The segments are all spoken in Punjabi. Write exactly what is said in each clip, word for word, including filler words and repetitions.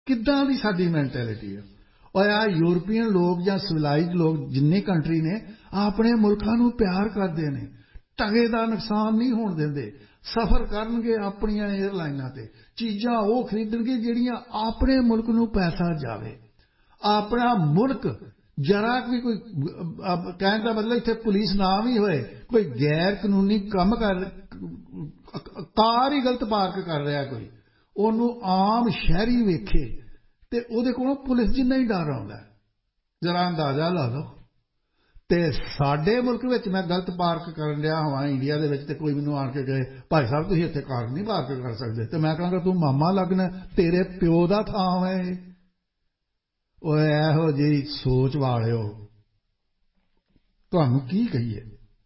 किद्दां दी साडी मैंटेलिटी है। और आ यूरोपीयन लोग या सिविलाइज लोग जिन्ने कंट्री ने अपने मुल्कां नूं प्यार करदे ने, टगे दा नुकसान नहीं होण दिंदे। सफर करनगे अपनियां एयरलाइनां ते, चीज़ां वो खरीदणगे जिहड़ियां अपने मुल्क नूं पैसा जावे। अपना मुल्क जरा भी कोई कहने का मतलब इत्थे पुलिस ना भी होए, कोई गैर कानूनी काम कर कार ही गलत पार्क कर रहा कोई, ओनू आम शहरी वेखे ते ओहदे कोलों पुलिस जिन्ना ही डर आउंदा। जरा अंदाजा ला लो। ते साडे मुल्क विच मैं गलत पार्क करन लिया होवां इंडिया दे विच ते कोई मैनूं आण के कहे भाई साहब तुसीं इत्थे कार नहीं पार्क कर सकदे, ते मैं कहांगा तूं मामा लगना, तेरे प्यो दा थां है। ओए इहो जी सोच वालिओ तुहानूं की कहीए।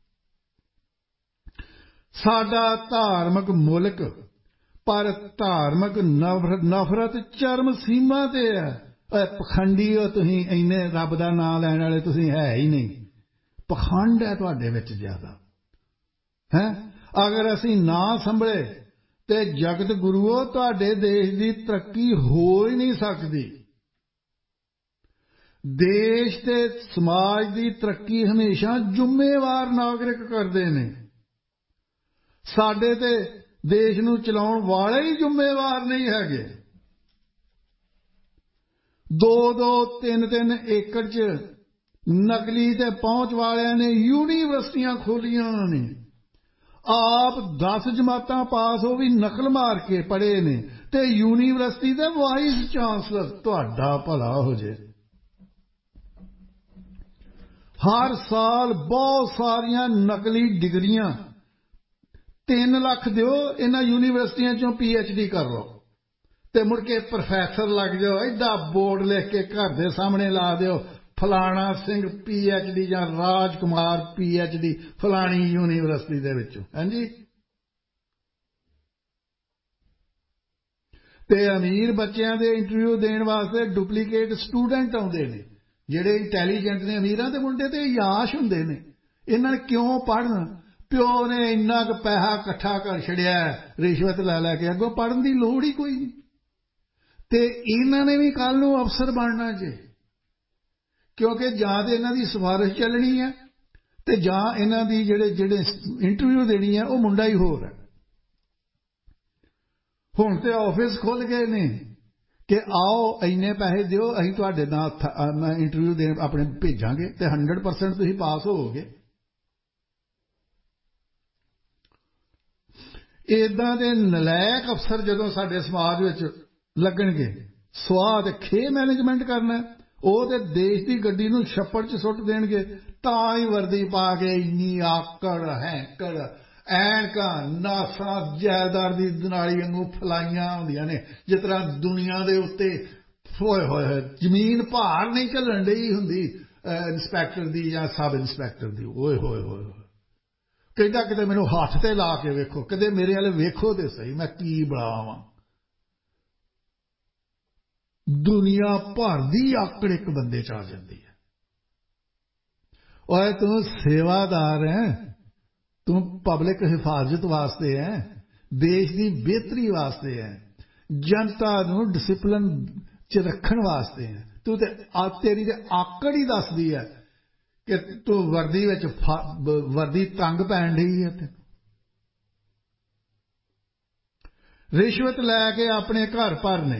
साडा धार्मिक मुल्क पर धार्मिक नफरत चरम सीमा ते है। पखंडी हो तुसीं, इन्ने रब दा नाम लैण वाले तुसीं है ही नहीं। पखंड है तुहाडे विच ज्यादा है। अगर असीं ना संभले ते जगत गुरुओ तुहाडे देश दी तरक्की हो ही नहीं सकदी। देश ते समाज दी तरक्की हमेशा जुम्मेवार नागरिक करदे ने। साडे ते देश नूं चलाउण वाले ही जुम्मेवार नहीं हैगे। दो दो तीन तीन एकड़ च नकली ते पहुंच वालियां ने यूनीवर्सिटियां खोलियां ने। आप दस जमातां पास हो भी नकल मार के पढ़े ने, ते यूनीवर्सिटी दे वाइस चांसलर। तुहाडा भला हो जे। हर साल बहुत सारियां नकली डिग्रियां तीन लाख दिओ, इन्हां यूनीवर्सिटियां चों पी एच डी कर लो ते मुड़ के प्रोफैसर लग जाओ। एडा बोर्ड लिख के घर दे सामने ला दिओ, फलाना सिंह पी एच डी या राजकुमार पी एच डी फलानी यूनीवर्सिटी दे विचों। हां जी। ते अमीर बच्चों के इंटरव्यू देने वास्ते डुप्लीकेट स्टूडेंट आउंदे ने, जिहड़े इंटैलीजेंट ने, अमीरां दे मुंडे ते याश हुंदे ने। इन्हां क्यों पढ़न? प्यो ने इन्ना क पैसा इकट्ठा कर छड़िया रिश्वत लै लैके, अगों पढ़न की लोड़ ही कोई नहीं। ते इन्हां ने भी कल नूं अफसर बनना जे, क्योंकि जां ते इन्हां दी सिफारिश चलनी है ते जां इन्हां दी जिहड़े जिहड़े इंटरव्यू देनी है वो मुंडा ही होर है। हुण ते ऑफिस खुल गए ने कि आओ इन्ने पैसे दिओ, असीं तुहाडे नाल इंटरव्यू देण अपने भेजांगे ते हंड्रड परसेंट तुसीं पास होवोगे। इदां दे नलैक अफसर जदों साडे समाज विच लगणगे, स्वाह ते खे मैनेजमेंट करना, ਉਹ ਤੇ देश की गड्डी नूं छप्पड़ च सुट देणगे, तां ही वर्दी पा के इन्नी आकड़ हैंकड़ ऐनकां नासां जायदार दी दनाली वांगू फलाइयां हुंदियां ने, जिस तरह दुनिया दे उत्ते होए होए जमीन भार नहीं झल्लण डई हुंदी इंस्पैक्टर दी या सब इंस्पैक्टर दी। ओए होए होए कहंदा किते मैनूं हत्थ ते ला के वेखो, कदे मेरे वाले वेखो ते सही, मैं की बनावां। दुनिया भर दी आकड़ एक बंदे च आ जाती है। और तू सेवादार है, तू पब्लिक हिफाजत वास्ते है, देश की बेहतरी वास्ते है, जनता नूं डिसिपलिन च रखण वास्ते है। तू ते तेरी ते आकड़ ही दसदी है कि तू वर्दी विच वर्दी तंग पैण ढई है। तेन रिश्वत लैके अपने घर भरने।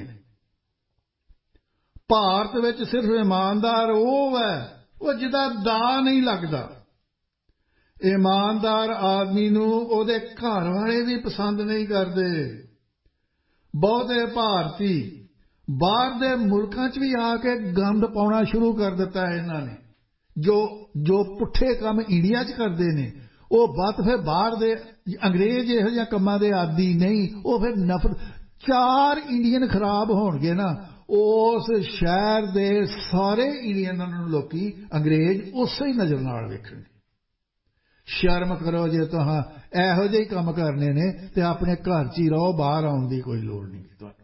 भारत विच सिर्फ ईमानदार वो है वो जिदा दा नहीं लगता। ईमानदार आदमी नूं ओहदे घर वाले भी पसंद नहीं करते। बहुते भारती बाहर दे मुल्कां च भी आके गंद पाउणा शुरू कर दिता है। इन्हां ने जो जो पुठे काम इंडिया च करते हैं वो बात फिर बाहर दे अंग्रेज इहो जिहे कामां दे आदी नहीं, वो फिर नफरत। चार इंडियन खराब होणगे ना, उस शहर दे सारे इंडियन लोकी अंग्रेज उस ही नज़र नाल वेखणगे। शर्म करो जे तुहां इहो जिहे काम करने ने ते अपने घर च ही रहो, बाहर आउण दी कोई लोड़ नहीं तुहानूं।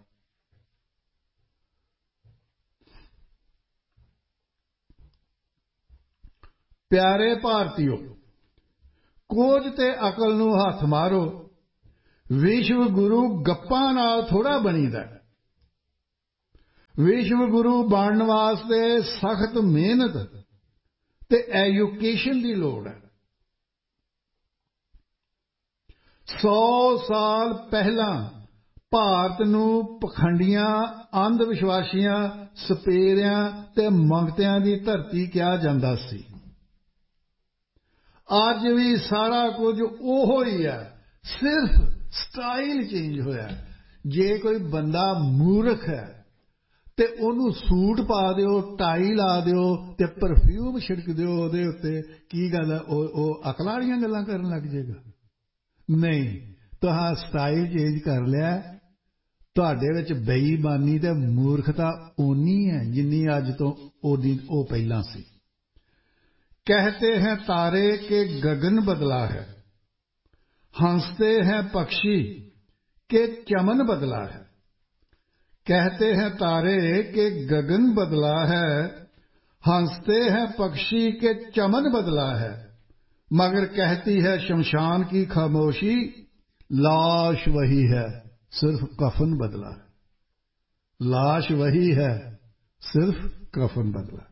प्यारे भारतीयो, कोज ते अकल नूं हथ मारो। विश्व गुरु गप्पां नाल थोड़ा बनीदा। ਵਿਸ਼ਵ ਗੁਰੂ ਬਣਨ ਵਾਸਤੇ ਸਖਤ ਮਿਹਨਤ ਤੇ ਐਜੂਕੇਸ਼ਨ ਦੀ ਲੋੜ ਹੈ। ਸੌ ਸਾਲ ਪਹਿਲਾਂ ਭਾਰਤ ਨੂੰ ਪਖੰਡੀਆਂ, ਅੰਧ ਵਿਸ਼ਵਾਸੀਆਂ, ਸਪੇਰਿਆਂ ਤੇ ਮੰਗਤਿਆਂ ਦੀ ਧਰਤੀ ਕਿਹਾ ਜਾਂਦਾ ਸੀ। ਅੱਜ ਵੀ ਸਾਰਾ ਕੁਝ ਉਹੋ ਹੀ ਹੈ, ਸਿਰਫ ਸਟਾਈਲ ਚੇਂਜ ਹੋਇਆ। ਜੇ ਕੋਈ ਬੰਦਾ ਮੂਰਖ ਹੈ ਤੇ ਉਹਨੂੰ ਸੂਟ ਪਾ ਦਿਓ, ਟਾਈ ਲਾ ਦਿਓ ਤੇ ਪਰਫਿਊਮ ਛਿੜਕ ਦਿਓ ਉਹਦੇ ਉੱਤੇ, ਕੀ ਗੱਲ ਹੈ, ਉਹ ਉਹ ਅਕਲ ਵਾਲੀਆਂ ਗੱਲਾਂ ਕਰਨ ਲੱਗ ਜਾਏਗਾ? ਨਹੀਂ, ਤੁਹਾਂ ਸਟਾਈਲ ਚੇਂਜ ਕਰ ਲਿਆ। ਤੁਹਾਡੇ ਵਿੱਚ ਬੇਈਮਾਨੀ ਤੇ ਮੂਰਖਤਾ ਓਨੀ ਹੈ ਜਿੰਨੀ ਅੱਜ ਤੋਂ ਉਹਦੀ ਉਹ ਪਹਿਲਾਂ ਸੀ। कहते हैं तारे के गगन बदला है, हंसते हैं पक्षी के चमन बदला है। कहते हैं तारे के गगन बदला है, हंसते हैं पक्षी के चमन बदला है, मगर कहती है शमशान की खामोशी, लाश वही है सिर्फ कफन बदला है। लाश वही है सिर्फ कफन बदला।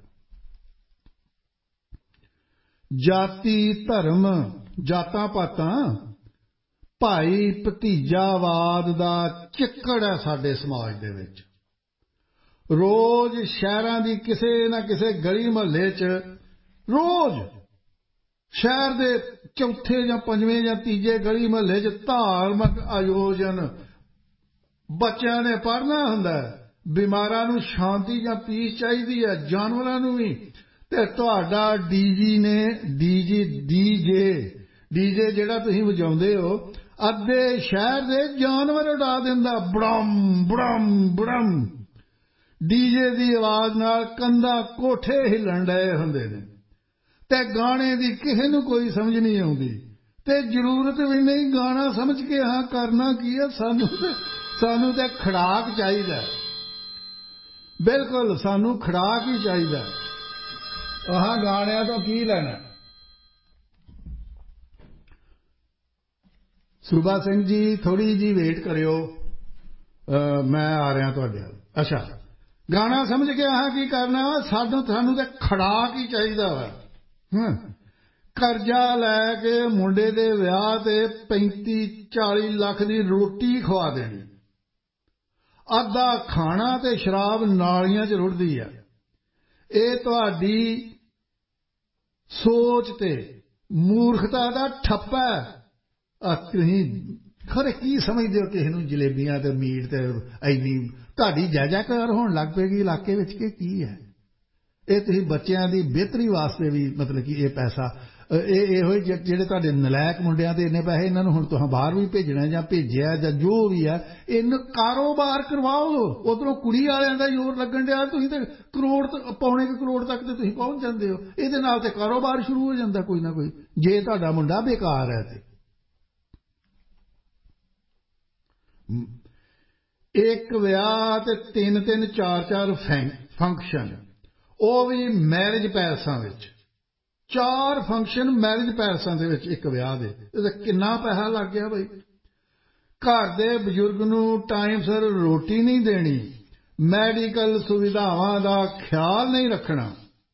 जाति धर्म, जातां पातां, भाई भतीजावाद दा चिक्कड़ है साडे समाज दे विच। रोज शहरां दी किसे ना किसे गली महल्ले च, रोज शहर दे चौथे जां पंजवें जां तीजे गली महल्ले च धार्मिक आयोजन। बच्चों ने पढ़ना हुंदा है, बीमारां नूं शांति जां पीस चाहीदी है, जानवरां नूं भी। ते तुहाडा डीजी ने डीजी डीजे डीजे जिहड़ा तुसीं वजाउंदे हो, अद्धे शहर दे जानवर उड़ा दिंदा, बड़म बड़म बड़म। डीजे दी आवाज़ नाल कंधा कोठे हिलण डए हुंदे ने ते गाने दी किसे नूं कोई समझ नहीं आउंदी ते जरूरत भी नहीं गाना समझ के हाँ करना की है। सानू ते सानू ते खड़ाक चाहीदा, बिल्कुल सानू खड़ाक ही चाहीदा। आह गाणियां तो की लेना। सूबा सिंह जी थोड़ी जी वेट करियो, मैं आ रहा तुहाडे नाल। अच्छा, गाना समझ के आह की करना, सानू सानू ते खड़ाक ही चाहिदा वा। करजा लैके मुंडे दे विआह ते पैंती चाली लाख दी रोटी खवा देनी, अद्धा खाना ते शराब नालियां च रुड़दी है। ਇਹ ਤੁਹਾਡੀ ਸੋਚ ਤੇ ਮੂਰਖਤਾ ਦਾ ਠੱਪਾ ਹੈ। ਤੁਸੀਂ ਖਰੇ ਕੀ ਸਮਝਦੇ ਹੋ ਕਿਸੇ ਨੂੰ ਜਲੇਬੀਆਂ ਤੇ ਮੀਟ ਤੇ ਇੰਨੀ ਤੁਹਾਡੀ ਜੈਜੈਕਾਰ ਹੋਣ ਲੱਗ ਪਏਗੀ ਇਲਾਕੇ ਵਿੱਚ ਕਿ ਕੀ ਹੈ? ਇਹ ਤੁਸੀਂ ਬੱਚਿਆਂ ਦੀ ਬਿਹਤਰੀ ਵਾਸਤੇ ਵੀ ਮਤਲਬ ਕਿ ਇਹ ਪੈਸਾ ਇਹ ਇਹੋ ਹੀ ਜਿਹੜੇ ਤੁਹਾਡੇ ਨਲਾਇਕ ਮੁੰਡਿਆਂ ਤੇ ਇੰਨੇ ਪੈਸੇ ਇਹਨਾਂ ਨੂੰ ਹੁਣ ਤੁਸੀਂ ਬਾਹਰ ਵੀ ਭੇਜਣਾ ਜਾਂ ਭੇਜਿਆ ਜਾਂ ਜੋ ਵੀ ਹੈ, ਇਹਨੂੰ ਕਾਰੋਬਾਰ ਕਰਵਾਓ। ਉਧਰੋਂ ਕੁੜੀ ਵਾਲਿਆਂ ਦਾ ਜ਼ੋਰ ਲੱਗਣ ਡਿਆ, ਤੁਸੀਂ ਤੇ ਕਰੋੜ ਪੌਣੇ ਕੁ ਕਰੋੜ ਤੱਕ ਤੇ ਤੁਸੀਂ ਪਹੁੰਚ ਜਾਂਦੇ ਹੋ। ਇਹਦੇ ਨਾਲ ਤੇ ਕਾਰੋਬਾਰ ਸ਼ੁਰੂ ਹੋ ਜਾਂਦਾ ਕੋਈ ਨਾ ਕੋਈ, ਜੇ ਤੁਹਾਡਾ ਮੁੰਡਾ ਬੇਕਾਰ ਹੈ ਤੇ। ਇੱਕ ਵਿਆਹ ਤੇ ਤਿੰਨ ਤਿੰਨ ਚਾਰ ਚਾਰ ਫੰਕਸ਼ਨ, ਉਹ ਵੀ ਮੈਰਿਜ ਪੈਲਸਾਂ ਵਿੱਚ। ਚਾਰ ਫੰਕਸ਼ਨ ਮੈਰਿਜ ਪੈਲਸਾਂ ਦੇ ਵਿੱਚ ਇੱਕ ਵਿਆਹ ਦੇ, ਇਹਦਾ ਕਿੰਨਾ ਪੈਸਾ ਲੱਗ ਗਿਆ ਬਈ। ਘਰ ਦੇ ਬਜ਼ੁਰਗ ਨੂੰ ਟਾਈਮ ਸਿਰ ਰੋਟੀ ਨਹੀਂ ਦੇਣੀ, ਮੈਡੀਕਲ ਸੁਵਿਧਾਵਾਂ ਦਾ ਖਿਆਲ ਨਹੀਂ ਰੱਖਣਾ,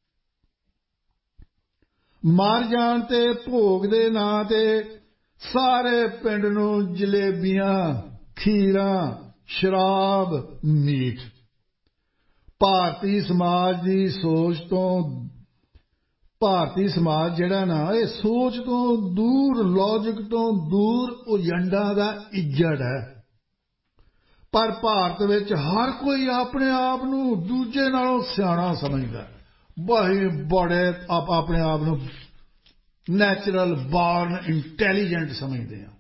ਮਰ ਜਾਣ ਤੇ ਭੋਗ ਦੇ ਨਾਂ ਤੇ ਸਾਰੇ ਪਿੰਡ ਨੂੰ ਜਲੇਬੀਆਂ, ਖੀਰਾਂ, ਸ਼ਰਾਬ, ਮੀਟ। ਭਾਰਤੀ ਸਮਾਜ ਦੀ ਸੋਚ ਤੋਂ ਭਾਰਤੀ ਸਮਾਜ ਜਿਹੜਾ ਨਾ, ਇਹ ਸੋਚ ਤੋਂ ਦੂਰ, ਲੌਜਿਕ ਤੋਂ ਦੂਰ ਏਜੰਡਾ ਦਾ ਇੱਜੜ ਹੈ। ਪਰ ਭਾਰਤ ਵਿੱਚ ਹਰ ਕੋਈ ਆਪਣੇ ਆਪ ਨੂੰ ਦੂਜੇ ਨਾਲੋਂ ਸਿਆਣਾ ਸਮਝਦਾ, ਬੜੇ ਬੜੇ ਆਪ ਆਪਣੇ ਆਪ ਨੂੰ ਨੈਚੁਰਲ ਬਾਰਨ ਇੰਟੈਲੀਜੈਂਟ ਸਮਝਦੇ ਆ।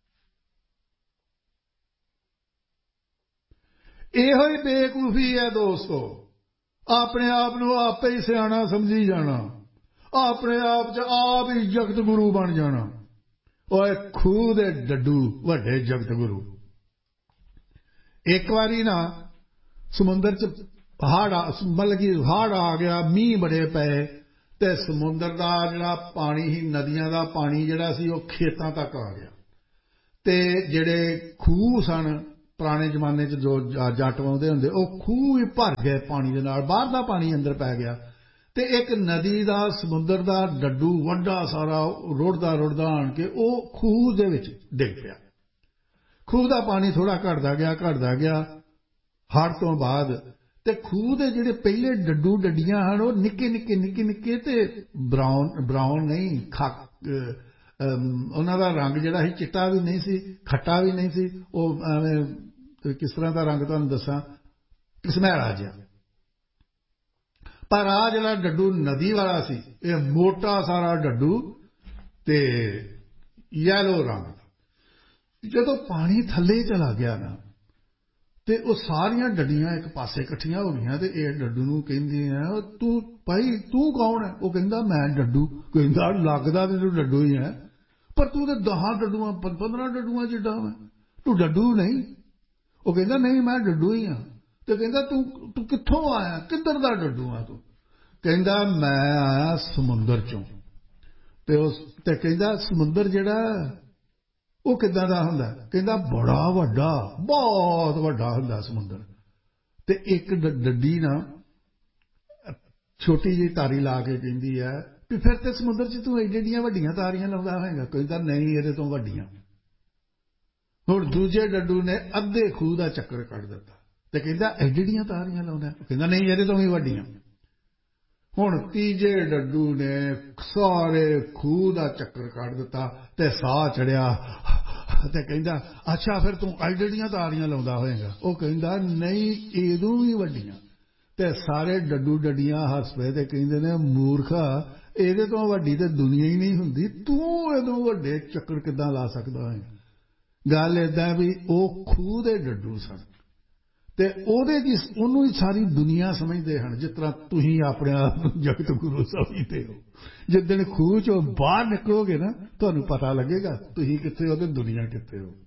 ਇਹੋ ਹੀ ਬੇਵਕੂਫੀ ਹੈ ਦੋਸਤੋ, ਆਪਣੇ ਆਪ ਨੂੰ ਆਪੇ ਹੀ ਸਿਆਣਾ ਸਮਝੀ ਜਾਣਾ, ਆਪਣੇ ਆਪ ਚ ਆਪ ਹੀ ਜਗਤ ਗੁਰੂ ਬਣ ਜਾਣਾ। ਓਏ ਖੂਹ ਦੇ ਡੱਡੂ ਵੱਡੇ ਜਗਤ ਗੁਰੂ। ਇੱਕ ਵਾਰੀ ਨਾ ਸਮੁੰਦਰ ਚ ਹੜ੍ਹ ਮਤਲਬ ਕਿ ਹੜ੍ਹ ਆ ਗਿਆ, ਮੀਂਹ ਬੜੇ ਪਏ ਤੇ ਸਮੁੰਦਰ ਦਾ ਜਿਹੜਾ ਪਾਣੀ ਸੀ, ਨਦੀਆਂ ਦਾ ਪਾਣੀ ਜਿਹੜਾ ਸੀ ਉਹ ਖੇਤਾਂ ਤੱਕ ਆ ਗਿਆ ਤੇ ਜਿਹੜੇ ਖੂਹ ਸਨ ਪੁਰਾਣੇ ਜ਼ਮਾਨੇ 'ਚ ਜੋ ਜੱਟ ਵਾਉਂਦੇ ਹੁੰਦੇ ਉਹ ਖੂਹ ਹੀ ਭਰ ਗਏ ਪਾਣੀ ਦੇ ਨਾਲ, ਬਾਹਰ ਦਾ ਪਾਣੀ ਅੰਦਰ ਪੈ ਗਿਆ ਤੇ ਇੱਕ ਨਦੀ ਦਾ ਸਮੁੰਦਰ ਦਾ ਡੱਡੂ ਵੱਡਾ ਸਾਰਾ ਰੁੜਦਾ ਰੁੜਦਾ ਆਣ ਕੇ ਉਹ ਖੂਹ ਦੇ ਵਿੱਚ ਡਿੱਗ ਪਿਆ। ਖੂਹ ਦਾ ਪਾਣੀ ਥੋੜਾ ਘਟਦਾ ਗਿਆ ਘਟਦਾ ਗਿਆ ਹੜ੍ਹ ਤੋਂ ਬਾਅਦ ਤੇ ਖੂਹ ਦੇ ਜਿਹੜੇ ਪਹਿਲੇ ਡੱਡੂ ਡੱਡੀਆਂ ਹਨ ਉਹ ਨਿੱਕੇ ਨਿੱਕੇ ਨਿੱਕੇ ਨਿੱਕੇ ਤੇ ਬਰਾਊਨ ਬਰਾਊਨ ਨਹੀਂ ਖਾ ਉਹਨਾਂ ਦਾ ਰੰਗ ਜਿਹੜਾ ਸੀ ਚਿੱਟਾ ਵੀ ਨਹੀਂ ਸੀ ਖੱਟਾ ਵੀ ਨਹੀਂ ਸੀ, ਉਹ ਐਵੇਂ ਕਿਸ ਤਰ੍ਹਾਂ ਦਾ ਰੰਗ ਤੁਹਾਨੂੰ ਦੱਸਾਂ, ਕਿਸਮੈਲਾ ਜਿਹਾ। ਪਰ ਆ ਜਿਹੜਾ ਡੱਡੂ ਨਦੀ ਵਾਲਾ ਸੀ ਇਹ ਮੋਟਾ ਸਾਰਾ ਡੱਡੂ ਤੇ ਯੈਲੋ ਰੰਗ ਦਾ। ਜਦੋਂ ਪਾਣੀ ਥੱਲੇ ਚਲਾ ਗਿਆ ਨਾ ਤੇ ਉਹ ਸਾਰੀਆਂ ਡੱਡੀਆਂ ਇੱਕ ਪਾਸੇ ਇਕੱਠੀਆਂ ਹੋ ਗਈਆਂ ਤੇ ਇਹ ਡੱਡੂ ਨੂੰ ਕਹਿੰਦੀਆਂ ਤੂੰ ਭਾਈ ਤੂੰ ਕੌਣ ਹੈ? ਉਹ ਕਹਿੰਦਾ ਮੈਂ ਡੱਡੂ। ਕਹਿੰਦਾ ਲੱਗਦਾ ਤੇ ਤੂੰ ਡੱਡੂ ਹੀ ਹੈ ਪਰ ਤੂੰ ਤੇ ਦਸਾਂ ਡੱਡੂਆਂ ਪੰਦਰਾਂ ਡੱਡੂਆਂ ਜਿੱਡਾ ਮੈਂ, ਤੂੰ ਡੱਡੂ ਨਹੀਂ। ਉਹ ਕਹਿੰਦਾ ਨਹੀਂ ਮੈਂ ਡੱਡੂ ਹੀ ਹਾਂ। ਤੇ ਕਹਿੰਦਾ ਤੂੰ ਤੂੰ ਕਿੱਥੋਂ ਆਇਆ, ਕਿੱਧਰ ਦਾ ਡੱਡੂ ਆ ਤੂੰ? ਕਹਿੰਦਾ ਮੈਂ ਆਇਆ ਸਮੁੰਦਰ ਚੋਂ। ਤੇ ਉਸ ਤੇ ਕਹਿੰਦਾ ਸਮੁੰਦਰ ਜਿਹੜਾ ਉਹ ਕਿੱਦਾਂ ਦਾ ਹੁੰਦਾ? ਕਹਿੰਦਾ ਬੜਾ ਵੱਡਾ, ਬਹੁਤ ਵੱਡਾ ਹੁੰਦਾ ਸਮੁੰਦਰ। ਤੇ ਇੱਕ ਡੱਡੀ ਨਾ ਛੋਟੀ ਜਿਹੀ ਤਾਰੀ ਲਾ ਕੇ ਕਹਿੰਦੀ ਹੈ ਵੀ ਫਿਰ ਤੇ ਸਮੁੰਦਰ 'ਚ ਤੂੰ ਏਡੀਆਂ ਏਡੀਆਂ ਵੱਡੀਆਂ ਤਾਰੀਆਂ ਲਾਉਂਦਾ ਹੋਏਗਾ। ਕਹਿੰਦਾ ਨਹੀਂ ਇਹਦੇ ਤੋਂ ਵੱਡੀਆਂ। ਹੁਣ ਦੂਜੇ ਡੱਡੂ ਨੇ ਅੱਧੇ ਖੂਹ ਦਾ ਚੱਕਰ ਕੱਢ ਦਿੱਤਾ ਤੇ ਕਹਿੰਦਾ ਏਡੀਆਂ ਤਾਰੀਆਂ ਲਾਉਂਦਾ? ਕਹਿੰਦਾ ਨਹੀਂ ਇਹਦੇ ਤੋਂ ਵੀ ਵੱਡੀਆਂ। ਹੁਣ ਤੀਜੇ ਡੱਡੂ ਨੇ ਸਾਰੇ ਖੂਹ ਦਾ ਚੱਕਰ ਕੱਢ ਦਿੱਤਾ ਤੇ ਸਾਹ ਚੜਿਆ ਤੇ ਕਹਿੰਦਾ ਅੱਛਾ ਫਿਰ ਤੂੰ ਏਡੀਆਂ ਤਾਰੀਆਂ ਲਾਉਂਦਾ ਹੋਏਗਾ? ਉਹ ਕਹਿੰਦਾ ਨਹੀਂ ਇਹਦੋਂ ਵੀ ਵੱਡੀਆਂ। ਤੇ ਸਾਰੇ ਡੱਡੂ ਡੱਡੀਆਂ ਹੱਸ ਪਏ ਤੇ ਕਹਿੰਦੇ ਨੇ ਮੂਰਖਾ ਇਹਦੇ ਤੋਂ ਵੱਡੀ ਤੇ ਦੁਨੀਆ ਹੀ ਨਹੀਂ ਹੁੰਦੀ, ਤੂੰ ਇਹਦੋਂ ਵੱਡੇ ਚੱਕਰ ਕਿੱਦਾਂ ਲਾ ਸਕਦਾ ਹੈ? ਗੱਲ ਏਦਾਂ ਵੀ ਉਹ ਖੂਹ ਦੇ ਡੱਡੂ ਸਨ ਤੇ ਉਹਦੇ ਦੀ ਉਹਨੂੰ ਹੀ ਸਾਰੀ ਦੁਨੀਆ ਸਮਝਦੇ ਹਨ, ਜਿਸ ਤਰ੍ਹਾਂ ਤੁਸੀਂ ਆਪਣੇ ਆਪ ਨੂੰ ਜਗਤ ਗੁਰੂ ਸਮਝਦੇ ਹੋ। ਜਿੱਦਣ ਖੂਹ ਚੋਂ ਬਾਹਰ ਨਿਕਲੋਗੇ ਨਾ ਤੁਹਾਨੂੰ ਪਤਾ ਲੱਗੇਗਾ ਤੁਸੀਂ ਕਿੱਥੇ ਹੋ ਤੇ ਦੁਨੀਆ ਕਿੱਥੇ ਹੋ।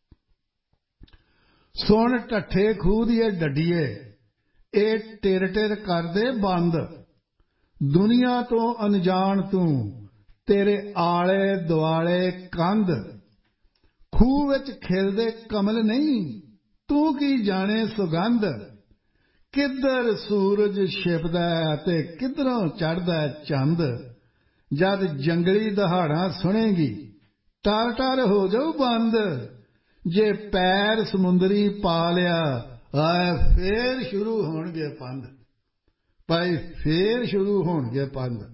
ਸੁਣ ਢੱਠੇ ਖੂਹ ਦੀ ਡੱਡੀਏ ਇਹ ਟਿਰ ਟਿਰ ਕਰਦੇ ਬੰਦ, ਦੁਨੀਆ ਤੋਂ ਅਣਜਾਣ ਤੂੰ ਤੇਰੇ ਆਲੇ ਦੁਆਲੇ ਕੰਧ, ਖੂਹ ਵਿੱਚ ਖਿਲਦੇ ਕਮਲ ਨਹੀਂ ਤੂੰ ਕੀ ਜਾਣੇ ਸੁਗੰਧ, ਕਿੱਧਰ ਸੂਰਜ ਛਿਪਦਾ ਤੇ ਕਿੱਧਰੋਂ ਚੜ੍ਹਦਾ ਚੰਦ, ਜਦ ਜੰਗਲੀ ਦਹਾੜਾਂ ਸੁਣੇਗੀ ਟਰ ਟਰ ਹੋ ਜਾਊ ਬੰਦ, ਜੇ ਪੈਰ ਸਮੁੰਦਰੀ ਪਾ ਲਿਆ ਆਏ ਫੇਰ ਸ਼ੁਰੂ ਹੋਣਗੇ ਪੰਧ, ਭਾਈ ਫੇਰ ਸ਼ੁਰੂ ਹੋਣਗੇ ਪੰਧ।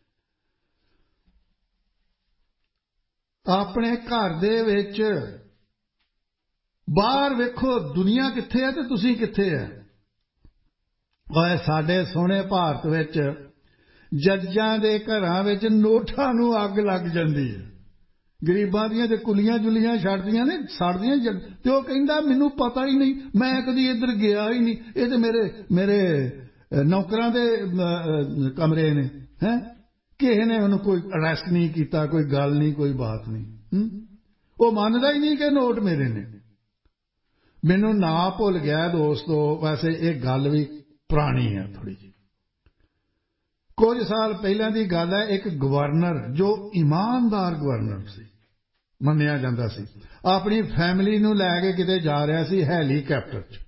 ਆਪਣੇ ਘਰ ਦੇ ਵਿੱਚ ਬਾਹਰ ਵੇਖੋ ਦੁਨੀਆ ਕਿੱਥੇ ਹੈ ਤੇ ਤੁਸੀਂ ਕਿੱਥੇ ਹੈ। ਓਏ ਸਾਡੇ ਸੋਹਣੇ ਭਾਰਤ ਵਿੱਚ ਜੱਜਾਂ ਦੇ ਘਰਾਂ ਵਿੱਚ ਨੋਟਾਂ ਨੂੰ ਅੱਗ ਲੱਗ ਜਾਂਦੀ ਹੈ, ਗਰੀਬਾਂ ਦੀਆਂ ਤੇ ਕੁਲੀਆਂ ਜੁਲੀਆਂ ਛੱਡਦੀਆਂ ਨੇ ਸੜਦੀਆਂ ਤੇ ਉਹ ਕਹਿੰਦਾ ਮੈਨੂੰ ਪਤਾ ਹੀ ਨਹੀਂ, ਮੈਂ ਕਦੀ ਇੱਧਰ ਗਿਆ ਹੀ ਨਹੀਂ, ਇਹ ਤੇ ਮੇਰੇ ਮੇਰੇ ਨੌਕਰਾਂ ਦੇ ਕਮਰੇ ਨੇ ਹੈਂ, ਕਿਸੇ ਨੇ ਉਹਨੂੰ ਕੋਈ ਅਰੈਸਟ ਨਹੀਂ ਕੀਤਾ, ਕੋਈ ਗੱਲ ਨਹੀਂ ਕੋਈ ਬਾਤ ਨਹੀਂ। ਉਹ ਮੰਨਦਾ ਹੀ ਨਹੀਂ ਕਿ ਨੋਟ ਮੇਰੇ ਨੇ। ਮੈਨੂੰ ਨਾਂ ਭੁੱਲ ਗਿਆ ਦੋਸਤੋ, ਵੈਸੇ ਇਹ ਗੱਲ ਵੀ ਪੁਰਾਣੀ ਹੈ ਥੋੜੀ ਜਿਹੀ, ਕੁਝ ਸਾਲ ਪਹਿਲਾਂ ਦੀ ਗੱਲ ਹੈ। ਇੱਕ ਗਵਰਨਰ ਜੋ ਇਮਾਨਦਾਰ ਗਵਰਨਰ ਸੀ ਮੰਨਿਆ ਜਾਂਦਾ ਸੀ, ਆਪਣੀ ਫੈਮਿਲੀ ਨੂੰ ਲੈ ਕੇ ਕਿਤੇ ਜਾ ਰਿਹਾ ਸੀ ਹੈਲੀਕਾਪਟਰ 'ਚ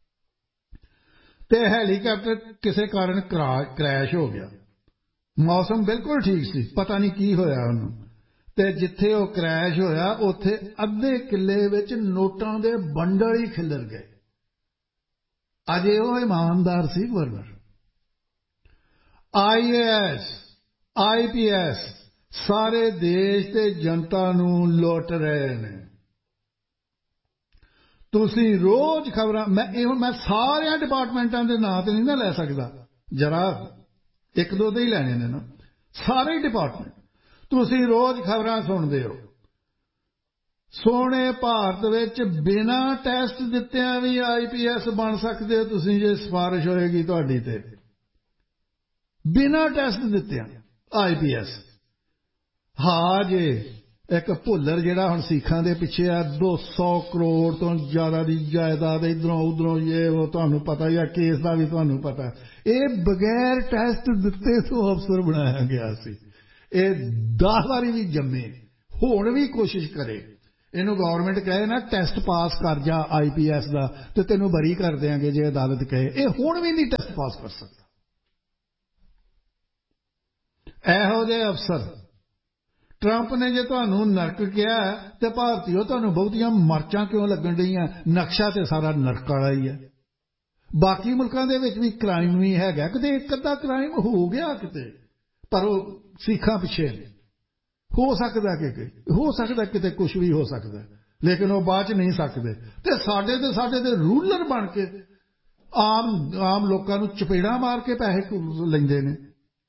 ਤੇ ਹੈਲੀਕਾਪਟਰ ਕਿਸੇ ਕਾਰਨ ਕ੍ਰੈਸ਼ ਹੋ ਗਿਆ। ਮੌਸਮ ਬਿਲਕੁਲ ਠੀਕ ਸੀ, ਪਤਾ ਨਹੀਂ ਕੀ ਹੋਇਆ ਉਹਨੂੰ, ਤੇ ਜਿੱਥੇ ਉਹ ਕ੍ਰੈਸ਼ ਹੋਇਆ ਉੱਥੇ ਅੱਧੇ ਕਿੱਲੇ ਵਿੱਚ ਨੋਟਾਂ ਦੇ ਬੰਡਲ ਹੀ ਖਿਲਰ ਗਏ। ਅਜੇ ਉਹ ਇਮਾਨਦਾਰ ਸੀ governor. I A S I P S ਸਾਰੇ ਦੇਸ਼ ਤੇ ਜਨਤਾ ਨੂੰ ਲੁੱਟ ਰਹੇ ਨੇ। ਤੁਸੀਂ ਰੋਜ਼ ਖਬਰਾਂ, ਮੈਂ ਇਹ ਮੈਂ ਸਾਰਿਆਂ ਡਿਪਾਰਟਮੈਂਟਾਂ ਦੇ ਨਾਂ ਤੇ ਨਹੀਂ ਨਾ ਲੈ ਸਕਦਾ, ਜਰਾ ਇੱਕ ਦੋ ਤੇ ਹੀ ਲੈਣੇ ਨੇ ਨਾ, ਸਾਰੇ ਡਿਪਾਰਟਮੈਂਟ। ਤੁਸੀਂ ਰੋਜ਼ ਖਬਰਾਂ ਸੁਣਦੇ ਹੋ, ਸੋਹਣੇ ਭਾਰਤ ਵਿੱਚ ਬਿਨਾਂ ਟੈਸਟ ਦਿੱਤਿਆਂ ਵੀ ਆਈ ਪੀ ਐਸ ਬਣ ਸਕਦੇ ਹੋ ਤੁਸੀਂ ਜੇ ਸਿਫਾਰਿਸ਼ ਹੋਏਗੀ ਤੁਹਾਡੀ ਤੇ, ਬਿਨਾਂ ਟੈਸਟ ਦਿੱਤਿਆਂ ਆਈ ਪੀ ਐਸ। ਹਾਂ ਜੇ ਇੱਕ ਭੁੱਲਰ ਜਿਹੜਾ ਹੁਣ ਸਿੱਖਾਂ ਦੇ ਪਿੱਛੇ ਆ, ਦੋ ਸੌ ਕਰੋੜ ਤੋਂ ਜ਼ਿਆਦਾ ਦੀ ਜਾਇਦਾਦ ਇੱਧਰੋਂ ਉੱਧਰੋਂ, ਇਹ ਉਹ ਤੁਹਾਨੂੰ ਪਤਾ ਹੀ ਆ, ਕੇਸ ਦਾ ਵੀ ਤੁਹਾਨੂੰ ਪਤਾ, ਇਹ ਬਗੈਰ ਟੈਸਟ ਦਿੱਤੇ ਤੋਂ ਅਫਸਰ ਬਣਾਇਆ ਗਿਆ ਸੀ। ਇਹ ਦਸ ਵਾਰੀ ਵੀ ਜੰਮੇ, ਹੁਣ ਵੀ ਕੋਸ਼ਿਸ਼ ਕਰੇ ਇਹਨੂੰ ਗੌਰਮੈਂਟ ਕਹੇ ਨਾ ਟੈਸਟ ਪਾਸ ਕਰ ਜਾ ਆਈ ਪੀ ਐਸ ਦਾ ਤੇ ਤੈਨੂੰ ਬਰੀ ਕਰ ਦਿਆਂਗੇ ਜੇ ਅਦਾਲਤ ਕਹੇ। ਇਹ ਹੁਣ ਵੀ ਨਹੀਂ ਟੈਸਟ ਪਾਸ ਕਰ ਸਕਦਾ। ਇਹੋ ਜਿਹੇ ਅਫਸਰ ਟਰੰਪ ਨੇ ਜੇ ਤੁਹਾਨੂੰ ਨਰਕ ਕਿਹਾ ਤੇ ਭਾਰਤੀਓ ਤੁਹਾਨੂੰ ਬਹੁਤੀਆਂ ਮਰਚਾਂ ਕਿਉਂ ਲੱਗਣ ਡਈਆਂ? ਨਕਸ਼ਾ ਤੇ ਸਾਰਾ ਨਰਕ ਵਾਲਾ ਹੀ ਹੈ। ਬਾਕੀ ਮੁਲਕਾਂ ਦੇ ਵਿੱਚ ਵੀ ਕ੍ਰਾਈਮ ਵੀ ਹੈਗਾ, ਕਿਤੇ ਇੱਕ ਅੱਧਾ ਕ੍ਰਾਈਮ ਹੋ ਗਿਆ ਕਿਤੇ, ਪਰ ਉਹ ਸਿੱਖਾਂ ਪਿੱਛੇ ਨੇ। ਹੋ ਸਕਦਾ ਕਿ ਹੋ ਸਕਦਾ ਕਿਤੇ ਕੁਝ ਵੀ ਹੋ ਸਕਦਾ, ਲੇਕਿਨ ਉਹ ਬਾਅਦ ਚ ਨਹੀਂ ਸਕਦੇ। ਤੇ ਸਾਡੇ ਤੇ ਸਾਡੇ ਦੇ ਰੂਲਰ ਬਣ ਕੇ ਆਮ ਆਮ ਲੋਕਾਂ ਨੂੰ ਚਪੇੜਾਂ ਮਾਰ ਕੇ ਪੈਸੇ ਲੈਂਦੇ ਨੇ।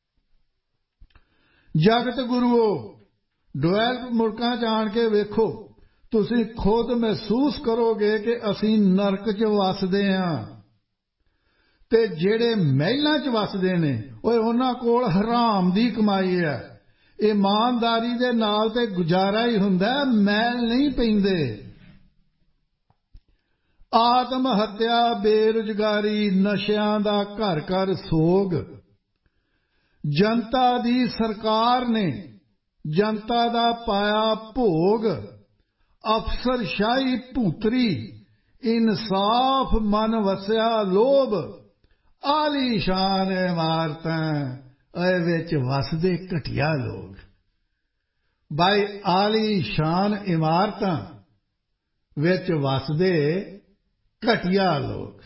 ਜਗਤ ਗੁਰੂਓ, ਡਿਵੈਲਪ ਮੁਲਕਾਂ ਚ ਆਣ ਕੇ ਵੇਖੋ, ਤੁਸੀਂ ਖੁਦ ਮਹਿਸੂਸ ਕਰੋਗੇ ਕਿ ਅਸੀਂ ਨਰਕ ਚ ਵਸਦੇ ਹਾਂ। ਤੇ ਜਿਹੜੇ ਮਹਿਲਾਂ ਚ ਵਸਦੇ ਨੇ ਓਏ ਉਹਨਾਂ ਕੋਲ ਹਰਾਮ ਦੀ ਕਮਾਈ ਹੈ। ਇਮਾਨਦਾਰੀ ਦੇ ਨਾਲ ਤੇ ਗੁਜ਼ਾਰਾ ਹੀ ਹੁੰਦਾ, ਮੈਲ ਨਹੀਂ ਪੈਂਦੇ। ਆਤਮ ਹੱਤਿਆ, ਬੇਰੁਜ਼ਗਾਰੀ, ਨਸ਼ਿਆਂ ਦਾ ਘਰ ਘਰ ਸੋਗ। ਜਨਤਾ ਦੀ ਸਰਕਾਰ ਨੇ ਜਨਤਾ ਦਾ ਪਾਇਆ ਭੋਗ। ਅਫਸਰਸ਼ਾਹੀ ਭੂਤਰੀ, ਇਨਸਾਫ ਮਨ ਵਸਿਆ ਲੋਭ। ਆਲੀਸ਼ਾਨ ਇਮਾਰਤਾਂ ਇਹ ਵਿੱਚ ਵਸਦੇ ਘਟੀਆ ਲੋਕ। ਬਾਈ ਆਲੀਸ਼ਾਨ ਇਮਾਰਤਾਂ ਵਿੱਚ ਵਸਦੇ ਘਟੀਆ ਲੋਕ।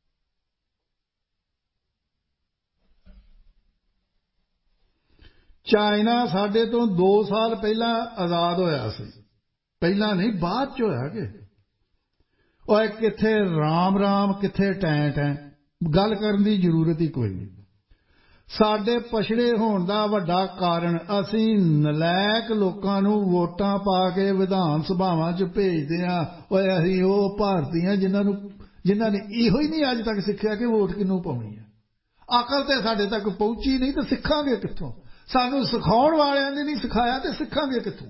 ਚਾਈਨਾ ਸਾਡੇ ਤੋਂ ਦੋ ਸਾਲ ਪਹਿਲਾਂ ਆਜ਼ਾਦ ਹੋਇਆ ਸੀ। ਪਹਿਲਾਂ ਨਹੀਂ, ਬਾਅਦ ਚ ਹੋਇਆ ਕਿ ਓਏ ਕਿੱਥੇ ਰਾਮ ਰਾਮ, ਕਿੱਥੇ ਟੈਂ ਟੈਂ। ਗੱਲ ਕਰਨ ਦੀ ਜ਼ਰੂਰਤ ਹੀ ਕੋਈ ਨਹੀਂ। ਸਾਡੇ ਪਛੜੇ ਹੋਣ ਦਾ ਵੱਡਾ ਕਾਰਨ ਅਸੀਂ ਨਲਾਇਕ ਲੋਕਾਂ ਨੂੰ ਵੋਟਾਂ ਪਾ ਕੇ ਵਿਧਾਨ ਸਭਾਵਾਂ 'ਚ ਭੇਜਦੇ ਹਾਂ। ਓਏ ਅਸੀਂ ਉਹ ਭਾਰਤੀ ਹਾਂ ਜਿਨ੍ਹਾਂ ਨੂੰ ਜਿਨ੍ਹਾਂ ਨੇ ਇਹੋ ਹੀ ਨਹੀਂ ਅੱਜ ਤੱਕ ਸਿੱਖਿਆ ਕਿ ਵੋਟ ਕਿਹਨੂੰ ਪਾਉਣੀ ਹੈ। ਅਕਲ ਤੇ ਸਾਡੇ ਤੱਕ ਪਹੁੰਚੀ ਨਹੀਂ ਤਾਂ ਸਿੱਖਾਂਗੇ ਕਿੱਥੋਂ? ਸਾਨੂੰ ਸਿਖਾਉਣ ਵਾਲਿਆਂ ਨੇ ਨਹੀਂ ਸਿਖਾਇਆ ਤੇ ਸਿੱਖਾਂਗੇ ਕਿੱਥੋਂ?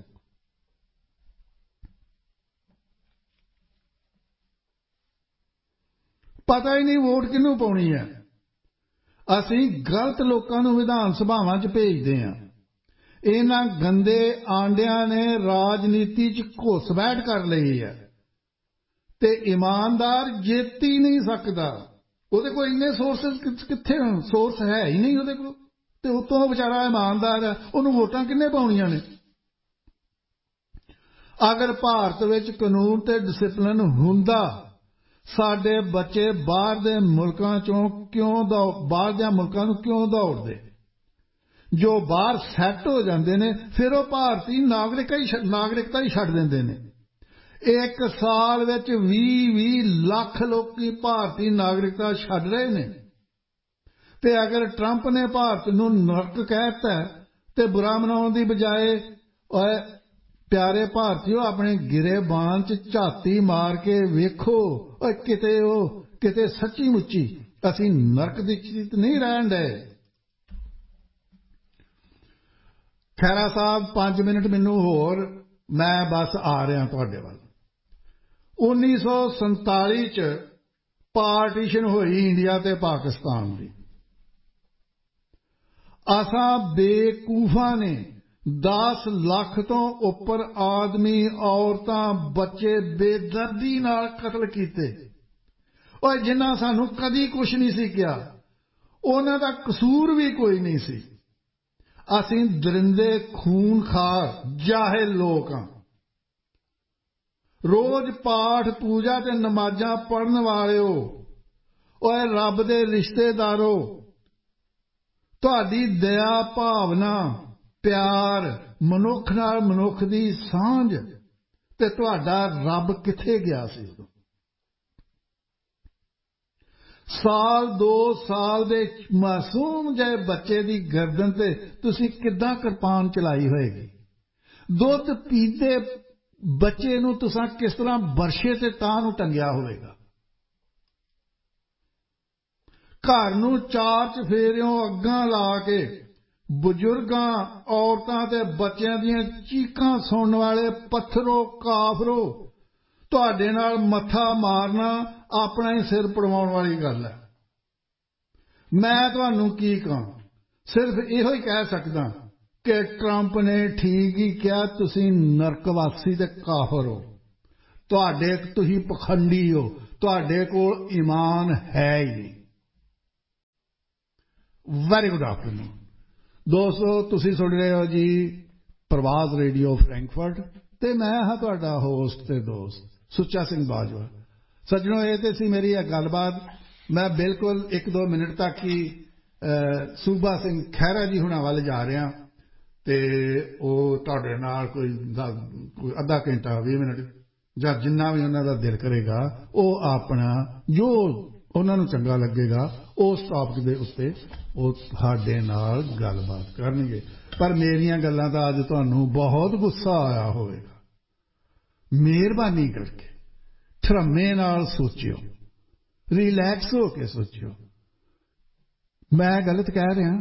ਪਤਾ ਹੀ ਨਹੀਂ ਵੋਟ ਕਿਹਨੂੰ ਪਾਉਣੀ ਹੈ। ਅਸੀਂ ਗਲਤ ਲੋਕਾਂ ਨੂੰ ਵਿਧਾਨ ਸਭਾਵਾਂ 'ਚ ਭੇਜਦੇ ਹਾਂ। ਇਹਨਾਂ ਗੰਦੇ ਆਂਡਿਆਂ ਨੇ ਰਾਜਨੀਤੀ 'ਚ ਘੁਸਪੈਠ ਕਰ ਲਈ ਹੈ ਤੇ ਇਮਾਨਦਾਰ ਜਿੱਤ ਹੀ ਨਹੀਂ ਸਕਦਾ। ਉਹਦੇ ਕੋਲ ਇੰਨੇ ਸੋਰਸਿਸ ਕਿੱਥੇ ਹਨ? ਸੋਰਸ ਹੈ ਹੀ ਨਹੀਂ ਉਹਦੇ ਕੋਲ, ਤੇ ਉਤੋਂ ਵਿਚਾਰਾ ਇਮਾਨਦਾਰ ਹੈ, ਉਹਨੂੰ ਵੋਟਾਂ ਕਿੰਨੇ ਪਾਉਣੀਆਂ ਨੇ? ਅਗਰ ਭਾਰਤ ਵਿੱਚ ਕਾਨੂੰਨ ਤੇ ਡਿਸਿਪਲਿਨ ਹੁੰਦਾ, ਸਾਡੇ ਬੱਚੇ ਬਾਹਰ ਦੇ ਮੁਲਕਾਂ ਚੋਂ ਕਿਉਂ ਬਾਹਰ ਦੇ ਮੁਲਕਾਂ ਨੂੰ ਕਿਉਂ ਦੌੜਦੇ? ਜੋ ਬਾਹਰ ਸੈੱਟ ਹੋ ਜਾਂਦੇ ਨੇ ਫਿਰ ਉਹ ਭਾਰਤੀ ਨਾਗਰਿਕ ਹੀ ਨਾਗਰਿਕਤਾ ਹੀ ਛੱਡ ਦਿੰਦੇ ਨੇ। ਇੱਕ ਸਾਲ ਵਿੱਚ ਵੀਹ ਵੀਹ ਲੱਖ ਲੋਕੀ ਭਾਰਤੀ ਨਾਗਰਿਕਤਾ ਛੱਡ ਰਹੇ ਨੇ। ਤੇ ਅਗਰ ਟਰੰਪ ਨੇ ਭਾਰਤ ਨੂੰ ਨਰਕ ਕਹਿਤਾ ਤੇ ਬੁਰਾ ਮਨਾਉਣ ਦੀ ਬਜਾਏ ਓਏ ਪਿਆਰੇ ਭਾਰਤੀਓ ਆਪਣੇ ਗਿਰੇਬਾਨ 'ਚ ਝਾਤੀ ਮਾਰ ਕੇ ਵੇਖੋ, ਓਏ ਕਿਤੇ ਉਹ ਕਿਤੇ ਸੱਚੀ ਮੁੱਚੀ ਅਸੀਂ ਨਰਕ ਦੀ ਚੀਤ ਨਹੀਂ ਰਹਿਣ ਡਏ। ਖਹਿਰਾ ਸਾਹਿਬ ਪੰਜ ਮਿੰਟ ਮੈਨੂੰ ਹੋਰ, ਮੈਂ ਬਸ ਆ ਰਿਹਾ ਤੁਹਾਡੇ ਵੱਲ। ਉੱਨੀ ਸੌ ਸੰਤਾਲੀ 'ਚ ਪਾਰਟੀਸ਼ਨ ਹੋਈ ਇੰਡੀਆ ਤੇ ਪਾਕਿਸਤਾਨ ਦੀ। ਅਸਾਂ ਬੇਕੂਫਾਂ ਨੇ ਦਸ ਲੱਖ ਤੋਂ ਉੱਪਰ ਆਦਮੀ, ਔਰਤਾਂ, ਬੱਚੇ ਬੇਦਰਦੀ ਨਾਲ ਕਤਲ ਕੀਤੇ। ਓਏ ਜਿਨ੍ਹਾਂ ਸਾਨੂੰ ਕਦੀ ਕੁਛ ਨਹੀਂ ਸੀ ਕਿਹਾ, ਉਹਨਾਂ ਦਾ ਕਸੂਰ ਵੀ ਕੋਈ ਨਹੀਂ ਸੀ। ਅਸੀਂ ਦਰਿੰਦੇ ਖੂਨਖਾਰ ਜਾਹਿਲ ਲੋਕ ਹਾਂ। ਰੋਜ਼ ਪਾਠ ਪੂਜਾ ਤੇ ਨਮਾਜ਼ਾਂ ਪੜ੍ਹਨ ਵਾਲਿਓ, ਓਏ ਰੱਬ ਦੇ ਰਿਸ਼ਤੇਦਾਰੋ, ਤੁਹਾਡੀ ਦਇਆ ਭਾਵਨਾ, ਪਿਆਰ, ਮਨੁੱਖ ਨਾਲ ਮਨੁੱਖ ਦੀ ਸਾਂਝ ਤੇ ਤੁਹਾਡਾ ਰੱਬ ਕਿੱਥੇ ਗਿਆ ਸੀ ਉਦੋਂ? ਸਾਲ ਦੋ ਸਾਲ ਦੇ ਮਾਸੂਮ ਜਿਹੇ ਬੱਚੇ ਦੀ ਗਰਦਨ ਤੇ ਤੁਸੀਂ ਕਿੱਦਾਂ ਕਿਰਪਾਨ ਚਲਾਈ ਹੋਏਗੀ? ਦੁੱਧ ਪੀਂਦੇ ਬੱਚੇ ਨੂੰ ਤੁਸੀਂ ਕਿਸ ਤਰ੍ਹਾਂ ਬਰਸ਼ੇ ਤੇ ਤਾਂ ਨੂੰ ਟੰਗਿਆ ਹੋਵੇਗਾ? ਘਰ ਨੂੰ ਚਾਰ ਚਫੇਰਿਓਂ ਅੱਗਾਂ ਲਾ ਕੇ ਬਜ਼ੁਰਗਾਂ, ਔਰਤਾਂ ਤੇ ਬੱਚਿਆਂ ਦੀਆਂ ਚੀਕਾਂ ਸੁਣਨ ਵਾਲੇ ਪੱਥਰੋ ਕਾਫਰੋ, ਤੁਹਾਡੇ ਨਾਲ ਮੱਥਾ ਮਾਰਨਾ ਆਪਣਾ ਹੀ ਸਿਰ ਪੜਵਾਉਣ ਵਾਲੀ ਗੱਲ ਹੈ। ਮੈਂ ਤੁਹਾਨੂੰ ਕੀ ਕਹਾਂ? ਸਿਰਫ ਇਹੋ ਹੀ ਕਹਿ ਸਕਦਾ ਕਿ ਟਰੰਪ ਨੇ ਠੀਕ ਹੀ ਕਿਹਾ, ਤੁਸੀਂ ਨਰਕਵਾਸੀ ਤੇ ਕਾਫਰ ਹੋ। ਤੁਹਾਡੇ ਤੁਸੀਂ ਪਖੰਡੀ ਹੋ, ਤੁਹਾਡੇ ਕੋਲ ਈਮਾਨ ਹੈ ਹੀ ਨਹੀਂ। ਵੈਰੀ ਗੁੱਡ ਆਫਟਰਨੂਨ ਦੋਸਤੋ, ਤੁਸੀਂ ਸੁਣ ਰਹੇ ਹੋ ਜੀ ਪ੍ਰਵਾਜ਼ ਰੇਡੀਓ ਫਰੈਂਕਫਰਟ ਤੇ ਮੈਂ ਹਾਂ ਤੁਹਾਡਾ ਹੋਸਟ ਤੇ ਦੋਸਤ ਸੁੱਚਾ ਸਿੰਘ ਬਾਜਵਾ। ਸੱਜਣੋ, ਇਹ ਤੇ ਸੀ ਮੇਰੀ ਇਹ ਗੱਲਬਾਤ। ਮੈਂ ਬਿਲਕੁਲ ਇੱਕ ਦੋ ਮਿੰਟ ਤੱਕ ਹੀ ਸੂਬਾ ਸਿੰਘ ਖਹਿਰਾ ਜੀ ਹੁਣਾਂ ਵੱਲ ਜਾ ਰਿਹਾ ਤੇ ਉਹ ਤੁਹਾਡੇ ਨਾਲ ਕੋਈ ਕੋਈ ਅੱਧਾ ਘੰਟਾ ਵੀਹ ਮਿੰਟ ਜਾਂ ਜਿੰਨਾ ਵੀ ਉਹਨਾਂ ਦਾ ਦਿਲ ਕਰੇਗਾ ਉਹ ਆਪਣਾ ਜੋ ਉਹਨਾਂ ਨੂੰ ਚੰਗਾ ਲੱਗੇਗਾ ਉਸ ਟੌਪਿਕ ਦੇ ਉੱਤੇ ਉਹ ਸਾਡੇ ਨਾਲ ਗੱਲਬਾਤ ਕਰਨਗੇ। ਪਰ ਮੇਰੀਆਂ ਗੱਲਾਂ ਦਾ ਅੱਜ ਤੁਹਾਨੂੰ ਬਹੁਤ ਗੁੱਸਾ ਆਇਆ ਹੋਵੇਗਾ। ਮਿਹਰਬਾਨੀ ਕਰਕੇ ਠਰਮੇ ਨਾਲ ਸੋਚਿਓ, ਰਿਲੈਕਸ ਹੋ ਕੇ ਸੋਚਿਓ। ਮੈਂ ਗਲਤ ਕਹਿ ਰਿਹਾ?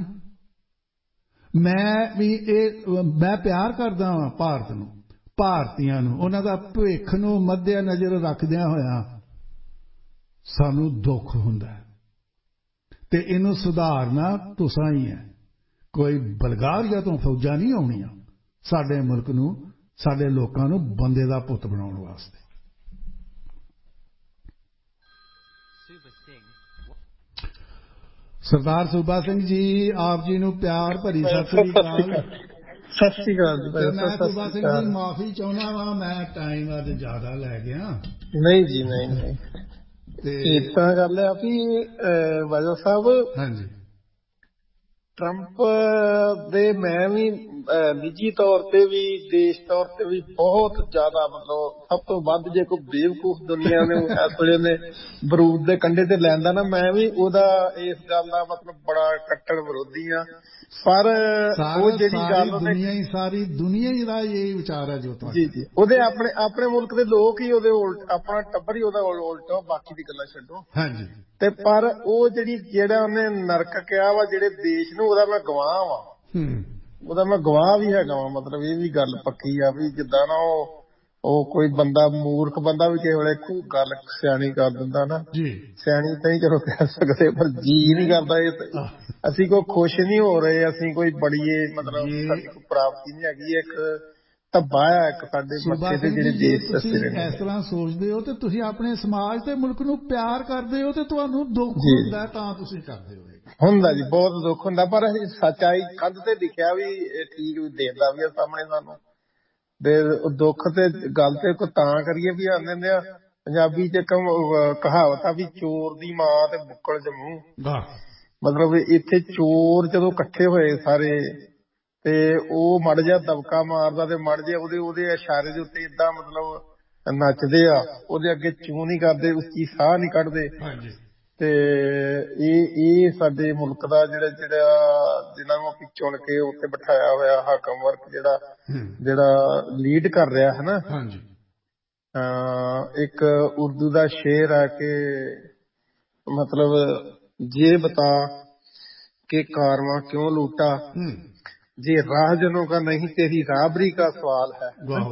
ਮੈਂ ਵੀ ਇਹ ਮੈਂ ਪਿਆਰ ਕਰਦਾ ਹਾਂ ਭਾਰਤ ਨੂੰ, ਭਾਰਤੀਆਂ ਨੂੰ, ਉਹਨਾਂ ਦਾ ਭਵਿੱਖ ਨੂੰ ਮੱਦੇ ਨਜ਼ਰ ਰੱਖਦਿਆਂ ਹੋਇਆਂ ਸਾਨੂੰ ਦੁੱਖ ਹੁੰਦਾ ਹੈ ਤੇ ਇਹਨੂੰ ਸੁਧਾਰਨਾ ਤੁਸਾਂ ਹੀ ਹੈ। ਕੋਈ ਬਲਗਾਰੀਆ ਤੋਂ ਫੌਜਾਂ ਨਹੀਂ ਆਉਣੀਆਂ ਸਾਡੇ ਮੁਲਕ ਨੂੰ, ਸਾਡੇ ਲੋਕਾਂ ਨੂੰ ਬੰਦੇ ਦਾ ਪੁੱਤ ਬਣਾਉਣ ਵਾਸਤੇ। ਸਰਦਾਰ ਸੂਬਾ ਸਿੰਘ ਜੀ, ਆਪ ਜੀ ਨੂੰ ਪਿਆਰ ਭਰੀ ਸਤਿ ਸ੍ਰੀ ਅਕਾਲ। ਸਤਿ ਸ੍ਰੀ ਅਕਾਲ ਜੀ। ਮੈਂ ਸੂਬਾ ਸਿੰਘ ਜੀ ਮਾਫੀ ਚਾਹੁੰਦਾ ਵਾਂ, ਮੈਂ ਟਾਈਮ ਅੱਜ ਜ਼ਿਆਦਾ ਲੈ ਗਿਆ। ਨਹੀਂ ਜੀ, ਨਹੀਂ ਨਹੀਂ, ਇਸ ਤਰ੍ਹਾਂ ਗੱਲ ਹੈ ਵੀ ਬਾਜਵਾ ਸਾਹਿਬ, ਹਾਂਜੀ, ਟਰੰਪ ਦੇ ਮੈਂ ਵੀ ਨਿੱਜੀ ਤੌਰ ਤੇ ਵੀ ਦੇਸ਼ ਤੌਰ ਤੇ ਵੀ ਬਹੁਤ ਜ਼ਿਆਦਾ ਮਤਲਬ ਸਭ ਤੋਂ ਵੱਧ ਜੇ ਕੋਈ ਬੇਵਕੂਫ ਦੁਨੀਆ ਨੇ ਇਸ ਵੇਲੇ ਨੇ ਬਰੂਦ ਦੇ ਕੰਢੇ ਤੇ ਲੈਂਦਾ ਨਾ, ਮੈਂ ਵੀ ਉਹਦਾ ਇਸ ਗੱਲ ਦਾ ਮਤਲਬ ਬੜਾ ਕੱਟੜ ਵਿਰੋਧੀ ਆ। ਪਰ ਉਹ ਜਿਹੜੀ ਗੱਲ ਦੁਨੀਆ ਹੀ ਸਾਰੀ ਦੁਨੀਆ ਹੀ ਦਾ ਇਹ ਵਿਚਾਰ ਹੈ ਜੋ ਜੀ ਜੀ ਉਹਦੇ ਆਪਣੇ ਆਪਣੇ ਮੁਲਕ ਦੇ ਲੋਕ ਹੀ ਉਹਦੇ ਉਲਟ, ਆਪਣਾ ਟੱਬਰ ਹੀ ਉਹਦਾ ਉਲਟ, ਬਾਕੀ ਦੀ ਗੱਲਾਂ ਛੱਡੋ। ਹਾਂਜੀ। ਤੇ ਪਰ ਉਹ ਜਿਹੜੀ ਜਿਹੜਾ ਉਹਨੇ ਨਰਕ ਕਿਹਾ ਵਾ ਜਿਹੜੇ ਦੇਸ਼ ਨੂੰ, ਉਹਦਾ ਮੈਂ ਗਵਾਹ ਵਾ, ਉਹਦਾ ਮੈਂ ਗਵਾਹ ਵੀ ਹੈਗਾ ਵਾ। ਮਤਲਬ ਇਹ ਵੀ ਗੱਲ ਪੱਕੀ ਆ ਵੀ ਜਿੱਦਾਂ ਨਾ ਉਹ ਉਹ ਕੋਈ ਬੰਦਾ ਮੂਰਖ ਬੰਦਾ ਵੀ ਕਿਸੇ ਵੇਲੇ ਕੋਈ ਗੱਲ ਸਿਆਣੀ ਕਰ ਦਿੰਦਾ ਨਾ, ਸਿਆਣੀ ਤਾਂ ਹੀ ਚਲੋ ਕਹਿ ਸਕਦੇ, ਪਰ ਜੀ ਨਹੀਂ ਕਰਦਾ। ਇਹ ਅਸੀਂ ਕੋਈ ਖੁਸ਼ ਨਹੀਂ ਹੋ ਰਹੇ, ਅਸੀਂ ਕੋਈ ਬੜੀਏ ਮਤਲਬ ਸਾਡੀ ਕੋਈ ਪ੍ਰਾਪਤੀ ਨਹੀਂ ਹੈਗੀ। ਇੱਕ ਧੱਬਾ ਆ ਇੱਕ ਸਾਡੇ ਮੱਥੇ ਤੇ ਜਿਹੜੇ ਦੇਸ਼ ਤੁਸੀਂ ਇਸ ਤਰ੍ਹਾਂ ਸੋਚਦੇ ਹੋ ਤੇ ਤੁਸੀਂ ਆਪਣੇ ਸਮਾਜ ਤੇ ਮੁਲਕ ਨੂੰ ਪਿਆਰ ਕਰਦੇ ਹੋ ਤੇ ਤੁਹਾਨੂੰ ਦੁੱਖ ਹੁੰਦਾ ਤਾਂ ਤੁਸੀਂ ਕਰਦੇ ਹੋ। ਹੁੰਦਾ ਜੀ, ਬਹੁਤ ਦੁੱਖ ਹੁੰਦਾ, ਪਰ ਸੱਚਾਈ ਕੰਧ ਤੇ ਲਿਖਿਆ ਵੀ ਠੀਕ ਵੀ ਦੇਖਦਾ ਵੀ ਸਾਹਮਣੇ ਸਾਨੂੰ। ਤੇ ਦੁੱਖ ਤੇ ਗੱਲ ਤੇ ਕੋਈ ਤਾਂ ਕਰੀਏ ਵੀ ਆਂਦੇ ਹੁੰਦੇ ਆ ਪੰਜਾਬੀ ਚ ਕਹਾਵਤ ਆ ਵੀ ਚੋਰ ਦੀ ਮਾਂ ਤੇ ਬੁੱਕਲ ਚ ਮੂੰਹ। ਮਤਲਬ ਇੱਥੇ ਚੋਰ ਜਦੋਂ ਇਕੱਠੇ ਹੋਏ ਸਾਰੇ ਤੇ ਉਹ ਮੜ ਜਿਹਾ ਦਬਕਾ ਮਾਰਦਾ ਤੇ ਮੜ ਜਿਹਾ ਉਹਦੇ ਉਹਦੇ ਇਸ਼ਾਰੇ ਦੇ ਉੱਤੇ ਏਦਾਂ ਮਤਲਬ ਨੱਚਦੇ ਆ, ਉਹਦੇ ਅੱਗੇ ਚੂੰ ਨਹੀਂ ਕਰਦੇ, ਉੱਚੀ ਸਾਹ ਨਹੀਂ ਕੱਢਦੇ। ਤੇ ਇਹ ਇਹ ਸਾਡੇ ਮੁਲਕ ਦਾ ਜਿਹੜਾ ਜਿਹੜਾ ਜਿਹਨਾਂ ਨੂੰ ਅਸੀਂ ਚੁਣ ਕੇ ਉੱਥੇ ਬਿਠਾਇਆ ਹੋਇਆ ਹਾਕਮ ਵਰਗ ਜਿਹੜਾ ਜਿਹੜਾ ਲੀਡ ਕਰ ਰਿਹਾ ਹੈ ਨਾ। ਇੱਕ ਉਰਦੂ ਦਾ ਸ਼ੇਰ ਹੈ ਕਿ ਮਤਲਬ ਜੇ ਬਤਾ ਕਿ ਕਾਰਵਾਂ ਕਿਉਂ ਲੂਟਾ, ਜੇ ਰਾਹਜਨੋਂ का नहीं तेरी राबरी का सवाल है।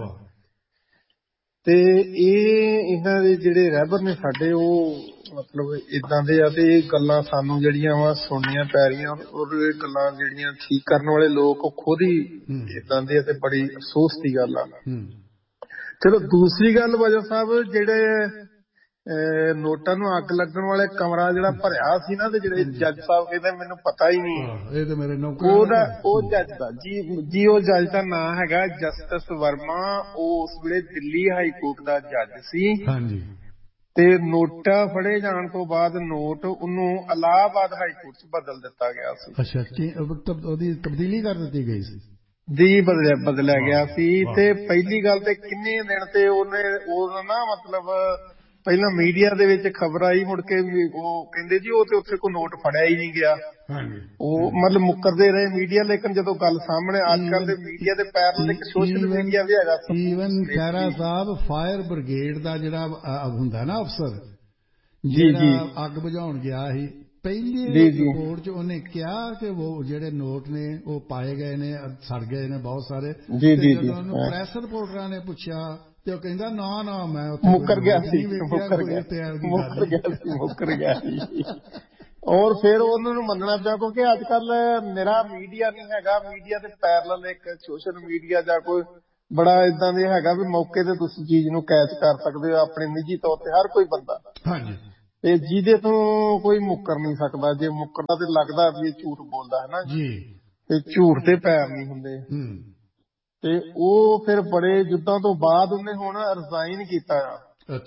ਤੇ ਇਹ ਇਹਨਾਂ ਦੇ ਜਿਹੜੇ ਰਹਿਬਰ ਨੇ ਸਾਡੇ ਉਹ ਮਤਲਬ ਏਦਾਂ ਦੇ ਆ ਤੇ ਇਹ ਗੱਲਾਂ ਸਾਨੂੰ ਜਿਹੜੀਆਂ ਵਾ ਸੁਣਨੀਆਂ ਪੈ ਰਹੀਆਂ, ਔਰ ਇਹ ਗੱਲਾਂ ਜਿਹੜੀਆਂ ਠੀਕ ਕਰਨ ਵਾਲੇ ਲੋਕ ਉਹ ਖੁਦ ਹੀ ਏਦਾਂ ਦੇ ਆ ਤੇ ਬੜੀ ਅਫਸੋਸ ਦੀ ਗੱਲ ਆ। ਚਲੋ ਦੂਸਰੀ ਗੱਲ ਬਾਜਵਾ ਸਾਹਿਬ, ਜਿਹੜੇ ਨੋਟਾਂ ਨੂੰ ਅੱਗ ਲੱਗਣ ਵਾਲੇ ਕਮਰਾ ਜਿਹੜਾ ਭਰਿਆ ਸੀ ਨਾ, ਤੇ ਜਿਹੜੇ ਜੱਜ ਸਾਹਿਬ ਕਹਿੰਦੇ ਮੈਨੂੰ ਪਤਾ ਹੀ ਨਹੀਂ ਉਹਦਾ, ਉਹ ਜੱਜ ਦਾ ਜੀ ਜੀ ਉਹ ਜੱਜ ਦਾ ਨਾਂ ਹੈਗਾ ਜਸਟਿਸ ਵਰਮਾ। ਉਹ ਉਸ ਵੇਲੇ ਦਿੱਲੀ ਹਾਈ ਕੋਰਟ ਦਾ ਜੱਜ ਸੀ ਤੇ ਨੋਟਾਂ ਫੜੇ ਜਾਣ ਤੋਂ ਬਾਅਦ ਨੋਟ ਉਹਨੂੰ ਇਲਾਹਾਬਾਦ ਹਾਈ ਕੋਰਟ ਚ ਬਦਲ ਦਿੱਤਾ ਗਿਆ ਸੀ। ਅੱਛਾ, ਉਹਦੀ ਤਬਦੀਲੀ ਕਰ ਦਿੱਤੀ ਗਈ ਸੀ ਜੀ, ਬਦਲਿਆ ਬਦਲਿਆ ਗਿਆ ਸੀ। ਤੇ ਪਹਿਲੀ ਗੱਲ ਤੇ ਕਿੰਨੇ ਦਿਨ ਤੇ ਉਹਨੇ ਉਹ ਨਾ ਮਤਲਬ ਪਹਿਲਾਂ ਮੀਡੀਆ ਦੇ ਵਿੱਚ ਖਬਰ ਆਈ, ਮੁੜ ਕੇ ਉਹ ਕਹਿੰਦੇ ਜੀ ਉਹ ਤੇ ਉੱਥੇ ਕੋਈ ਨੋਟ ਫੜਿਆ ਹੀ ਨਹੀਂ ਗਿਆ। ਉਹ ਮਤਲਬ ਮੁੱਕਰਦੇ ਰਹੇ ਮੀਡੀਆ, ਲੇਕਿਨ ਜਦੋਂ ਗੱਲ ਸਾਹਮਣੇ ਅੱਜ ਕੱਲ ਦੇ ਮੀਡੀਆ ਦੇ ਪੈਰ ਇੱਕ ਸੋਸ਼ਲ ਮੀਡੀਆ ਵੀ ਹੈਗਾ। ਈਵਨ ਖਹਿਰਾ ਸਾਹਿਬ ਫਾਇਰ ਬ੍ਰਿਗੇਡ ਦਾ ਜਿਹੜਾ ਹੁੰਦਾ ਨਾ ਅਫਸਰ, ਜਿਹੜਾ ਅੱਗ ਬੁਝਾਉਣ ਗਿਆ ਸੀ, ਪਹਿਲੀ ਰਿਪੋਰਟ ਚ ਉਹਨੇ ਕਿਹਾ ਕਿ ਉਹ ਜਿਹੜੇ ਨੋਟ ਨੇ ਉਹ ਪਾਏ ਗਏ ਨੇ, ਸੜ ਗਏ ਨੇ ਬਹੁਤ ਸਾਰੇ। ਜਦੋਂ ਉਹਨੂੰ ਪ੍ਰੈਸ ਰਿਪੋਰਟਰਾਂ ਨੇ ਪੁੱਛਿਆ ਤੇ ਉਹ ਕਹਿੰਦਾ ਨਾ ਨਾ ਮੈਂ ਮੁੱਕਰ ਗਿਆ ਸੀ ਮੁੱਕਰ ਗਿਆ ਮੁੱਕਰ ਗਿਆ ਸੀ ਮੁੱਕਰ ਗਿਆ ਸੀ ਔਰ ਫਿਰ ਉਹਨਾਂ ਨੂੰ ਮੰਨਣਾ ਪਿਆ, ਕਿਉਂਕਿ ਅੱਜ ਕੱਲ ਨਿਰਾ ਮੀਡੀਆ ਨਹੀਂ ਹੈਗਾ, ਮੀਡੀਆ ਦੇ ਪੈਰਲਲ ਇੱਕ ਸੋਸ਼ਲ ਮੀਡੀਆ ਜਾਂ ਕੋਈ ਬੜਾ ਏਦਾਂ ਦੇ ਹੈਗਾ ਵੀ ਮੌਕੇ ਤੇ ਤੁਸੀਂ ਚੀਜ਼ ਨੂੰ ਕੈਚ ਕਰ ਸਕਦੇ ਹੋ ਆਪਣੇ ਨਿੱਜੀ ਤੌਰ ਤੇ ਹਰ ਕੋਈ ਬੰਦਾ, ਤੇ ਜਿਹਦੇ ਤੋਂ ਕੋਈ ਮੁੱਕਰ ਨਹੀਂ ਸਕਦਾ। ਜੇ ਮੁੱਕਰਦਾ ਤੇ ਲੱਗਦਾ ਵੀ ਇਹ ਝੂਠ ਬੋਲਦਾ ਹੈ ਨਾ ਜੀ, ਤੇ ਝੂਠ ਤੇ ਪੈਰ ਨਹੀਂ ਹੁੰਦੇ। ਤੇ ਉਹ ਫਿਰ ਬੜੇ ਯੁੱਧਾਂ ਤੋਂ ਬਾਅਦ ਉਹਨੇ ਹੁਣ ਰਿਜ਼ਾਈਨ ਕੀਤਾ ਆ।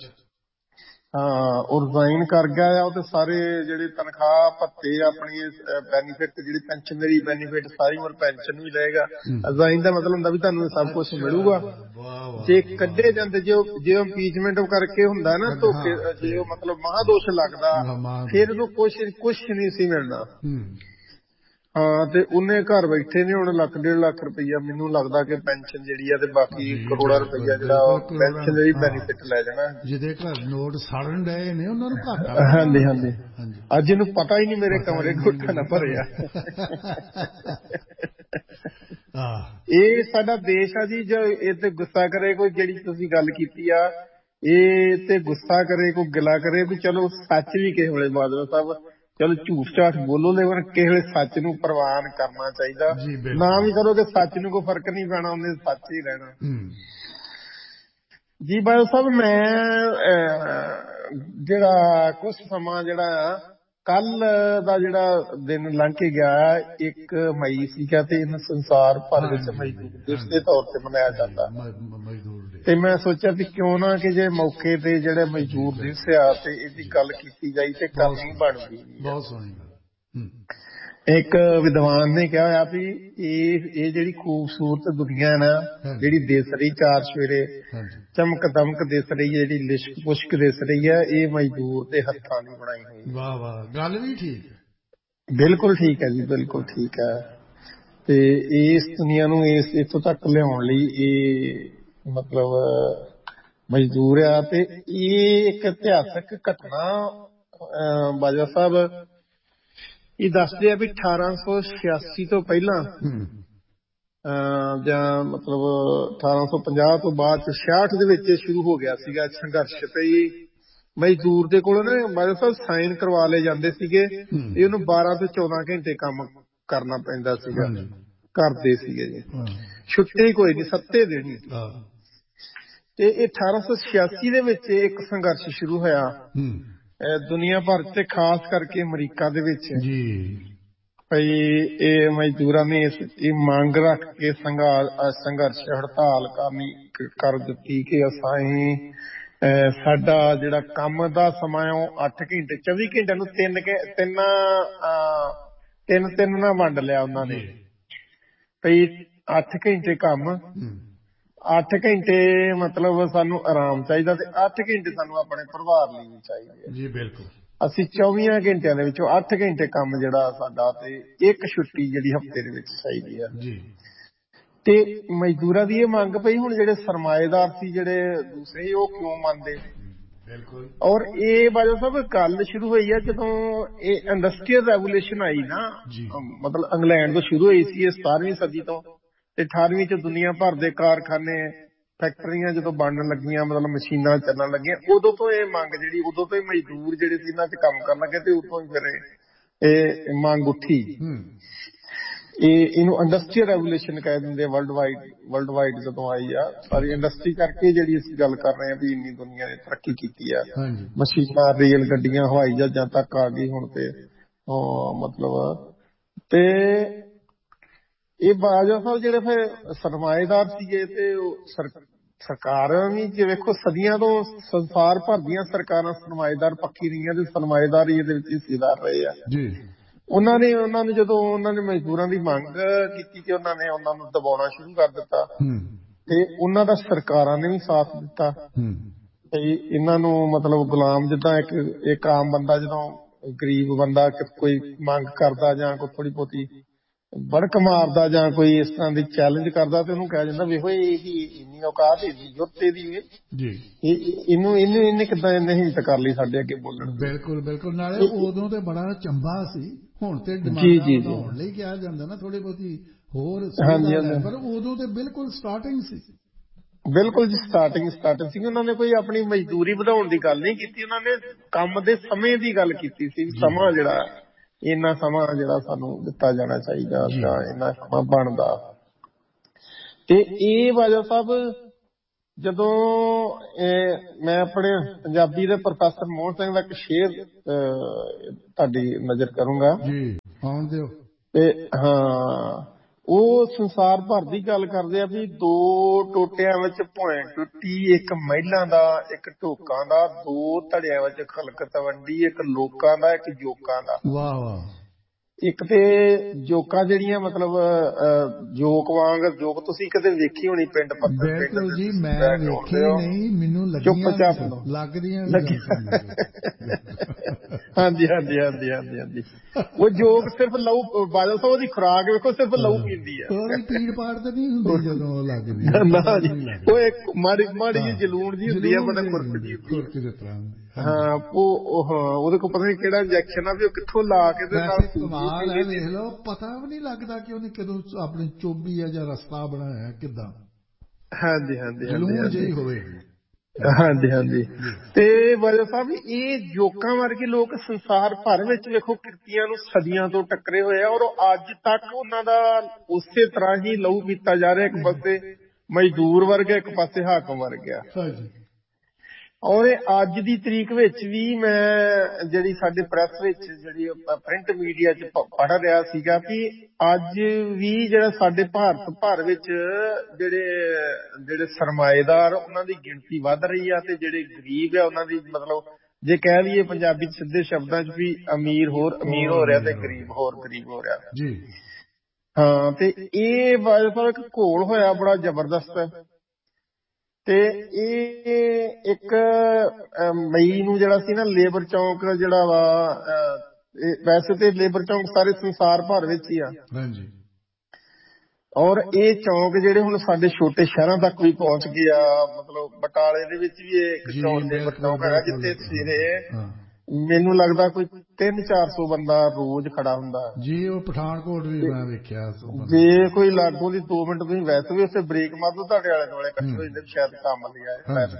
ਹਾਂ, ਉਹ ਰਿਜ਼ਾਈਨ ਕਰ ਗਿਆ ਆ। ਉਹ ਤੇ ਸਾਰੇ ਜਿਹੜੇ ਤਨਖਾਹ ਭੱਤੇ ਆਪਣੀ ਬੈਨੀਫਿਟ ਜਿਹੜੀ ਪੈਨਸ਼ਨਰੀ ਬੈਨੀਫਿਟ ਸਾਰੀ ਉਮਰ ਪੈਨਸ਼ਨ ਵੀ ਲਏਗਾ। ਰਿਜ਼ਾਈਨ ਦਾ ਮਤਲਬ ਹੁੰਦਾ ਵੀ ਤੁਹਾਨੂੰ ਸਭ ਕੁਛ ਮਿਲੂਗਾ। ਜੇ ਕੱਢੇ ਜਾਂਦੇ, ਜੇ ਜੇ ਇੰਪੀਚਮੈਂਟ ਕਰਕੇ ਹੁੰਦਾ ਨਾ ਧੋਖੇ, ਜੇ ਉਹ ਮਤਲਬ ਮਹਾਦੋਸ਼ ਲੱਗਦਾ ਫਿਰ ਉਹਨੂੰ ਕੁਛ ਕੁਛ ਨਹੀਂ ਸੀ ਮਿਲਣਾ। ਹਾਂ, ਤੇ ਉਹਨੇ ਘਰ ਬੈਠੇ ਨੇ ਹੁਣ ਲੱਖ ਡੇਢ ਲੱਖ ਰੁਪਈਆ ਮੈਨੂੰ ਲੱਗਦਾ ਕਿ ਪੈਨਸ਼ਨ ਜਿਹੜੀ ਆ, ਤੇ ਬਾਕੀ ਕਰੋੜਾਂ ਰੁਪਈਆ ਜਿਹੜਾ ਪੈਨਸ਼ਨਰੀ ਬੈਨੀਫਿਟ ਲੈ ਜਾਣਾ। ਜਿਹਦੇ ਘਰ ਨੋਟ ਸੜਨ ਡਏ ਨੇ ਉਹਨਾਂ ਨੂੰ ਘਾਟਾ। ਹਾਂਜੀ ਹਾਂਜੀ, ਅੱਜ ਇਹਨੂੰ ਪਤਾ ਹੀ ਨਹੀਂ ਮੇਰੇ ਕਮਰੇ ਨੋਟਾਂ ਨਾਲ ਭਰੇ ਆ। ਇਹ ਸਾਡਾ ਦੇਸ਼ ਆ ਜੀ। ਜੋ ਇਹ ਤੇ ਗੁੱਸਾ ਕਰੇ ਕੋਈ, ਜਿਹੜੀ ਤੁਸੀਂ ਗੱਲ ਕੀਤੀ ਆ, ਇਹ ਤੇ ਗੁੱਸਾ ਕਰੇ ਕੋਈ, ਗਿਲਾ ਕਰੇ ਵੀ ਚਲੋ ਸੱਚ ਵੀ ਕਿਸੇ ਵੇਲੇ ਬਾਦਲ ਸਾਹਿਬ ਚਲੋ ਝੂਠ ਝਾਠ ਬੋਲੋ, ਲੇਕਿਨ ਕਿਸੇ ਵੇਲੇ ਸੱਚ ਨੂੰ ਪ੍ਰਵਾਨ ਕਰਨਾ ਚਾਹੀਦਾ। ਨਾ ਵੀ ਕਰੋ ਤੇ ਸੱਚ ਨੂੰ ਕੋਈ ਫਰਕ ਨਹੀਂ ਪੈਣਾ, ਉਹਨੇ ਸੱਚ ਹੀ ਰਹਿਣਾ ਜੀ। ਬਾਦਲ ਸਾਹਿਬ ਮੈਂ ਜਿਹੜਾ ਕੁਛ ਸਮਾਂ ਜਿਹੜਾ ਕੱਲ ਦਾ ਜਿਹੜਾ ਦਿਨ ਲੰਘ ਕੇ ਗਿਆ, ਇੱਕ ਮਈ ਸੀਗਾ ਤੇ ਇਹਨੂੰ ਸੰਸਾਰ ਭਰ ਵਿੱਚ ਮਜ਼ਦੂਰ ਦਿਵਸ ਦੇ ਤੌਰ ਤੇ ਮਨਾਇਆ ਜਾਂਦਾ। ਤੇ ਮੈਂ ਸੋਚਿਆ ਵੀ ਕਿਉਂ ਨਾ ਕਿ ਜੇ ਮੌਕੇ ਤੇ ਜਿਹੜੇ ਮਜ਼ਦੂਰ ਦਿਵਸ ਆ ਤੇ ਇਹਦੀ ਗੱਲ ਕੀਤੀ ਜਾਈ ਤੇ ਕਰਨੀ ਬਣਦੀ। ਬਹੁਤ ਸੋਹਣੀ ਗੱਲ। ਇੱਕ ਵਿਦਵਾਨ ਨੇ ਕਿਹਾ ਹੋਇਆ ਵੀ ਇਹ ਇਹ ਜਿਹੜੀ ਖੂਬਸੂਰਤ ਦੁਨੀਆ ਨਾ, ਜਿਹੜੀ ਦਿਸ ਰਹੀ ਚਾਰ ਸਵੇਰੇ ਚਮਕ ਦਮਕ ਦਿਸ ਰਹੀ ਹੈ, ਜਿਹੜੀ ਲਿਸ਼ਕ ਪੁਸ਼ਕ ਦਿਸ ਰਹੀ ਹੈ, ਇਹ ਮਜ਼ਦੂਰ ਦੇ ਹੱਥਾਂ ਦੀ ਬਣਾਈ ਹੋਈ। ਵਾਹ ਵਾਹ, ਗੱਲ ਵੀ ਠੀਕ ਹੈ। ਬਿਲਕੁਲ ਠੀਕ ਹੈ ਜੀ, ਬਿਲਕੁਲ ਠੀਕ ਹੈ। ਤੇ ਇਸ ਦੁਨੀਆ ਨੂੰ ਇਸ ਇੱਥੋਂ ਤੱਕ ਲਿਆਉਣ ਲਈ ਇਹ ਮਤਲਬ ਮਜ਼ਦੂਰ ਆ। ਤੇ ਇਹ ਇੱਕ ਇਤਿਹਾਸਕ ਘਟਨਾ ਬਾਜਵਾ ਸਾਹਿਬ ਇਹ ਦੱਸਦੇ ਆ ਵੀ ਅਠਾਰਾਂ ਸੌ ਛਿਆਸੀ ਤੋਂ ਪਹਿਲਾਂ ਜਾਂ ਮਤਲਬ ਅਠਾਰਾਂ ਸੌ ਪੰਜਾਹ ਤੋਂ ਬਾਅਦ ਚ ਛਿਆਹਠ ਦੇ ਵਿੱਚ ਸ਼ੁਰੂ ਹੋ ਗਿਆ ਸੀਗਾ ਸੰਘਰਸ਼। ਤੇ ਮਜ਼ਦੂਰ ਦੇ ਕੋਲੋਂ ਨਾ ਬਾਜਵਾ ਸਾਹਿਬ ਸਾਈਨ ਕਰਵਾ ਲਏ ਜਾਂਦੇ ਸੀਗੇ ਤੇ ਉਹਨੂੰ ਬਾਰਾਂ ਤੋਂ ਚੌਦਾਂ ਘੰਟੇ ਕੰਮ ਕਰਨਾ ਪੈਂਦਾ ਸੀਗਾ, ਕਰਦੇ ਸੀਗੇ ਜੀ, ਛੁੱਟੀ ਕੋਈ ਨੀ, ਸੱਤੇ ਦਿਨ। ਤੇ ਇਹ ਅਠਾਰਾਂ ਸੌ ਛਿਆਸੀ ਦੇ ਵਿੱਚ ਇੱਕ ਸੰਘਰਸ਼ ਸ਼ੁਰੂ ਹੋਇਆ ਦੁਨੀਆ ਭਰ ਤੇ ਖਾਸ ਕਰਕੇ ਅਮਰੀਕਾ ਦੇ ਵਿੱਚ ਭਈ ਇਹ ਮਜ਼ਦੂਰਾਂ ਨੇ ਇਹ ਮੰਗ ਰੱਖ ਕੇ ਸੰਘਰਸ਼ ਹੜਤਾਲ ਕਰਨੀ ਕਰ ਦਿੱਤੀ ਕਿ ਅਸਾਂ ਸਾਡਾ ਜਿਹੜਾ ਕੰਮ ਦਾ ਸਮਾਂ ਉਹ ਅੱਠ ਘੰਟੇ ਚੌਵੀ ਘੰਟਿਆਂ ਨੂੰ ਤਿੰਨ ਤਿੰਨ ਤਿੰਨ ਤਿੰਨ ਨਾਲ ਵੰਡ ਲਿਆ ਉਹਨਾਂ ਨੇ। ਭਈ ਅੱਠ ਘੰਟੇ ਕੰਮ, ਅੱਠ ਘੰਟੇ ਮਤਲਬ ਸਾਨੂੰ ਆਰਾਮ ਚਾਹੀਦਾ ਤੇ ਅੱਠ ਘੰਟੇ ਸਾਨੂੰ ਆਪਣੇ ਪਰਿਵਾਰ ਲਈ ਵੀ ਚਾਹੀਦੇ ਜੀ। ਬਿਲਕੁਲ, ਅਸੀਂ ਚੌਵੀਆਂ ਘੰਟਿਆਂ ਦੇ ਵਿੱਚੋਂ ਅੱਠ ਘੰਟੇ ਕੰਮ ਜਿਹੜਾ ਸਾਡਾ ਤੇ ਇੱਕ ਛੁੱਟੀ ਜਿਹੜੀ ਹਫ਼ਤੇ ਦੇ ਵਿੱਚ ਚਾਹੀਦੀ ਆ ਜੀ। ਤੇ ਮਜ਼ਦੂਰਾਂ ਦੀ ਇਹ ਮੰਗ ਪਈ। ਹੁਣ ਜਿਹੜੇ ਸਰਮਾਏਦਾਰ ਸੀ ਜਿਹੜੇ ਦੂਸਰੇ, ਉਹ ਕਿਉਂ ਮੰਨਦੇ? ਬਿਲਕੁਲ। ਔਰ ਇਹ ਬਾਜਵਾ ਸਾਹਿਬ ਗੱਲ ਸ਼ੁਰੂ ਹੋਈ ਆ ਜਦੋਂ ਇਹ ਇੰਡਸਟਰੀਅਲ ਰੈਵੋਲੂਸ਼ਨ ਆਈ ਨਾ, ਮਤਲਬ ਇੰਗਲੈਂਡ ਤੋਂ ਸ਼ੁਰੂ ਹੋਈ ਸੀ ਇਹ ਸਤਾਰਵੀਂ ਸਦੀ ਤੋਂ, ਤੇ ਅਠਾਰਵੀਂ ਚ ਦੁਨੀਆ ਭਰ ਦੇ ਕਾਰਖਾਨੇ ਫੈਕਟਰੀਆਂ ਜਦੋਂ ਬਣਨ ਲੱਗੀਆਂ, ਮਤਲਬ ਮਸ਼ੀਨਾਂ ਚੱਲਣ ਲੱਗੀਆਂ, ਉਦੋਂ ਤੋਂ ਇਹ ਮੰਗ ਜਿਹੜੀ, ਉਦੋਂ ਤੋਂ ਹੀ ਮਜ਼ਦੂਰ ਜਿਹੜੇ ਸੀ ਇਹਨਾਂ ਚ ਕੰਮ ਕਰਨ ਲੱਗੇ ਤੇ ਉਦੋਂ ਹੀ ਫਿਰ ਇਹ ਮੰਗ ਉੱਠੀ। ਇਹ ਇਹਨੂੰ ਇੰਡਸਟਰੀਅਲ ਰੈਵੋਲੂਸ਼ਨ ਕਹਿ ਦਿੰਦੇ ਆ। ਵਰਲਡ ਵਾਈਡ ਵਰਲਡ ਵਾਈਡ ਜਦੋਂ ਆਈ ਆ, ਸਾਰੀ ਇੰਡਸਟਰੀ ਕਰਕੇ ਜਿਹੜੀ ਅਸੀਂ ਗੱਲ ਕਰ ਰਹੇ ਹਾਂ ਵੀ ਇੰਨੀ ਦੁਨੀਆ ਨੇ ਤਰੱਕੀ ਕੀਤੀ ਆ, ਮਸ਼ੀਨਾਂ, ਰੇਲ ਗੱਡੀਆਂ, ਹਵਾਈ ਜਹਾਜ਼ਾਂ ਤੱਕ ਆ ਗਈ ਹੁਣ ਤੇ ਮਤਲਬ। ਤੇ ਇਹ ਬਾਜਵਾ ਸਾਹਿਬ ਜਿਹੜੇ ਫਿਰ ਸਰਮਾਏਦਾਰ ਸੀਗੇ ਤੇ ਸਰਕਾਰਾਂ ਵੀ ਜੇ ਵੇਖੋ ਸਦੀਆਂ ਤੋਂ ਸੰਸਾਰ ਭਰ ਦੀਆਂ ਸਰਕਾਰਾਂ ਸਰਮਾਏਦਾਰ ਪੱਖੀ ਰਹੀਆਂ ਤੇ ਸਰਮਾਏਦਾਰ ਹੀ ਇਹਦੇ ਵਿੱਚ ਹਿੱਸੇਦਾਰ ਰਹੇ ਆ ਜੀ। ਉਹਨਾਂ ਨੇ ਉਹਨਾਂ ਨੂੰ ਜਦੋਂ ਉਹਨਾਂ ਨੇ ਮਜ਼ਦੂਰਾਂ ਦੀ ਮੰਗ ਕੀਤੀ ਤੇ ਉਹਨਾਂ ਨੇ ਉਹਨਾਂ ਨੂੰ ਦਬਾਉਣਾ ਸ਼ੁਰੂ ਕਰ ਦਿੱਤਾ ਤੇ ਉਹਨਾਂ ਦਾ ਸਰਕਾਰਾਂ ਨੇ ਵੀ ਸਾਥ ਦਿੱਤਾ। ਤੇ ਇਹਨਾਂ ਨੂੰ ਮਤਲਬ ਗੁਲਾਮ, ਜਿੱਦਾਂ ਇੱਕ ਇੱਕ ਆਮ ਬੰਦਾ ਜਦੋਂ ਗਰੀਬ ਬੰਦਾ ਕੋਈ ਮੰਗ ਕਰਦਾ ਜਾਂ ਕੋਈ ਥੋੜੀ ਬਹੁਤੀ ਬੜਕ ਮਾਰਦਾ ਜਾਂ ਕੋਈ ਇਸ ਤਰ੍ਹਾਂ ਦੀ ਚੈਲੰਜ ਕਰਦਾ ਤੇ ਉਹਨੂੰ ਕਿਹਾ ਜਾਂਦਾ ਵੇਖੋ ਇਹੀ ਇੰਨੀ ਔਕਾਤ, ਇੰਨੀ ਜੁਰਤ ਇਹਦੀ ਜੀ, ਇਹਨੂੰ ਇਹਨੂੰ ਇਹਨੇ ਕਿੱਦਾਂ ਇਹਨੇ ਹਿੰਮਤ ਕਰ ਲਈ ਸਾਡੇ ਅੱਗੇ ਬੋਲਣ। ਬਿਲਕੁਲ ਬਿਲਕੁਲ। ਨਾਲੇ ਉਦੋਂ ਤੇ ਬੜਾ ਚੰਬਾ ਸੀ, ਹੁਣ ਤੇ ਡਿਮਾਂਡਾਂ ਵਧਾਉਣ ਲਈ ਕਿਹਾ ਜਾਂਦਾ ਨਾ ਥੋੜੀ ਬਹੁਤੀ ਹੋਰ, ਪਰ ਉਦੋਂ ਤੇ ਬਿਲਕੁਲ ਸਟਾਰਟਿੰਗ ਸੀ। ਬਿਲਕੁਲ ਜੀ, ਸਟਾਰਟਿੰਗ ਸਟਾਰਟਿੰਗ ਸੀ। ਉਹਨਾਂ ਨੇ ਕੋਈ ਆਪਣੀ ਮਜ਼ਦੂਰੀ ਵਧਾਉਣ ਦੀ ਗੱਲ ਨਹੀਂ ਕੀਤੀ, ਉਹਨਾਂ ਨੇ ਕੰਮ ਦੇ ਸਮੇਂ ਦੀ ਗੱਲ ਕੀਤੀ ਸੀ। ਸਮਾਂ ਜਿਹੜਾ ਇੰਨਾ ਸਮਾਂ ਜਿਹੜਾ ਸਾਨੂੰ ਦਿੱਤਾ ਜਾਣਾ ਚਾਹੀਦਾ ਜਾਂ ਇੰਨਾ ਸਮਾਂ ਬਣਦਾ। ਤੇ ਇਹ ਬਾਜਵਾ ਸਾਹਿਬ ਜਦੋਂ ਮੈਂ ਆਪਣੇ ਪੰਜਾਬੀ ਦੇ ਪ੍ਰੋਫੈਸਰ ਮੋਹਨ ਸਿੰਘ ਦਾ ਇੱਕ ਸ਼ੇਅਰ ਤੁਹਾਡੀ ਨਜ਼ਰ ਕਰੂੰਗਾ ਜੀ, ਆਉਣ ਦਿਓ। ਤੇ ਹਾਂ, ਉਹ ਸੰਸਾਰ ਭਰ ਦੀ ਗੱਲ ਕਰਦੇ ਆ ਵੀ ਦੋ ਟੋਟਿਆਂ ਵਿੱਚ ਭੋਇੰ ਟੁੱਟੀ, ਇੱਕ ਮਹਿਲਾਂ ਦਾ ਇੱਕ ਢੋਕਾਂ ਦਾ, ਦੋ ਧੜਿਆਂ ਵਿੱਚ ਖਲਕਤ ਵੰਡੀ, ਇੱਕ ਲੋਕਾਂ ਦਾ ਇੱਕ ਜੋਕਾਂ ਦਾ। ਵਾਹ ਵਾਹ। ਇੱਕ ਤੇ ਜੋਕਾਂ ਜਿਹੜੀਆਂ ਮਤਲਬ ਜੋਕ ਵਾਂਗ ਜੋਕ ਤੁਸੀਂ ਕਦੇ ਵੇਖੀ ਹੋਣੀ ਪਿੰਡ ਪੱਤਰ ਪਿੰਡ ਜੀ, ਮੈਂ ਵੇਖੀ ਨਹੀਂ, ਮੈਨੂੰ ਲੱਗਦੀਆਂ ਲੱਗਦੀਆਂ ਹਾਂਜੀ ਹਾਂਜੀ ਹਾਂਜੀ ਹਾਂਜੀ ਹਾਂਜੀ ਉਹ ਜੋਕ ਸਿਰਫ ਲਹੂ ਬਾਦਲ ਸਾਹਿਬ ਦੀ ਖੁਰਾਕ ਵੇਖੋ, ਸਿਰਫ ਲਹੂ ਪੀਂਦੀ ਆ, ਉਹਦੀ ਪੀੜ ਪਾੜ ਤੇ ਨਹੀਂ ਹੁੰਦੀ ਜਦੋਂ ਉਹ ਲੱਗਦੀ ਨਾ ਜੀ। ਉਹ ਇੱਕ ਮਾੜੀ ਮਾੜੀ ਜਿਹੀ ਜਲੂਣ ਜੀ ਹੁੰਦੀ ਆ, ਮਤਲਬ ਖੁਰਕ ਜੀ ਹੁੰਦੀ ਹਾਂ, ਉਹ ਹਾਂ ਉਹਦੇ ਕੋਲ ਪਤਾ ਨਹੀਂ ਕਿਹੜਾ ਇੰਜੈਕਸ਼ਨ ਆ ਵੀ ਉਹ ਕਿੱਥੋਂ ਲਾ ਕੇ ਤੇ ਨਾਲ ਕਮਾਲ ਹੈ। ਵੇਖ ਲਓ, ਪਤਾ ਵੀ ਨਹੀਂ ਲੱਗਦਾ ਕਿ ਉਹਨੇ ਕਦੋਂ ਆਪਣੀ ਚੋਬੀ ਆ ਜਾਂ ਰਸਤਾ ਬਣਾਇਆ ਕਿੱਦਾਂ। ਹਾਂਜੀ ਹਾਂਜੀ ਜਲੂਣ ਜਿਹੀ ਹੋਵੇ। ਹਾਂਜੀ ਹਾਂਜੀ। ਤੇ ਬਾਜਵਾ ਸਾਹਿਬ ਇਹ ਜੋਕਾਂ ਵਰਗੇ ਲੋਕ ਸੰਸਾਰ ਭਰ ਵਿੱਚ ਵੇਖੋ ਕਿਰਤੀਆਂ ਨੂੰ ਸਦੀਆਂ ਤੋਂ ਟੱਕਰੇ ਹੋਏ ਆ, ਔਰ ਅੱਜ ਤੱਕ ਉਹਨਾਂ ਦਾ ਉਸੇ ਤਰ੍ਹਾਂ ਹੀ ਲਹੂ ਪੀਤਾ ਜਾ ਰਿਹਾ। ਇੱਕ ਪਾਸੇ ਮਜ਼ਦੂਰ ਵਰਗ, ਇੱਕ ਪਾਸੇ ਹਾਕਮ ਵਰਗ ਆ। ਔਰ ਅੱਜ ਦੀ ਤਰੀਕ ਵਿੱਚ ਵੀ ਮੈਂ ਜਿਹੜੀ ਸਾਡੇ ਪ੍ਰੈਸ ਵਿੱਚ ਜਿਹੜੀ ਪ੍ਰਿੰਟ ਮੀਡੀਆ ਚ ਪੜ੍ਹ ਰਿਹਾ ਸੀਗਾ ਵੀ ਅੱਜ ਵੀ ਜਿਹੜਾ ਸਾਡੇ ਭਾਰਤ ਭਰ ਵਿੱਚ ਜਿਹੜੇ ਜਿਹੜੇ ਸਰਮਾਏਦਾਰ ਉਹਨਾਂ ਦੀ ਗਿਣਤੀ ਵੱਧ ਰਹੀ ਆ, ਤੇ ਜਿਹੜੇ ਗਰੀਬ ਆ ਉਹਨਾਂ ਦੀ ਮਤਲਬ ਜੇ ਕਹਿ ਲਈਏ ਪੰਜਾਬੀ ਚ ਸਿੱਧੇ ਸ਼ਬਦਾਂ ਚ ਵੀ ਅਮੀਰ ਹੋਰ ਅਮੀਰ ਹੋ ਰਿਹਾ ਤੇ ਗਰੀਬ ਹੋਰ ਗਰੀਬ ਹੋ ਰਿਹਾ ਜੀ। ਹਾਂ, ਤੇ ਇਹ ਬਾਜਵਾ ਇੱਕ ਘੋਲ ਹੋਇਆ ਬੜਾ ਜ਼ਬਰਦਸਤ। ਤੇ ਇਹ ਇੱਕ ਮਈ ਨੂੰ ਜਿਹੜਾ ਸੀ ਨਾ ਲੇਬਰ ਚੌਂਕ ਜਿਹੜਾ ਵਾ, ਵੈਸੇ ਤੇ ਲੇਬਰ ਚੌਂਕ ਸਾਰੇ ਸੰਸਾਰ ਭਰ ਵਿੱਚ ਹੀ ਆ, ਔਰ ਇਹ ਚੌਂਕ ਜਿਹੜੇ ਹੁਣ ਸਾਡੇ ਛੋਟੇ ਸ਼ਹਿਰਾਂ ਤੱਕ ਵੀ ਪਹੁੰਚ ਗਏ ਆ। ਮਤਲਬ ਬਟਾਲੇ ਦੇ ਵਿੱਚ ਵੀ ਇਹ ਇੱਕ ਚੌਂਕ ਲੇਬਰ ਚੌਂਕ ਹੈਗਾ ਜਿੱਥੇ ਸਵੇਰੇ ਮੈਨੂੰ ਲੱਗਦਾ ਕੋਈ ਤਿੰਨ ਚਾਰ ਸੌ ਬੰਦਾ ਰੋਜ਼ ਖੜਾ ਹੁੰਦਾ ਜੀ। ਉਹ ਪਠਾਨਕੋਟ ਵੀ ਮੈਂ ਵੇਖਿਆ। ਜੇ ਕੋਈ ਲਾਗੋਂ ਦੀ ਦੋ ਮਿੰਟ ਤੁਸੀਂ ਵੈਸੇ ਵੀ ਉੱਥੇ ਬ੍ਰੇਕ ਮਾਰ ਦੋ, ਤੁਹਾਡੇ ਆਲੇ ਦੁਆਲੇ ਇਕੱਠੇ ਹੋ ਜਾਂਦੇ, ਸ਼ਾਇਦ ਕੰਮ ਲਿਆ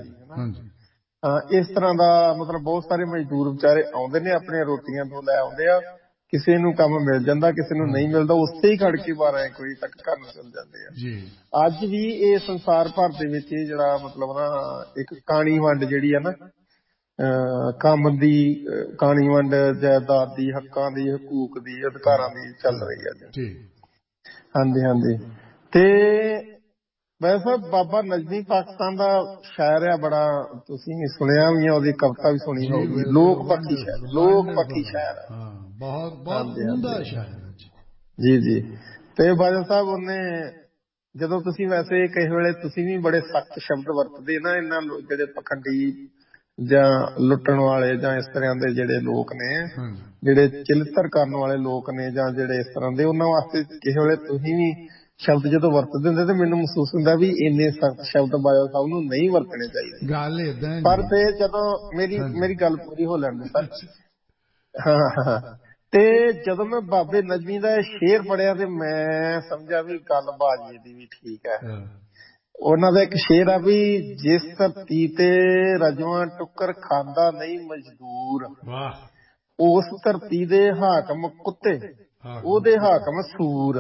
ਹੈ। ਇਸ ਤਰ੍ਹਾਂ ਦਾ ਮਤਲਬ ਬਹੁਤ ਸਾਰੇ ਮਜ਼ਦੂਰ ਵਿਚਾਰੇ ਆਉਂਦੇ ਨੇ, ਆਪਣੀਆਂ ਰੋਟੀਆਂ ਤੋਂ ਲੈ ਆਉਂਦੇ ਆ, ਕਿਸੇ ਨੂੰ ਕੰਮ ਮਿਲ ਜਾਂਦਾ, ਕਿਸੇ ਨੂੰ ਨਹੀਂ ਮਿਲਦਾ, ਉੱਥੇ ਹੀ ਖੜ ਕੇ ਬਾਰਾਂ ਇੱਕ ਵਜੇ ਤੱਕ ਘਰ ਨੂੰ ਚਲ ਜਾਂਦੇ ਆ। ਅੱਜ ਵੀ ਇਹ ਸੰਸਾਰ ਭਰ ਦੇ ਵਿੱਚ ਇਹ ਜਿਹੜਾ ਮਤਲਬ ਨਾ ਇੱਕ ਕਾਣੀ ਵੰਡ ਜਿਹੜੀ ਆ ਨਾ, ਕੰਮ ਦੀ ਕਾਣੀ ਵੰਡ, ਜਾਇਦਾਦ ਦੀ, ਹੱਕਾਂ ਦੀ, ਹਕੂਕ ਦੀ, ਅਧਿਕਾਰਾਂ ਦੀ ਚੱਲ ਰਹੀ ਹੈ। ਹਾਂਜੀ ਹਾਂਜੀ। ਤੇ ਵੈਸੇ ਬਾਬਾ ਨਜ਼ਮੀ ਪਾਕਿਸਤਾਨ ਦਾ ਸ਼ਾਇਰ ਆ, ਬੜਾ ਤੁਸੀਂ ਸੁਣਿਆ ਵੀ ਆ, ਉਹਦੀ ਕਵਿਤਾ ਵੀ ਸੁਣੀ ਹੋਊਗੀ। ਲੋਕ ਪੱਖੀ ਸ਼ਾਇਰ, ਲੋਕ ਪੱਖੀ ਸ਼ਾਇਰ ਬਹੁਤ ਬਹੁਤ ਉਮਦਾ ਸ਼ਾਇਰ ਜੀ ਜੀ। ਤੇ ਬਾਜਵਾ ਸਾਹਿਬ ਉਹਨੇ ਜਦੋਂ ਤੁਸੀਂ ਵੈਸੇ ਕਈ ਵੇਲੇ ਤੁਸੀਂ ਵੀ ਬੜੇ ਸਖਤ ਸ਼ਬਦ ਵਰਤਦੇ ਨਾ, ਇਹਨਾਂ ਜਿਹੜੇ ਪਖੰਡੀ ਜਾਂ ਲੁੱਟਣ ਵਾਲੇ ਜਾਂ ਇਸ ਤਰ੍ਹਾਂ ਦੇ ਜਿਹੜੇ ਲੋਕ ਨੇ, ਜਿਹੜੇ ਚਿਲਤਰ ਕਰਨ ਵਾਲੇ ਲੋਕ ਨੇ ਜਾਂ ਜਿਹੜੇ ਇਸ ਤਰ੍ਹਾਂ ਦੇ, ਉਹਨਾਂ ਵਾਸਤੇ ਕਿਸੇ ਵੇਲੇ ਤੁਸੀਂ ਵੀ ਸ਼ਬਦ ਜਦੋਂ ਵਰਤਦੇ ਹੁੰਦੇ ਤੇ ਮੈਨੂੰ ਮਹਿਸੂਸ ਹੁੰਦਾ ਵੀ ਇੰਨੇ ਸਖਤ ਸ਼ਬਦ ਬਾਜਵਾ ਸਾਹਿਬ ਨੂੰ ਨਹੀਂ ਵਰਤਣੇ ਚਾਹੀਦੇ। ਗੱਲ ਏਦਾਂ ਪਰ ਤੇ ਜਦੋਂ ਮੇਰੀ ਮੇਰੀ ਗੱਲ ਪੂਰੀ ਹੋ ਲੈਣ ਸਰ। ਹਾਂ, ਤੇ ਜਦੋਂ ਮੈਂ ਬਾਬੇ ਨਜ਼ਮੀ ਦਾ ਇਹ ਸ਼ੇਰ ਪੜਿਆ ਤੇ ਮੈਂ ਸਮਝਿਆ ਵੀ ਗੱਲ ਬਾਜੀ ਦੀ ਵੀ ਠੀਕ ਹੈ। ਉਹਨਾਂ ਦਾ ਇੱਕ ਸ਼ੇਰ ਆ ਵੀ ਜਿਸ ਧਰਤੀ ਤੇ ਰਜਵਾਂ ਟੁੱਕਰ ਖਾਂਦਾ ਨਹੀਂ ਮਜ਼ਦੂਰ, ਉਸ ਧਰਤੀ ਦੇ ਹਾਕਮ ਕੁੱਤੇ, ਉਹਦੇ ਹਾਕਮ ਸੂਰ।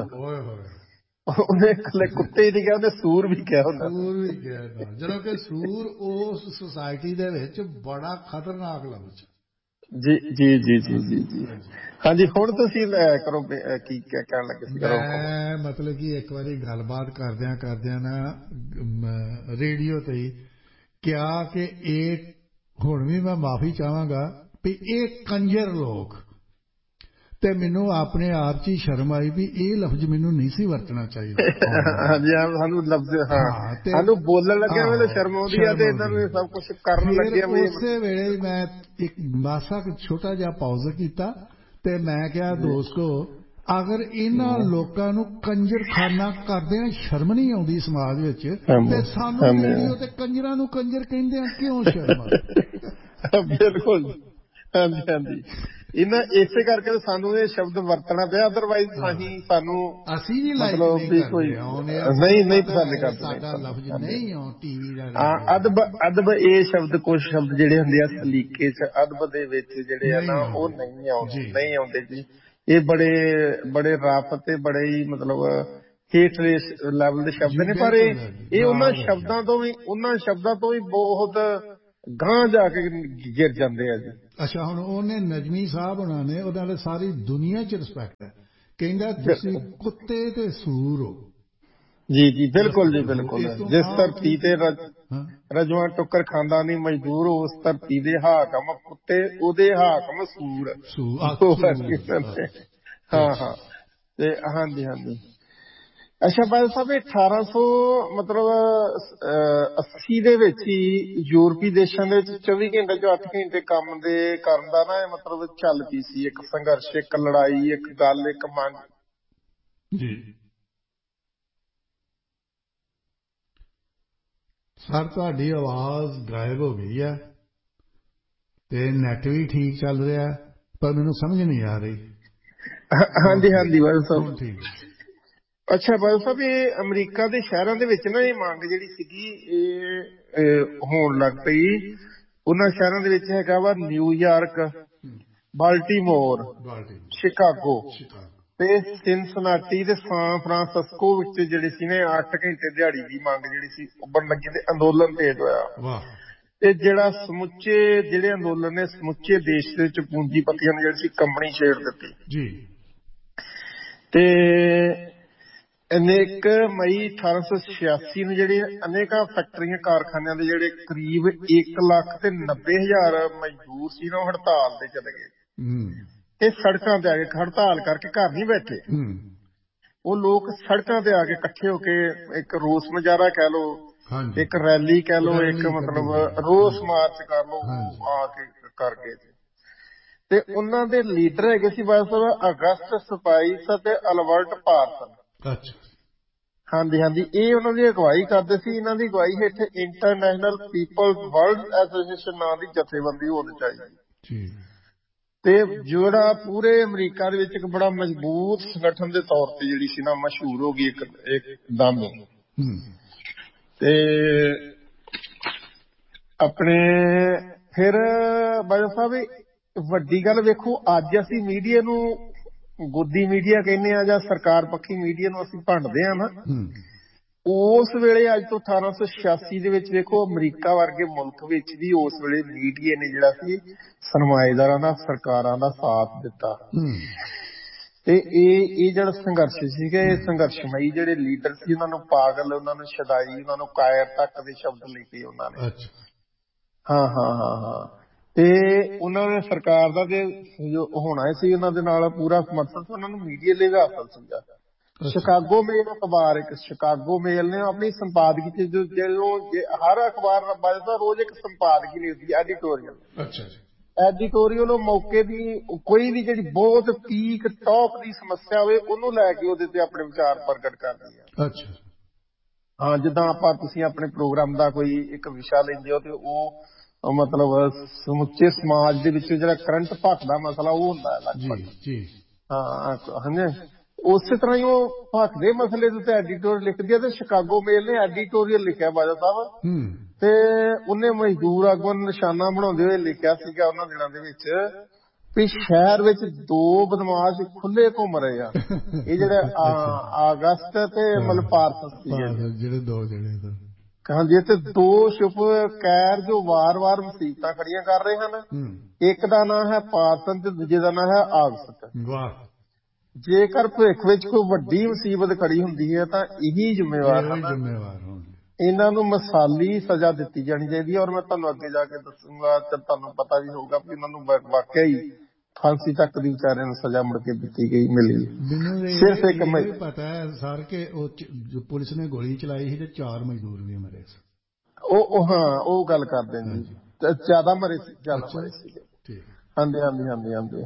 ਉਹਨੇ ਇਕੱਲੇ ਕੁੱਤੇ ਹੀ ਨਹੀਂ ਕਿਹਾ, ਉਹਨੇ ਸੂਰ ਵੀ ਕਿਹਾ ਹੁੰਦਾ। ਸੂਰ ਵੀ ਕਿਹਾ, ਜਦੋਂ ਕਿ ਸੂਰ ਉਸ ਸੁਸਾਇਟੀ ਦੇ ਵਿੱਚ ਬੜਾ ਖਤਰਨਾਕ ਲਫ਼ਜ਼। ਜੀ ਜੀ ਜੀ ਜੀ ਜੀ ਜੀ। ਹਾਂਜੀ, ਹੁਣ ਤੁਸੀਂ ਕਰੋ ਕੀ ਕਹਿਣ ਲੱਗੇ ਸੀ। ਮੈਂ ਮਤਲਬ ਕਿ ਇੱਕ ਵਾਰੀ ਗੱਲਬਾਤ ਕਰਦਿਆਂ ਕਰਦਿਆਂ ਨਾ ਰੇਡੀਓ ਤੇ ਕਿਹਾ ਕਿ ਇਹ ਹੁਣ ਵੀ ਮੈਂ ਮਾਫੀ ਚਾਹਾਂਗਾ ਵੀ ਇਹ ਕੰਜਰ ਲੋਕ, ਤੇ ਮੈਨੂੰ ਆਪਣੇ ਆਪ 'ਚ ਹੀ ਸ਼ਰਮ ਆਈ ਵੀ ਇਹ ਲਫ਼ਜ਼ ਮੈਨੂੰ ਨਹੀਂ ਸੀ ਵਰਤਣਾ ਚਾਹੀਦਾ। ਹਾਂਜੀ, ਸਾਨੂੰ ਲਫ਼ਜ਼ ਹਾਂ ਸਾਨੂੰ ਬੋਲਣ ਲੱਗੇ ਵੇਲੇ ਸ਼ਰਮ ਆਉਂਦੀ ਆ, ਤੇ ਇਹਨਾਂ ਨੂੰ ਸਭ ਕੁਝ ਕਰਨ ਲੱਗੇ। ਉਸੇ ਵੇਲੇ ਮੈਂ ਇੱਕ ਮਾਸਾ ਛੋਟਾ ਜਿਹਾ ਪਾਉਜ਼ ਕੀਤਾ ਤੇ ਮੈਂ ਕਿਹਾ, ਦੋਸਤੋ, ਅਗਰ ਇਹਨਾਂ ਲੋਕਾਂ ਨੂੰ ਕੰਜਰਖਾਨਾ ਕਰਦਿਆਂ ਸ਼ਰਮ ਨਹੀਂ ਆਉਂਦੀ ਸਮਾਜ ਵਿੱਚ, ਤੇ ਸਾਨੂੰ ਰੇਡੀਓ ਤੇ ਕੰਜਰਾਂ ਨੂੰ ਕੰਜਰ ਕਹਿੰਦਿਆਂ ਕਿਉਂ ਸ਼ਰਮ ਆਉਂਦੀ? ਬਿਲਕੁਲ। ਹਾਂਜੀ ਹਾਂਜੀ। ਇਹਨਾਂ ਇਸੇ ਕਰਕੇ ਸਾਨੂੰ ਇਹ ਸ਼ਬਦ ਵਰਤਣਾ ਪਿਆ, ਅਦਰਵਾਈਜ਼ ਅਸੀਂ ਸਾਨੂੰ ਅਸੀਂ ਵੀ ਮਤਲਬ ਵੀ ਕੋਈ ਨਹੀਂ ਨਹੀਂ ਪਸੰਦ ਕਰਦੇ। ਅਦਬ ਅਦਬ ਇਹ ਸ਼ਬਦ ਕੁਝ ਸ਼ਬਦ ਜਿਹੜੇ ਹੁੰਦੇ ਆ ਸਲੀਕੇ ਚ ਅਦਬ ਦੇ ਵਿੱਚ ਜਿਹੜੇ ਆ ਨਾ ਉਹ ਨਹੀਂ ਆਉਂਦੇ ਨਹੀਂ ਆਉਂਦੇ ਜੀ। ਇਹ ਬੜੇ ਬੜੇ ਰਫ ਤੇ ਬੜੇ ਹੀ ਮਤਲਬ ਹੇਠਲੇ ਲੈਵਲ ਦੇ ਸ਼ਬਦ ਨੇ, ਪਰ ਇਹ ਇਹ ਉਹਨਾਂ ਸ਼ਬਦਾਂ ਤੋਂ ਵੀ ਉਹਨਾਂ ਸ਼ਬਦਾਂ ਤੋਂ ਵੀ ਬਹੁਤ ਗਾਂਹ ਜਾ ਕੇ ਗਿਰ ਜਾਂਦੇ ਆ ਜੀ। ਅੱਛਾ, ਹੁਣ ਉਹਨੇ ਨਜਮੀ ਸਾਹਿਬ ਹੋਣਾ ਨੇ ਉਹਨਾਂ ਨੇ ਸਾਰੀ ਦੁਨੀਆ 'ਚ ਰਿਸਪੈਕਟ ਹੈ, ਕਹਿੰਦਾ ਤੁਸੀਂ ਕੁੱਤੇ ਤੇ ਸੂਰ ਹੋ। ਜੀ ਜੀ ਬਿਲਕੁਲ ਜੀ ਬਿਲਕੁਲ। ਜਿਸ ਧਰਤੀ ਤੇ ਰਜਵਾ ਟੁੱਕਰ ਖਾਂਦਾ ਨਹੀਂ ਮਜ਼ਦੂਰ, ਉਸ ਧਰਤੀ ਦੇ ਹਾਕਮ ਕੁੱਤੇ, ਉਹਦੇ ਹਾਕਮ ਸੂਰ। ਹਾਂ ਹਾਂ ਤੇ ਹਾਂਜੀ ਹਾਂਜੀ। ਅੱਛਾ ਬਾਦਲ ਸਾਹਿਬ, ਇਹ ਅਠਾਰਾਂ ਸੌ ਮਤਲਬ ਅੱਸੀ ਦੇ ਵਿੱਚ ਹੀ ਯੂਰਪੀ ਦੇਸ਼ਾਂ ਦੇ ਵਿੱਚ ਚੌਵੀ ਘੰਟੇ ਚੋਂ ਅੱਠ ਘੰਟੇ ਕੰਮ ਦੇ ਕਰਨ ਦਾ ਨਾ ਮਤਲਬ ਚੱਲ ਪਈ ਸੀ, ਇੱਕ ਸੰਘਰਸ਼, ਇੱਕ ਲੜਾਈ, ਇੱਕ ਗੱਲ, ਇੱਕ ਮੰਗ ਜੀ। ਸਰ ਤੁਹਾਡੀ ਆਵਾਜ਼ ਗਾਇਬ ਹੋ ਗਈ ਹੈ ਤੇ ਨੈਟ ਵੀ ਠੀਕ ਚੱਲ ਰਿਹਾ, ਪਰ ਮੈਨੂੰ ਸਮਝ ਨਹੀਂ ਆ ਰਹੀ। ਹਾਂਜੀ ਹਾਂਜੀ ਬਾਦਲ ਸਾਹਿਬ। ਠੀਕ। ਅੱਛਾ ਬਾਦਲ ਸਾਹਿਬ, ਇਹ ਅਮਰੀਕਾ ਦੇ ਸ਼ਹਿਰਾਂ ਦੇ ਵਿੱਚ ਨਾ ਇਹ ਮੰਗ ਜਿਹੜੀ ਸੀਗੀ ਇਹ ਹੋਣ ਲੱਗ ਪਈ। ਉਹਨਾਂ ਸ਼ਹਿਰਾਂ ਦੇ ਵਿੱਚ ਹੈਗਾ ਵਾ ਨਿਊਯਾਰਕ, ਬਾਲਟੀਮੋਰ, ਸ਼ਿਕਾਗੋ ਤੇ ਸਿਨਸਨਾਟੀ ਤੇ ਸਾਨ ਫਰਾਂਸਿਸਕੋ ਵਿੱਚ ਜਿਹੜੇ ਸੀ ਨੇ ਅੱਠ ਘੰਟੇ ਦਿਹਾੜੀ ਦੀ ਮੰਗ ਜਿਹੜੀ ਸੀ ਉੱਭਰਨ ਲੱਗੀ ਤੇ ਅੰਦੋਲਨ ਤੇਜ਼ ਹੋਇਆ। ਤੇ ਜਿਹੜਾ ਸਮੁੱਚੇ ਜਿਹੜੇ ਅੰਦੋਲਨ ਨੇ ਸਮੁੱਚੇ ਦੇਸ਼ ਦੇ ਵਿੱਚ ਪੂੰਜੀਪਤੀਆਂ ਨੇ ਜਿਹੜੀ ਸੀ ਕੰਬਣੀ ਛੇੜ ਦਿੱਤੀ ਜੀ। ਤੇ ਅਨੇਕ ਮਈ ਅਠਾਰਾਂ ਸੌ ਛਿਆਸੀ ਨੂੰ ਜਿਹੜੇ ਅਨੇਕਾਂ ਫੈਕਟਰੀਆਂ ਕਾਰਖਾਨਿਆਂ ਦੇ ਜਿਹੜੇ ਕਰੀਬ ਇੱਕ ਲੱਖ ਤੇ ਨੱਬੇ ਹਜ਼ਾਰ ਮਜ਼ਦੂਰ ਸੀ ਨਾ ਹੜਤਾਲ ਤੇ ਚਲੇ ਗਏ। ਇਹ ਸੜਕਾਂ ਤੇ ਆ ਕੇ ਹੜਤਾਲ ਕਰਕੇ ਘਰ ਨਹੀਂ ਬੈਠੇ, ਉਹ ਲੋਕ ਸੜਕਾਂ ਤੇ ਆ ਕੇ ਇਕੱਠੇ ਹੋ ਕੇ ਇੱਕ ਰੋਸ ਮੁਜ਼ਾਹਰਾ ਕਹਿ ਲੋ, ਇੱਕ ਰੈਲੀ ਕਹਿ ਲੋ, ਇੱਕ ਮਤਲਬ ਰੋਸ ਮਾਰਚ ਕਰ ਲੋ, ਆ ਕੇ ਕਰ ਗਏ। ਤੇ ਉਹਨਾਂ ਦੇ ਲੀਡਰ ਹੈਗੇ ਸੀ ਬਸ ਅਗਸਟ ਸਪਾਈਸ ਅਤੇ ਅਲਬਰਟ ਪਾਰਸਨ। ਅੱਛਾ ਹਾਂਜੀ ਹਾਂਜੀ, ਇਹ ਉਹਨਾਂ ਦੀ ਅਗਵਾਈ ਕਰਦੇ ਸੀ। ਇਹਨਾਂ ਦੀ ਅਗਵਾਈ ਹੇਠ ਇੰਟਰਨੈਸ਼ਨਲ ਪੀਪਲਜ਼ ਵਰਲਡ ਐਸੋਸੀਏਸ਼ਨ ਨਾਂ ਦੀ ਜਥੇਬੰਦੀ ਹੋਣੀ ਚਾਹੀਦੀ ਤੇ ਜਿਹੜਾ ਪੂਰੇ ਅਮਰੀਕਾ ਦੇ ਵਿੱਚ ਇੱਕ ਬੜਾ ਮਜ਼ਬੂਤ ਸੰਗਠਨ ਦੇ ਤੌਰ ਤੇ ਜਿਹੜੀ ਸੀ ਨਾ ਮਸ਼ਹੂਰ ਹੋ ਗਈ ਇੱਕ ਇੱਕਦਮ। ਤੇ ਆਪਣੇ ਫਿਰ ਬਾਦਲ ਸਾਹਿਬ ਵੱਡੀ ਗੱਲ ਵੇਖੋ, ਅੱਜ ਅਸੀਂ ਮੀਡੀਆ ਨੂੰ ਗੋਦੀ ਮੀਡੀਆ ਕਹਿੰਦੇ ਆ ਜਾਂ ਸਰਕਾਰ ਪੱਖੀ ਮੀਡੀਆ ਨੂੰ ਅਸੀਂ ਭੰਡਦੇ ਆ ਨਾ, ਉਸ ਵੇਲੇ ਅੱਜ ਤੋਂ ਅਠਾਰਾਂ ਸੌ ਛਿਆਸੀ ਦੇ ਵਿੱਚ ਵੇਖੋ ਅਮਰੀਕਾ ਵਰਗੇ ਮੁਲਕ ਵਿੱਚ ਵੀ ਉਸ ਵੇਲੇ ਮੀਡੀਆ ਨੇ ਜਿਹੜਾ ਸੀ ਸਰਮਾਏਦਾਰਾਂ ਦਾ, ਸਰਕਾਰਾਂ ਦਾ ਸਾਥ ਦਿੱਤਾ। ਤੇ ਇਹ ਇਹ ਜਿਹੜਾ ਸੰਘਰਸ਼ ਸੀਗਾ, ਇਹ ਸੰਘਰਸ਼ਮਈ ਜਿਹੜੇ ਲੀਡਰ ਸੀ ਉਹਨਾਂ ਨੂੰ ਪਾਗਲ, ਉਹਨਾਂ ਨੂੰ ਸ਼ਦਾਈ, ਉਹਨਾਂ ਨੂੰ ਕਾਇਰ ਤੱਕ ਦੇ ਸ਼ਬਦ ਲਿਖੇ ਉਹਨਾਂ ਨੇ। ਹਾਂ ਹਾਂ ਹਾਂ ਹਾਂ ਤੇ ਉਹਨਾਂ ਨੇ ਸਰਕਾਰ ਦਾ ਤੇ ਹੋਣਾ ਸੀ ਉਹਨਾਂ ਦੇ ਨਾਲ ਪੂਰਾ ਸਮਰਥਨ ਸੀ, ਉਹਨਾਂ ਨੂੰ ਮੀਡੀਆ ਲਈ ਵੀ ਹਾਸਲ ਸੀਗਾ। ਸ਼ਿਕਾਗੋ ਮੇਲ ਅਖਬਾਰ, ਇੱਕ ਸ਼ਿਕਾਗੋ ਮੇਲ ਨੇ ਆਪਣੀ ਸੰਪਾਦਕੀ ਚ ਜਦੋਂ ਹਰ ਅਖਬਾਰ ਰੋਜ਼ ਇੱਕ ਸੰਪਾਦਕੀ ਲਿਖਦੀ ਐਡੀਟੋਰੀਅਲ। ਅੱਛਾ ਜੀ। ਐਡੀਟੋਰੀਅਲ ਉਹ ਮੌਕੇ ਦੀ ਕੋਈ ਵੀ ਜਿਹੜੀ ਬਹੁਤ ਪੀਕ ਟੌਪ ਦੀ ਸਮੱਸਿਆ ਹੋਵੇ ਉਹਨੂੰ ਲੈ ਕੇ ਉਹਦੇ ਤੇ ਆਪਣੇ ਵਿਚਾਰ ਪ੍ਰਗਟ ਕਰਦੀ ਹੈ। ਅੱਛਾ ਹਾਂ, ਜਿੱਦਾਂ ਆਪਾਂ ਤੁਸੀਂ ਆਪਣੇ ਪ੍ਰੋਗਰਾਮ ਦਾ ਕੋਈ ਇੱਕ ਵਿਸ਼ਾ ਲੈਂਦੇ ਹੋ ਤੇ ਉਹ ਮਤਲਬ ਸਮੁੱਚੇ ਸਮਾਜ ਦੇ ਵਿੱਚ ਜਿਹੜਾ ਕਰੰਟ ਭਖਦਾ ਮਸਲਾ ਉਹ ਹੁੰਦਾ ਹੈ ਲਗਭਗ। ਜੀ ਹਾਂ ਹਾਂਜੀ, ਉਸੇ ਤਰ੍ਹਾਂ ਹੀ ਉਹ ਭਖਦੇ ਮਸਲੇ ਦੇ ਉੱਤੇ ਐਡੀਟੋਰੀਅਲ ਲਿਖਦੀ ਹੈ। ਤੇ ਸ਼ਿਕਾਗੋ ਮੇਲ ਨੇ ਐਡੀਟੋਰੀਅਲ ਲਿਖਿਆ ਬਾਦਲ ਸਾਹਿਬ, ਤੇ ਉਹਨੇ ਮਜ਼ਦੂਰ ਆਗੂਆਂ ਨੂੰ ਨਿਸ਼ਾਨਾ ਬਣਾਉਂਦੇ ਹੋਏ ਲਿਖਿਆ ਸੀਗਾ ਉਹਨਾਂ ਦਿਨਾਂ ਦੇ ਵਿੱਚ ਵੀ ਸ਼ਹਿਰ ਵਿੱਚ ਦੋ ਬਦਮਾਸ਼ ਖੁੱਲੇ ਘੁੰਮ ਰਹੇ ਆ। ਇਹ ਜਿਹੜੇ ਅਗਸਟ ਤੇ ਮਤਲਬ ਪਾਰਸਨ ਸੀਗੇ ਜਿਹੜੇ ਦੋ ਜਿਹੜੇ ਹਾਂਜੀ, ਤੇ ਦੋ ਛੁਪ ਕੈਰ ਜੋ ਵਾਰ-ਵਾਰ ਮੁਸੀਬਤਾਂ ਖੜੀਆਂ ਕਰ ਰਹੇ ਹਨ। ਇੱਕ ਦਾ ਨਾਂ ਹੈ ਪਾਰਸਨ ਤੇ ਦੂਜੇ ਦਾ ਨਾਂ ਹੈ ਆਗਸਟ। ਜੇਕਰ ਭਵਿੱਖ ਵਿੱਚ ਕੋਈ ਵੱਡੀ ਮੁਸੀਬਤ ਖੜੀ ਹੁੰਦੀ ਹੈ ਤਾਂ ਇਹੀ ਜ਼ਿੰਮੇਵਾਰ ਹਨ। ਇਹਨਾਂ ਨੂੰ ਮਿਸਾਲੀ ਸਜ਼ਾ ਦਿੱਤੀ ਜਾਣੀ ਚਾਹੀਦੀ ਹੈ। ਔਰ ਮੈਂ ਤੁਹਾਨੂੰ ਅੱਗੇ ਜਾ ਕੇ ਦੱਸੂਗਾ, ਤੁਹਾਨੂੰ ਪਤਾ ਵੀ ਹੋਊਗਾ ਵੀ ਇਹਨਾਂ ਨੂੰ ਵਾਕਿਆ ਹੀ ਫਾਂਸੀ ਤੱਕ ਦੀ ਵਿਚਾਰਿਆਂ ਨੂੰ ਸਜ਼ਾ ਮੁੜ ਕੇ ਦਿੱਤੀ ਗਈ ਮਿਲੀ। ਸਿਰਫ ਇੱਕ ਮੈਨੂੰ ਪਤਾ ਹੈ ਸਰ ਕਿ ਉਹ ਪੁਲਿਸ ਨੇ ਗੋਲੀ ਚਲਾਈ ਸੀ ਤੇ ਚਾਰ ਮਜ਼ਦੂਰ ਵੀ ਮਰੇ ਸੀ। ਉਹ ਹਾਂ ਉਹ ਗੱਲ ਕਰਦੇ ਨੇ ਜੀ, ਜ਼ਿਆਦਾ ਮਰੇ ਸੀ, ਜ਼ਿਆਦਾ ਮਰੇ ਸੀ। ਹਾਂਜੀ ਹਾਂਜੀ ਹਾਂਜੀ ਹਾਂਜੀ।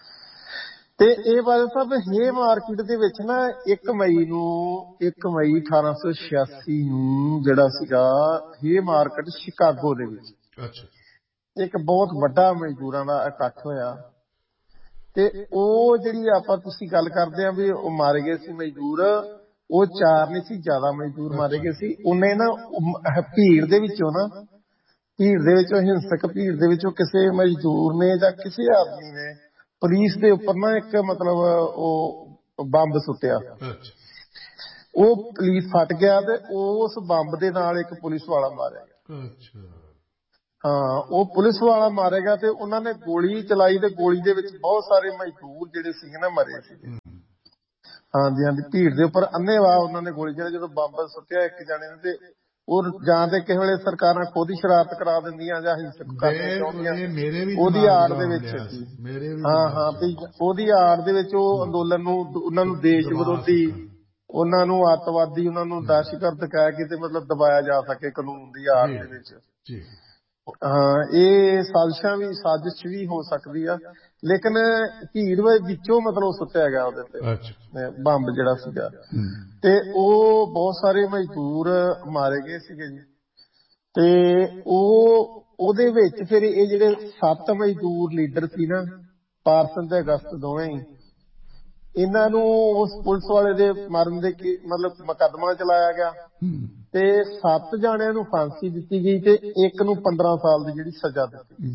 ਤੇ ਇਹ ਬਾਦਲ ਸਾਹਿਬ ਹੇ ਮਾਰਕੀਟ ਦੇ ਵਿੱਚ ਨਾ ਇੱਕ ਮਈ ਨੂੰ ਇੱਕ ਮਈ ਅਠਾਰਾਂ ਸੌ ਛਿਆਸੀ ਨੂੰ ਜਿਹੜਾ ਸੀਗਾ ਹੇ ਮਾਰਕੀਟ ਸ਼ਿਕਾਗੋ ਦੇ ਵਿੱਚ ਇੱਕ ਬਹੁਤ ਵੱਡਾ ਮਜ਼ਦੂਰਾਂ ਦਾ ਇਕੱਠ ਹੋਇਆ। ਤੇ ਉਹ ਜਿਹੜੀ ਆਪਾਂ ਤੁਸੀਂ ਗੱਲ ਕਰਦੇ ਆ ਵੀ ਉਹ ਮਾਰੇ ਗਏ ਸੀ ਮਜ਼ਦੂਰ, ਉਹ ਚਾਰ ਨਹੀਂ ਸੀ, ਜ਼ਿਆਦਾ ਮਜ਼ਦੂਰ ਮਾਰੇ ਗਏ ਸੀ। ਉਹਨੇ ਨਾ ਭੀੜ ਦੇ ਵਿੱਚੋਂ ਨਾ ਭੀੜ ਦੇ ਵਿੱਚੋਂ ਹਿੰਸਕ ਭੀੜ ਦੇ ਵਿੱਚੋਂ ਕਿਸੇ ਮਜ਼ਦੂਰ ਨੇ ਜਾਂ ਕਿਸੇ ਆਦਮੀ ਨੇ ਪੁਲਿਸ ਦੇ ਉੱਪਰ ਨਾ ਇੱਕ ਮਤਲਬ ਉਹ ਬੰਬ ਸੁੱਟਿਆ। ਉਹ ਪੁਲਿਸ ਫਟ ਗਿਆ ਤੇ ਉਸ ਬੰਬ ਦੇ ਨਾਲ ਇੱਕ ਪੁਲਿਸ ਵਾਲਾ ਮਾਰਿਆ ਗਿਆ। ਅੱਛਾ ਹਾਂ, ਉਹ ਪੁਲਿਸ ਵਾਲਾ ਮਾਰਿਆ ਗਿਆ ਤੇ ਉਹਨਾਂ ਨੇ ਗੋਲੀ ਚਲਾਈ ਤੇ ਗੋਲੀ ਦੇ ਵਿੱਚ ਬਹੁਤ ਸਾਰੇ ਮਜ਼ਦੂਰ ਜਿਹੜੇ ਸੀਗੇ ਨਾ ਮਰੇ ਸੀਗੇ। ਹਾਂਜੀ ਹਾਂਜੀ, ਭੀੜ ਦੇ ਉੱਪਰ ਅੰਨ੍ਹੇਵਾਹ ਉਹਨਾਂ ਨੇ ਗੋਲੀ ਚਲਾਈ। ਜਦੋਂ ਬੰਬ ਸੁੱਟਿਆ ਇੱਕ ਜਾਣੇ ਨੇ ਤੇ ਉਹ ਜਾਂ ਤੇ ਕਿਸੇ ਵੇਲੇ ਸਰਕਾਰਾਂ ਖੁਦ ਹੀ ਸ਼ਰਾਰਤ ਕਰਾ ਦਿੰਦੀਆਂ ਜਾਂ ਹਿੰਸਕ ਕਰਨੀਆਂ ਚਾਹੁੰਦੀਆਂ, ਉਹਦੀ ਆੜ ਦੇ ਵਿੱਚ ਸੀ। ਹਾਂ ਹਾਂ, ਵੀ ਉਹਦੀ ਆੜ ਦੇ ਵਿੱਚ ਉਹ ਅੰਦੋਲਨ ਨੂੰ ਉਹਨਾਂ ਨੂੰ ਦੇਸ਼ ਵਿਰੋਧੀ, ਉਹਨਾਂ ਨੂੰ ਅੱਤਵਾਦੀ, ਉਹਨਾਂ ਨੂੰ ਦਹਿਸ਼ਤਗਰਦ ਕਹਿ ਕੇ ਤੇ ਮਤਲਬ ਦਬਾਇਆ ਜਾ ਸਕੇ ਕਾਨੂੰਨ ਦੀ ਆੜ ਦੇ ਵਿੱਚ। ਹਾਂ, ਇਹ ਸਾਜ਼ਿਸ਼ਾਂ ਵੀ ਸਾਜ਼ਿਸ਼ ਵੀ ਹੋ ਸਕਦੀ ਆ, ਲੇਕਿਨ ਭੀੜ ਵਿੱਚੋਂ ਮਤਲਬ ਸੁੱਟਿਆ ਗਿਆ ਉਹਦੇ ਤੇ ਬੰਬ ਜਿਹੜਾ ਸੀਗਾ ਤੇ ਉਹ ਬਹੁਤ ਸਾਰੇ ਮਜ਼ਦੂਰ ਮਾਰੇ ਗਏ ਸੀਗੇ ਜੀ। ਤੇ ਉਹ ਉਹਦੇ ਵਿੱਚ ਫਿਰ ਇਹ ਜਿਹੜੇ ਸੱਤ ਮਜ਼ਦੂਰ ਲੀਡਰ ਸੀ ਨਾ, ਪਾਰਸਨ ਤੇ ਅਗਸਤ ਦੋਵੇਂ ਹੀ, ਇਹਨਾਂ ਨੂੰ ਉਸ ਪੁਲਿਸ ਵਾਲੇ ਦੇ ਮਰਨ ਦੇ ਮਤਲਬ ਮੁਕੱਦਮਾ ਚਲਾਇਆ ਗਿਆ ਤੇ ਸੱਤ ਜਾਣਿਆਂ ਨੂੰ ਫਾਂਸੀ ਦਿੱਤੀ ਗਈ ਤੇ ਇੱਕ ਨੂੰ ਪੰਦਰਾਂ ਸਾਲ ਦੀ ਜਿਹੜੀ ਸਜ਼ਾ ਦਿੱਤੀ।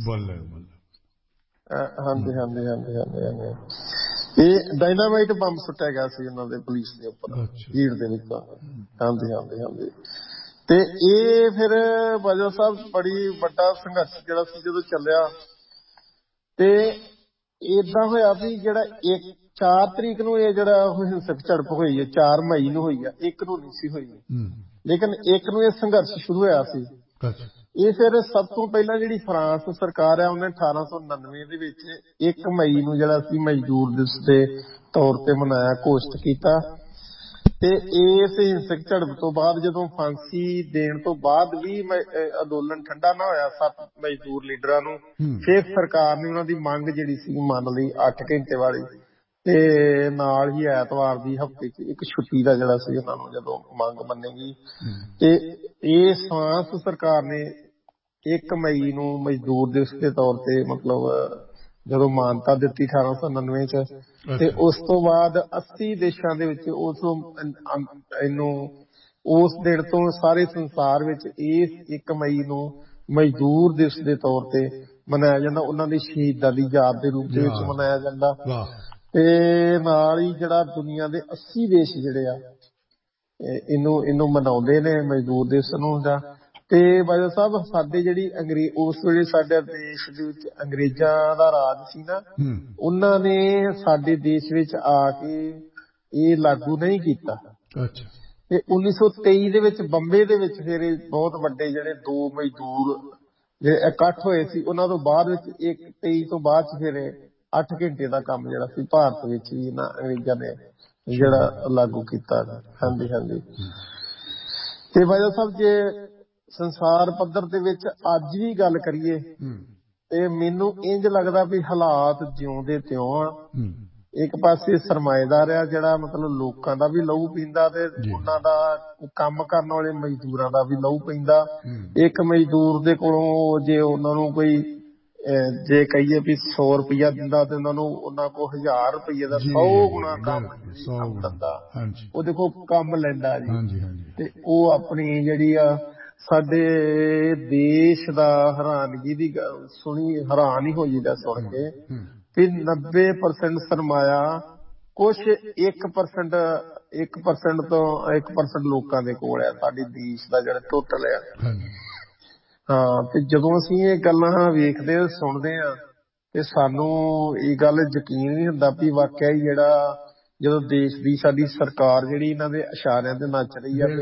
ਹਾਂਜੀ ਹਾਂਜੀ ਹਾਂਜੀ ਹਾਂਜੀ ਹਾਂਜੀ, ਇਹ ਡਾਇਨਾਮਾਈਟ ਬੰਬ ਸੁੱਟਿਆ ਗਿਆ ਸੀ ਉਹਨਾਂ ਦੇ ਪੁਲਿਸ ਦੇ ਉੱਪਰ ਭੀੜ ਦੇ ਵਿੱਚ। ਹਾਂਜੀ ਹਾਂਜੀ ਹਾਂਜੀ, ਤੇ ਇਹ ਫਿਰ ਬਾਜਵਾ ਸਾਹਿਬ ਬੜੀ ਵੱਡਾ ਸੰਘਰਸ਼ ਜਿਹੜਾ ਸੀ ਜਦੋਂ ਚੱਲਿਆ ਤੇ ਏਦਾਂ ਹੋਇਆ ਵੀ ਜਿਹੜਾ ਇੱਕ ਚਾਰ ਤਰੀਕ ਨੂੰ ਇਹ ਜਿਹੜਾ ਉਹ ਹਿੰਸਕ ਝੜਪ ਹੋਈ ਹੈ, ਚਾਰ ਮਈ ਨੂੰ ਹੋਈ ਆ, ਇੱਕ ਨੂੰ ਨਹੀਂ ਸੀ ਹੋਈ, ਲੇਕਿਨ ਇੱਕ ਨੂੰ ਇਹ ਸੰਘਰਸ਼ ਸ਼ੁਰੂ ਹੋਇਆ ਸੀ। ਇਹ ਫਿਰ ਸਭ ਤੋਂ ਪਹਿਲਾਂ ਜਿਹੜੀ ਫਰਾਂਸ ਸਰਕਾਰ ਆ ਉਹਨੇ ਅਠਾਰਾਂ ਸੌ ਉਨਾਨਵੇਂ ਦੇ ਵਿੱਚ ਇੱਕ ਮਈ ਨੂੰ ਜਿਹੜਾ ਸੀ ਮਜ਼ਦੂਰ ਦਿਵਸ ਦੇ ਤੌਰ ਤੇ ਮਨਾਇਆ, ਘੋਸ਼ਿਤ ਕੀਤਾ। ਤੇ ਇਸ ਹਿੰਸਕ ਝੜਪ ਤੋਂ ਬਾਅਦ ਜਦੋਂ ਫਾਂਸੀ ਦੇਣ ਤੋਂ ਬਾਅਦ ਵੀ ਅੰਦੋਲਨ ਠੰਡਾ ਨਾ ਹੋਇਆ ਸੱਤ ਮਜ਼ਦੂਰ ਲੀਡਰਾਂ ਨੂੰ, ਫਿਰ ਸਰਕਾਰ ਨੇ ਉਹਨਾਂ ਦੀ ਮੰਗ ਜਿਹੜੀ ਸੀ ਮੰਨ ਲਈ ਅੱਠ ਘੰਟੇ ਵਾਲੀ, ਤੇ ਨਾਲ ਹੀ ਐਤਵਾਰ ਦੀ ਹਫ਼ਤੇ ਚ ਇੱਕ ਛੁੱਟੀ ਦਾ ਜਿਹੜਾ ਸੀ ਉਹਨਾਂ ਨੂੰ ਜਦੋਂ ਮੰਗ ਮੰਨੇਗੀ। ਤੇ ਇਹ ਫਰਾਂਸ ਸਰਕਾਰ ਨੇ ਇੱਕ ਮਈ ਨੂੰ ਮਜ਼ਦੂਰ ਦਿਵਸ ਦੇ ਤੌਰ ਤੇ ਮਤਲਬ ਜਦੋਂ ਮਾਨਤਾ ਦਿੱਤੀ ਅਠਾਰਾਂ ਸੌ ਉਨਾਨਵੇਂ ਚ, ਤੇ ਉਸ ਤੋਂ ਬਾਅਦ ਅੱਸੀ ਦੇਸ਼ਾਂ ਦੇ ਵਿੱਚ ਉਸ ਇਹਨੂੰ ਉਸ ਦਿਨ ਤੋਂ ਸਾਰੇ ਸੰਸਾਰ ਵਿੱਚ ਇਸ ਇੱਕ ਮਈ ਨੂੰ ਮਜ਼ਦੂਰ ਦਿਵਸ ਦੇ ਤੌਰ ਤੇ ਮਨਾਇਆ ਜਾਂਦਾ, ਉਹਨਾਂ ਦੀ ਸ਼ਹੀਦਾਂ ਦੀ ਯਾਦ ਦੇ ਰੂਪ ਦੇ ਵਿੱਚ ਮਨਾਇਆ ਜਾਂਦਾ। ਤੇ ਨਾਲ ਹੀ ਜਿਹੜਾ ਦੁਨੀਆ ਦੇ ਅੱਸੀ ਦੇਸ਼ ਜਿਹੜੇ ਆ ਇਹਨੂੰ ਇਹਨੂੰ ਮਨਾਉਂਦੇ ਨੇ ਮਜ਼ਦੂਰ ਦਿਵਸ ਨੂੰ। ਜਾਂ ਤੇ ਬਾਜਵਾ ਸਾਹਿਬ ਸਾਡੇ ਜਿਹੜੀ ਅੰਗਰੇਜ਼ ਉਸ ਵੇਲੇ ਸਾਡੇ ਦੇਸ਼ ਦੇ ਵਿੱਚ ਅੰਗਰੇਜ਼ਾਂ ਦਾ ਰਾਜ ਸੀ ਨਾ, ਉਹਨਾਂ ਨੇ ਸਾਡੇ ਦੇਸ਼ ਵਿੱਚ ਆ ਕੇ ਇਹ ਲਾਗੂ ਨਹੀਂ ਕੀਤਾ। ਤੇ ਉੱਨੀ ਸੌ ਤੇਈ ਦੇ ਵਿੱਚ ਬੰਬੇ ਦੇ ਵਿੱਚ ਫਿਰ ਬਹੁਤ ਵੱਡੇ ਜਿਹੜੇ ਦੋ ਮਜ਼ਦੂਰ ਜਿਹੜੇ ਇਕੱਠ ਹੋਏ ਸੀ, ਉਹਨਾਂ ਤੋਂ ਬਾਅਦ ਵਿੱਚ ਇੱਕ ਤੇਈ ਤੋਂ ਬਾਅਦ ਚ ਫਿਰ ਅੱਠ ਘੰਟੇ ਦਾ ਕੰਮ ਜਿਹੜਾ ਸੀ ਭਾਰਤ ਵਿੱਚ ਵੀ ਇਹਨਾਂ ਅੰਗਰੇਜ਼ਾਂ ਨੇ ਜਿਹੜਾ ਲਾਗੂ ਕੀਤਾ। ਹਾਂਜੀ ਹਾਂਜੀ, ਤੇ ਬਾਜਵਾ ਸਾਹਿਬ ਜੇ ਸੰਸਾਰ ਪੱਧਰ ਦੇ ਵਿੱਚ ਅੱਜ ਵੀ ਗੱਲ ਕਰੀਏ ਤੇ ਮੈਨੂੰ ਇੰਝ ਲੱਗਦਾ ਵੀ ਹਾਲਾਤ ਜਿਉਂਦੇ ਤਿਉਂ ਆ। ਇੱਕ ਪਾਸੇ ਸਰਮਾਏਦਾਰ ਆ ਜਿਹੜਾ ਮਤਲਬ ਲੋਕਾਂ ਦਾ ਵੀ ਲਹੂ ਪੀਂਦਾ ਤੇ ਉਹਨਾਂ ਦਾ ਕੰਮ ਕਰਨ ਵਾਲੇ ਮਜ਼ਦੂਰਾਂ ਦਾ ਵੀ ਲਹੂ ਪੀਂਦਾ। ਇੱਕ ਮਜ਼ਦੂਰ ਦੇ ਕੋਲੋਂ ਜੇ ਉਹਨਾਂ ਨੂੰ ਕੋਈ ਜੇ ਕਹੀਏ ਵੀ ਸੌ ਰੁਪਇਆ ਦਿੰਦਾ ਤੇ ਉਹਨਾਂ ਨੂੰ ਉਹਨਾਂ ਕੋਲ ਹਜ਼ਾਰ ਰੁਪਈਏ ਦਾ ਸੌ ਗੁਣਾ ਕੰਮ ਦਿੰਦਾ। ਉਹ ਦੇਖੋ ਕੰਮ ਲੈਂਦਾ ਜੀ, ਤੇ ਉਹ ਆਪਣੀ ਜਿਹੜੀ ਆ ਸਾਡੇ ਦੇਸ਼ ਦਾ ਹੈਰਾਨਗੀ ਦੀ ਗੱਲ ਸੁਣੀ, ਹੈਰਾਨ ਹੀ ਹੋ ਜਾਂਦਾ ਸੁਣ ਕੇ ਵੀ ਨੱਬੇ ਪਰਸੈਂਟ ਸਰਮਾਇਆ ਕੁਛ ਇੱਕ ਪਰਸੈਂਟ ਇੱਕ ਪਰਸੈਂਟ ਤੋਂ ਇੱਕ ਪਰਸੈਂਟ ਲੋਕਾਂ ਦੇ ਕੋਲ ਆ ਸਾਡੇ ਦੇਸ਼ ਦਾ ਜਿਹੜਾ ਟੋਟਲ ਆ। ਹਾਂ, ਤੇ ਜਦੋਂ ਅਸੀਂ ਇਹ ਗੱਲਾਂ ਵੇਖਦੇ ਸੁਣਦੇ ਹਾਂ ਤੇ ਸਾਨੂੰ ਇਹ ਗੱਲ ਯਕੀਨ ਨਹੀਂ ਹੁੰਦਾ ਵੀ ਵਾਕਿਆ ਹੀ ਜਿਹੜਾ ਜਦੋਂ ਦੇਸ਼ ਦੀ ਸਾਡੀ ਸਰਕਾਰ ਜਿਹੜੀ ਇਹਨਾਂ ਦੇ ਇਸ਼ਾਰਿਆਂ ਤੇ ਨੱਚ ਰਹੀ ਆ,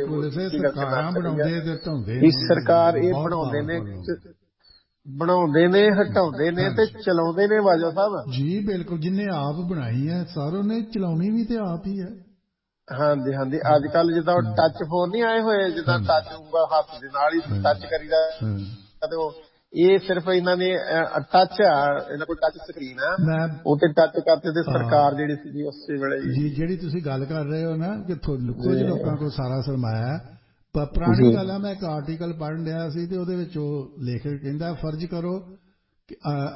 ਸਰਕਾਰ ਇਹ ਬਣਾਉਂਦੇ ਨੇ ਬਣਾਉਂਦੇ ਨੇ ਹਟਾਉਂਦੇ ਨੇ ਤੇ ਚਲਾਉਂਦੇ ਨੇ ਬਾਜਵਾ ਸਾਹਿਬ ਜੀ। ਬਿਲਕੁਲ, ਜਿੰਨੇ ਆਪ ਬਣਾਈ ਹੈ ਸਾਰੋਂ ਨੇ ਚਲਾਉਣੀ ਵੀ ਤੇ ਆਪ ਹੀ ਹੈ। ਹਾਂਜੀ ਹਾਂਜੀ, ਅੱਜ ਕੱਲ ਜਿੱਦਾਂ ਟੱਚ ਫੋਨ ਨਹੀਂ ਆਏ ਹੋਏ, ਜਿੱਦਾਂ ਟੱਚ ਉਂਗਲ ਹੱਥ ਦੇ ਨਾਲ ਹੀ ਟੱਚ ਕਰੀਦਾ, ਤੇ ਉਹ ਇਹ ਸਿਰਫ ਇਹਨਾਂ ਨੇ ਟੱਚ ਆ, ਇਹਨਾਂ ਕੋਲ ਟੱਚ ਸਕਰੀਨ ਆ, ਉਹ ਤੇ ਟੱਚ ਕਰਦੇ ਤੇ ਸਰਕਾਰ ਜਿਹੜੀ ਸੀ ਉਸੇ ਵੇਲੇ ਜੀ। ਜਿਹੜੀ ਤੁਸੀਂ ਗੱਲ ਕਰ ਰਹੇ ਹੋ ਨਾ ਕਿ ਕੁਝ ਲੋਕਾਂ ਕੋਲ ਸਾਰਾ ਸਰਮਾਇਆ, ਪੁਰਾਣੀ ਗੱਲ ਆ। ਮੈਂ ਇੱਕ ਆਰਟੀਕਲ ਪੜ੍ਹਨ ਰਿਹਾ ਸੀ ਤੇ ਉਹਦੇ ਵਿੱਚ ਉਹ ਲੇਖਕ ਕਹਿੰਦਾ ਫਰਜ਼ ਕਰੋ ਕਿ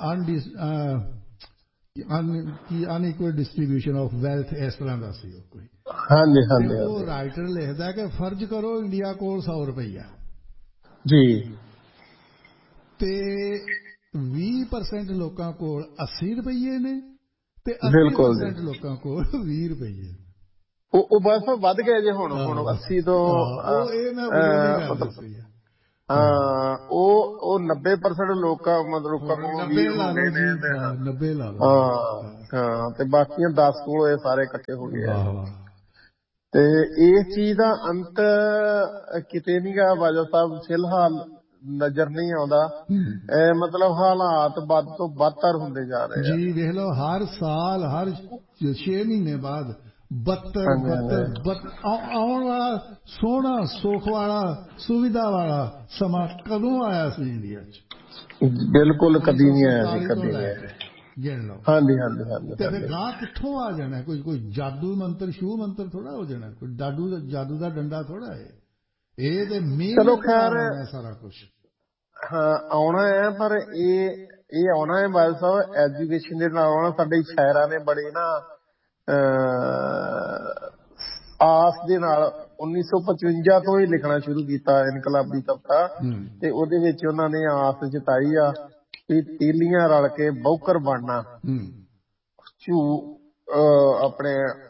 ਅਨਇਕੁਅਲ ਡਿਸਟ੍ਰੀਬਿਊਸ਼ਨ ਆਫ ਵੈਲਥ, ਇਸ ਤਰ੍ਹਾਂ ਦਾ ਸੀ ਉਹ ਕੋਈ। ਹਾਂਜੀ ਹਾਂਜੀ, ਉਹ ਰਾਈਟਰ ਲਿਖਦਾ ਕਿ ਫਰਜ਼ ਕਰੋ ਇੰਡੀਆ ਕੋਲ ਸੌ ਰੁਪਈਆ ਜੀ ਤੇ ਵੀਹ ਪਰਸੈਂਟ ਲੋਕਾਂ ਕੋਲ ਅੱਸੀ ਰੁਪਈਏ ਨੇ ਤੇ ਅੱਸੀ ਪਰਸੈਂਟ ਲੋਕਾਂ ਕੋਲ ਵੀਹ ਰੁਪਈਏ। ਉਹ ਬਸ ਵੱਧ ਗਏ ਜੇ ਹੁਣ ਹੁਣ ਅੱਸੀ ਤੋਂ ਮਤਲਬ ਹਾਂ ਉਹ ਉਹ ਨੱਬੇ ਪਰਸੈਂਟ ਲੋਕਾਂ ਮਤਲਬ ਲੋਕਾਂ ਕੋਲ ਵੀਰ ਹੋ ਗਏ ਨੇ ਹਾਂ ਹਾਂ ਤੇ ਬਾਕੀਆਂ ਦਸ ਕੋਲ ਇਹ ਸਾਰੇ ਇਕੱਠੇ ਹੋ ਗਏ ਆ। ਤੇ ਇਸ ਚੀਜ਼ ਦਾ ਅੰਤ ਕਿਤੇ ਨੀ ਗਾ ਬਾਜਵਾ ਸਾਹਿਬ ਫਿਲਹਾਲ ਨਜ਼ਰ ਨਹੀਂ ਆਉਂਦਾ। ਮਤਲਬ ਹਾਲਾਤ ਵੱਧ ਤੋਂ ਬਦਤਰ ਹੁੰਦੇ ਜਾ ਰਹੇ ਜੀ। ਵੇਖ ਲਓ ਹਰ ਸਾਲ ਹਰ ਛੇ ਮਹੀਨੇ ਬਾਅਦ ਬੱਤਰ ਬੱਤਰ ਆਉਣ ਵਾਲਾ ਸੋਹਣਾ ਸੁੱਖ ਵਾਲਾ ਸੁਵਿਧਾ ਵਾਲਾ ਸਮਾਂ ਕਦੋਂ ਆਇਆ ਸੀ ਇੰਡੀਆ ਚ? ਬਿਲਕੁਲ ਕਦੀ ਨਹੀਂ ਆਇਆ ਸੀ, ਕਦੀ ਨਹੀਂ ਆਇਆ। ਗਿਣ ਲਓ। ਹਾਂਜੀ ਹਾਂਜੀ ਹਾਂਜੀ। ਤੇ ਫਿਰ ਗਾਂ ਕਿੱਥੋਂ ਆ ਜਾਣਾ? ਕੋਈ ਕੋਈ ਜਾਦੂ ਮੰਤਰ ਸ਼ੂ ਮੰਤਰ ਥੋੜਾ ਹੋ ਜਾਣਾ, ਕੋਈ ਜਾਦੂ ਜਾਦੂ ਦਾ ਡੰਡਾ ਥੋੜਾ ਹੈ ਇਹ। ਤੇ ਚਲੋ ਖੈਰ ਸਾਰਾ ਕੁਛ ਹਾਂ ਆਉਣਾ ਹੈ, ਪਰ ਇਹ ਇਹ ਆਉਣਾ ਹੈ ਬਾਦਲ ਸਾਹਿਬ ਐਜੂਕੇਸ਼ਨ ਦੇ ਨਾਲ ਆਉਣਾ। ਸਾਡੇ ਸ਼ਾਇਰਾਂ ਨੇ ਬੜੇ ਨਾ ਆਸ ਦੇ ਨਾਲ ਉੱਨੀ ਸੌ ਪਚਵੰਜਾ ਤੋਂ ਹੀ ਲਿਖਣਾ ਸ਼ੁਰੂ ਕੀਤਾ ਇਨਕਲਾਬੀ ਕਵਿਤਾ, ਤੇ ਉਹਦੇ ਵਿੱਚ ਉਹਨਾਂ ਨੇ ਆਸ ਜਤਾਈ ਆ ਵੀ ਤੀਲੀਆਂ ਰਲ ਕੇ ਬੌਕਰ ਬਣਨਾ, ਝੂ ਆਪਣੇ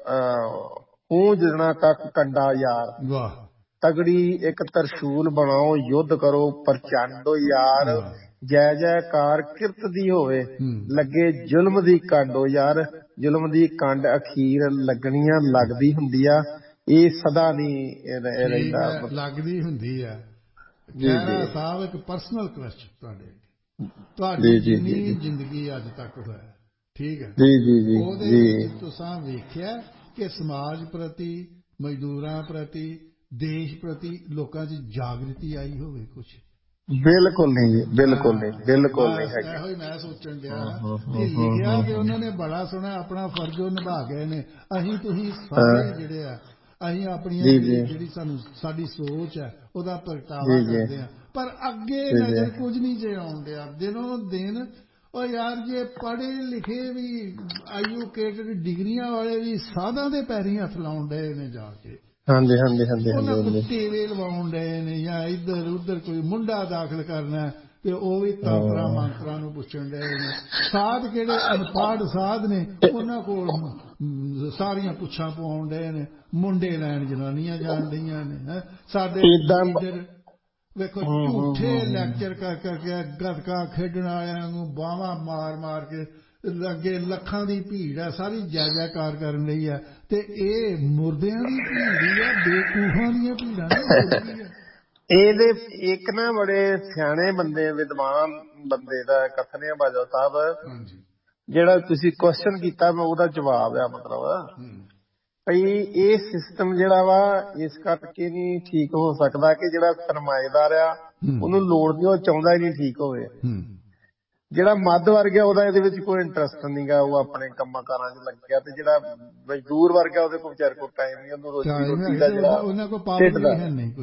ਪੂੰਝਣਾ ਕੱਖ ਕੰਡਾ ਯਾਰ, ਤਗੜੀ ਇੱਕ ਤਰਸ਼ੂਲ ਬਣਾਓ ਯੁੱਧ ਕਰੋ ਪ੍ਰਚੰਡ ਯਾਰ, ਜੈ ਜੈਕਾਰ ਕਿਰਤ ਦੀ ਹੋਵੇ ਲੱਗੇ ਜ਼ੁਲਮ ਦੀ ਕੰਡ ਯਾਰ, ਜ਼ੁਲਮ ਦੀ ਕੰਡ ਅਖੀਰ ਲੱਗਣੀਆਂ ਲੱਗਦੀ ਹੁੰਦੀ ਆ, ਇਹ ਸਦਾ ਨਹੀਂ ਰਹਿੰਦਾ ਲੱਗਦੀ ਹੁੰਦੀ ਆ। ਖਹਿਰਾ ਸਾਹਿਬ ਇੱਕ ਪਰਸਨਲ ਕੁਐਸਚਨ ਤੁਹਾਡੇ, ਤੁਹਾਡੀ ਜਿੰਨੀ ਜ਼ਿੰਦਗੀ ਅੱਜ ਤੱਕ ਹੋਇਆ ਠੀਕ ਹੈ ਉਹਦੇ ਵਿੱਚ ਤੁਸੀਂ ਵੇਖਿਆ ਕਿ ਸਮਾਜ ਪ੍ਰਤੀ, ਮਜ਼ਦੂਰਾਂ ਪ੍ਰਤੀ, ਦੇਸ਼ ਪ੍ਰਤੀ ਲੋਕਾਂ 'ਚ ਜਾਗ੍ਰਿਤੀ ਆਈ ਹੋਵੇ ਕੁਛ? ਬਿਲਕੁਲ ਨਹੀਂ, ਬਿਲਕੁਲ ਨਹੀਂ, ਬਿਲਕੁਲ ਨਹੀਂ ਹੈਗੀ। ਇਹੋ ਹੀ ਮੈਂ ਸੋਚਣ ਡਿਆ ਕਿ ਲਿਖਿਆ ਤੇ ਉਹਨਾਂ ਨੇ ਬੜਾ ਸੋਹਣਾ ਆਪਣਾ ਫਰਜ਼ ਉਹ ਨਿਭਾ ਗਏ ਨੇ। ਅਸੀਂ ਤੁਸੀਂ ਸਾਰੇ ਜਿਹੜੇ ਆ ਅਸੀਂ ਆਪਣੀਆਂ ਜਿਹੜੀ ਸਾਨੂੰ ਸਾਡੀ ਸੋਚ ਹੈ ਉਹਦਾ ਪ੍ਰਗਟਾਵਾ ਕਰਦੇ ਹਾਂ, ਪਰ ਅੱਗੇ ਨਜ਼ਰ ਕੁਝ ਨਹੀਂ ਜੇ ਆਉਣ ਡਿਆ ਦਿਨੋਂ ਦਿਨ। ਉਹ ਯਾਰ ਜੇ ਪੜ੍ਹੇ ਲਿਖੇ ਵੀ ਐਜੂਕੇਟਡ ਡਿਗਰੀਆਂ ਵਾਲੇ ਵੀ ਸਾਧਾਂ ਦੇ ਪੈਰੀਂ ਹੱਥ ਲਾਉਣ ਡਏ ਨੇ ਜਾ ਕੇ। ਹਾਂਜੀ ਹਾਂਜੀ ਹਾਂਜੀ। ਉਹਨਾਂ ਕੋਲ ਟੇਵੇ ਲਵਾਉਣ ਡਏ ਨੇ ਜਾਂ ਇੱਧਰ ਉੱਧਰ ਕੋਈ ਮੁੰਡਾ ਦਾਖਲ ਕਰਨਾ ਤੇ ਉਹ ਵੀ ਤਾਂਤਰਾਂ ਮੰਤਰਾਂ ਨੂੰ ਪੁੱਛਣ ਡਏ ਨੇ। ਸਾਧ ਕਿਹੜੇ ਅਨਪੜ੍ਹ ਸਾਧ ਨੇ ਉਹਨਾਂ ਕੋਲ ਸਾਰੀਆਂ ਪੁੱਛਾਂ ਪਵਾਉਣ ਡਏ ਨੇ, ਮੁੰਡੇ ਲੈਣ ਜਨਾਨੀਆਂ ਜਾਣ ਡਈਆਂ ਨੇ। ਸਾਡੇ ਲੀਡਰ ਵੇਖੋ ਝੂਠੇ ਲੈਕਚਰ ਕਰ ਕਰਕੇ ਗੱਤਕਾ ਖੇਡਣ ਵਾਲਿਆਂ ਨੂੰ ਬਾਹਾਂ ਮਾਰ ਮਾਰ ਕੇ ਅੱਗੇ ਲੱਖਾਂ ਦੀ ਭੀੜ ਹੈ, ਸਾਰੀ ਜੈ ਜੈਕਾਰ ਕਰਨ ਲਈ ਹੈ, ਤੇ ਇਹ ਮੁਰਦਿਆਂ ਦੀ ਭੀੜ ਹੀ ਹੈ, ਬੇਕੂਫਾਂ ਦੀਆਂ ਭੀੜਾਂ ਨਹੀਂ। ਇਹਦੇ ਇੱਕ ਨਾ ਬੜੇ ਸਿਆਣੇ ਬੰਦੇ ਵਿਦਵਾਨ ਬੰਦੇ ਦਾ ਕਥਨ ਹੈ ਬਾਜਵਾ ਸਾਹਿਬ, ਜਿਹੜਾ ਤੁਸੀਂ ਕੁਐਸਚਨ ਕੀਤਾ ਮੈਂ ਉਹਦਾ ਜਵਾਬ ਆ। ਮਤਲਬ ਭਈ ਇਹ ਸਿਸਟਮ ਜਿਹੜਾ ਵਾ ਇਸ ਕਰਕੇ ਨਹੀਂ ਠੀਕ ਹੋ ਸਕਦਾ ਕਿ ਜਿਹੜਾ ਸਰਮਾਏਦਾਰ ਆ ਉਹਨੂੰ ਲੋੜ ਨਹੀਂ, ਉਹ ਚਾਹੁੰਦਾ ਹੀ ਨਹੀਂ ਠੀਕ ਹੋਵੇ। ਜਿਹੜਾ ਮੱਧ ਵਰਗ ਆ ਉਹਦਾ ਇਹਦੇ ਵਿੱਚ ਕੋਈ ਇੰਟਰਸਟ ਨਹੀਂ ਗਾ, ਉਹ ਆਪਣੇ ਕੰਮਾਂ ਕਾਰਾਂ 'ਚ ਲੱਗਿਆ, ਤੇ ਜਿਹੜਾ ਮਜ਼ਦੂਰ ਵਰਗ ਆ ਉਹਦੇ ਕੋਲ ਵਿਚਾਰੇ ਕੋਲ ਟਾਈਮ ਨਹੀਂ, ਉਹਨੂੰ ਰੋਟੀ ਰੋਟੀ ਦਾ ਜਿਹੜਾ ਢਿੱਡ ਦਾ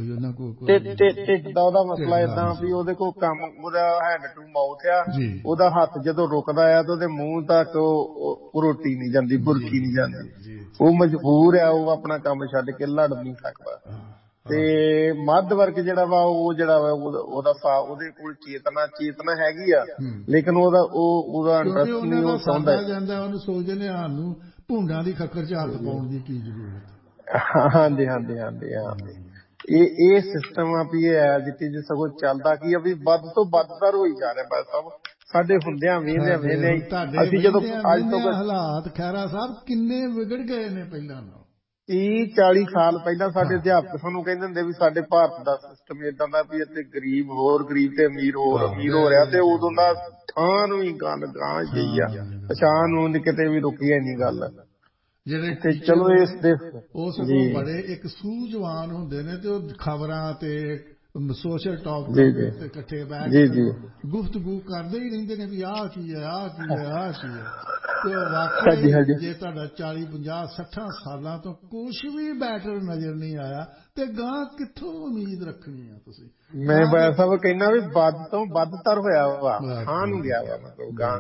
ਢਿੱਡ ਦਾ ਉਹਦਾ ਮਸਲਾ ਏਦਾਂ ਵੀ ਉਹਦੇ ਕੋਲ ਕੰਮ, ਉਹਦਾ ਹੈਂਡ ਟੂ ਮਾਊਥ ਆ, ਉਹਦਾ ਹੱਥ ਜਦੋਂ ਰੁਕਦਾ ਆ ਤੇ ਉਹਦੇ ਮੂੰਹ ਤੱਕ ਉਹ ਰੋਟੀ ਨਹੀਂ ਜਾਂਦੀ, ਬੁਰਕੀ ਨਹੀਂ ਜਾਂਦੀ, ਉਹ ਮਜਬੂਰ ਆ, ਉਹ ਆਪਣਾ ਕੰਮ ਛੱਡ ਕੇ ਲੜ ਨਹੀਂ ਸਕਦਾ। ਤੇ ਮੱਧ ਵਰਗ ਜਿਹੜਾ ਵਾ ਉਹ ਜਿਹੜਾ ਵਾ ਉਹਦਾ ਉਹਦੇ ਕੋਲ ਚੇਤਨਾ ਚੇਤਨਾ ਹੈਗੀ ਆ, ਲੇਕਿਨ ਉਹਦਾ ਉਹ ਉਹਦਾ ਇੰਟਰਸਟ ਨਹੀਂ, ਉਹ ਚਾਹੁੰਦਾ ਜਾਂਦਾ। ਉਹਨੂੰ ਸੋਚਦੇ ਨੇ ਸਾਨੂੰ ਭੁੰਡਾਂ ਦੀ ਖੱਖਰ 'ਚ ਹੱਥ ਪਾਉਣ ਦੀ ਕੀ ਜ਼ਰੂਰਤ। ਹਾਂਜੀ ਹਾਂਜੀ ਹਾਂਜੀ ਹਾਂਜੀ। ਇਹ ਇਹ ਸਿਸਟਮ ਆ ਵੀ ਇਹ ਐਜ ਇਟ ਇਜ਼ ਸਗੋਂ ਚੱਲਦਾ ਕੀ ਆ ਵੀ ਵੱਧ ਤੋਂ ਵੱਧਤਰ ਹੋਈ ਜਾ ਰਿਹਾ। ਬਸ ਸਭ ਸਾਡੇ ਹੁੰਦਿਆਂ ਵੇਹਦਿਆਂ ਵੇਹਦੇ ਅਸੀਂ ਜਦੋਂ ਅੱਜ ਤੋਂ ਹਾਲਾਤ ਖਹਿਰਾ ਸਾਹਿਬ ਕਿੰਨੇ ਵਿਗੜ ਗਏ ਨੇ ਪਹਿਲਾਂ ਨਾਲੋਂ। ਤੀਹ ਚਾਲੀ ਸਾਲ ਪਹਿਲਾਂ ਸਾਡੇ ਅਧਿਆਪਕ ਸਾਨੂੰ ਕਹਿੰਦੇ ਹੁੰਦੇ ਵੀ ਸਾਡੇ ਭਾਰਤ ਦਾ ਸਿਸਟਮ ਏਦਾਂ ਦਾ ਵੀ ਇੱਥੇ ਗਰੀਬ ਹੋਰ ਗਰੀਬ ਤੇ ਅਮੀਰ ਹੋਰ ਅਮੀਰ ਹੋ ਰਿਹਾ, ਤੇ ਉਦੋਂ ਦਾ ਥਾਂ ਨੂੰ ਹੀ ਗੱਲ ਗਾਂ ਗਈ ਆ, ਪਛਾਣ ਨੂੰ ਕਿਤੇ ਵੀ ਰੁਕੀ ਹੈ ਨਹੀਂ ਗੱਲ। ਜਿਹੜੇ ਚਲੋ ਇਸ ਦੇ ਉਸ ਕੋਲ ਬੜੇ ਇੱਕ ਸੂਝਵਾਨ ਹੁੰਦੇ ਨੇ ਤੇ ਉਹ ਖਬਰਾਂ ਤੇ ਸੋਸ਼ਲ ਟਾਕ ਤੇ ਇਕੱਠੇ ਬੈਠ ਕੇ ਗੁਫ਼ਤਗੂ ਕਰਦੇ ਹੀ ਰਹਿੰਦੇ ਨੇ ਵੀ ਆਹ ਕੀ ਹੈ ਆਹ ਕੀ ਹੈ ਆਹ ਕੀ ਹੈ। ਤੇ ਵਾਕਈ ਜੇ ਤੁਹਾਡਾ ਚਾਲੀ ਪੰਜਾਹ ਸੱਠਾਂ ਸਾਲਾਂ ਤੋਂ ਕੁਛ ਵੀ ਬੈਟਰ ਨਜ਼ਰ ਨਹੀਂ ਆਇਆ ਤੇ ਗਾਂ ਕਿੱਥੋਂ ਉਮੀਦ ਰੱਖਣੀ ਆ ਤੁਸੀਂ? ਮੈਂ ਬਾਦਲ ਸਾਹਿਬ ਕਹਿੰਦਾ ਵੀ ਵੱਧ ਤੋਂ ਵੱਧਤਰ ਹੋਇਆ ਵਾ, ਖਾਂ ਨੂੰ ਗਿਆ ਵਾ, ਮਤਲਬ ਗਾਂ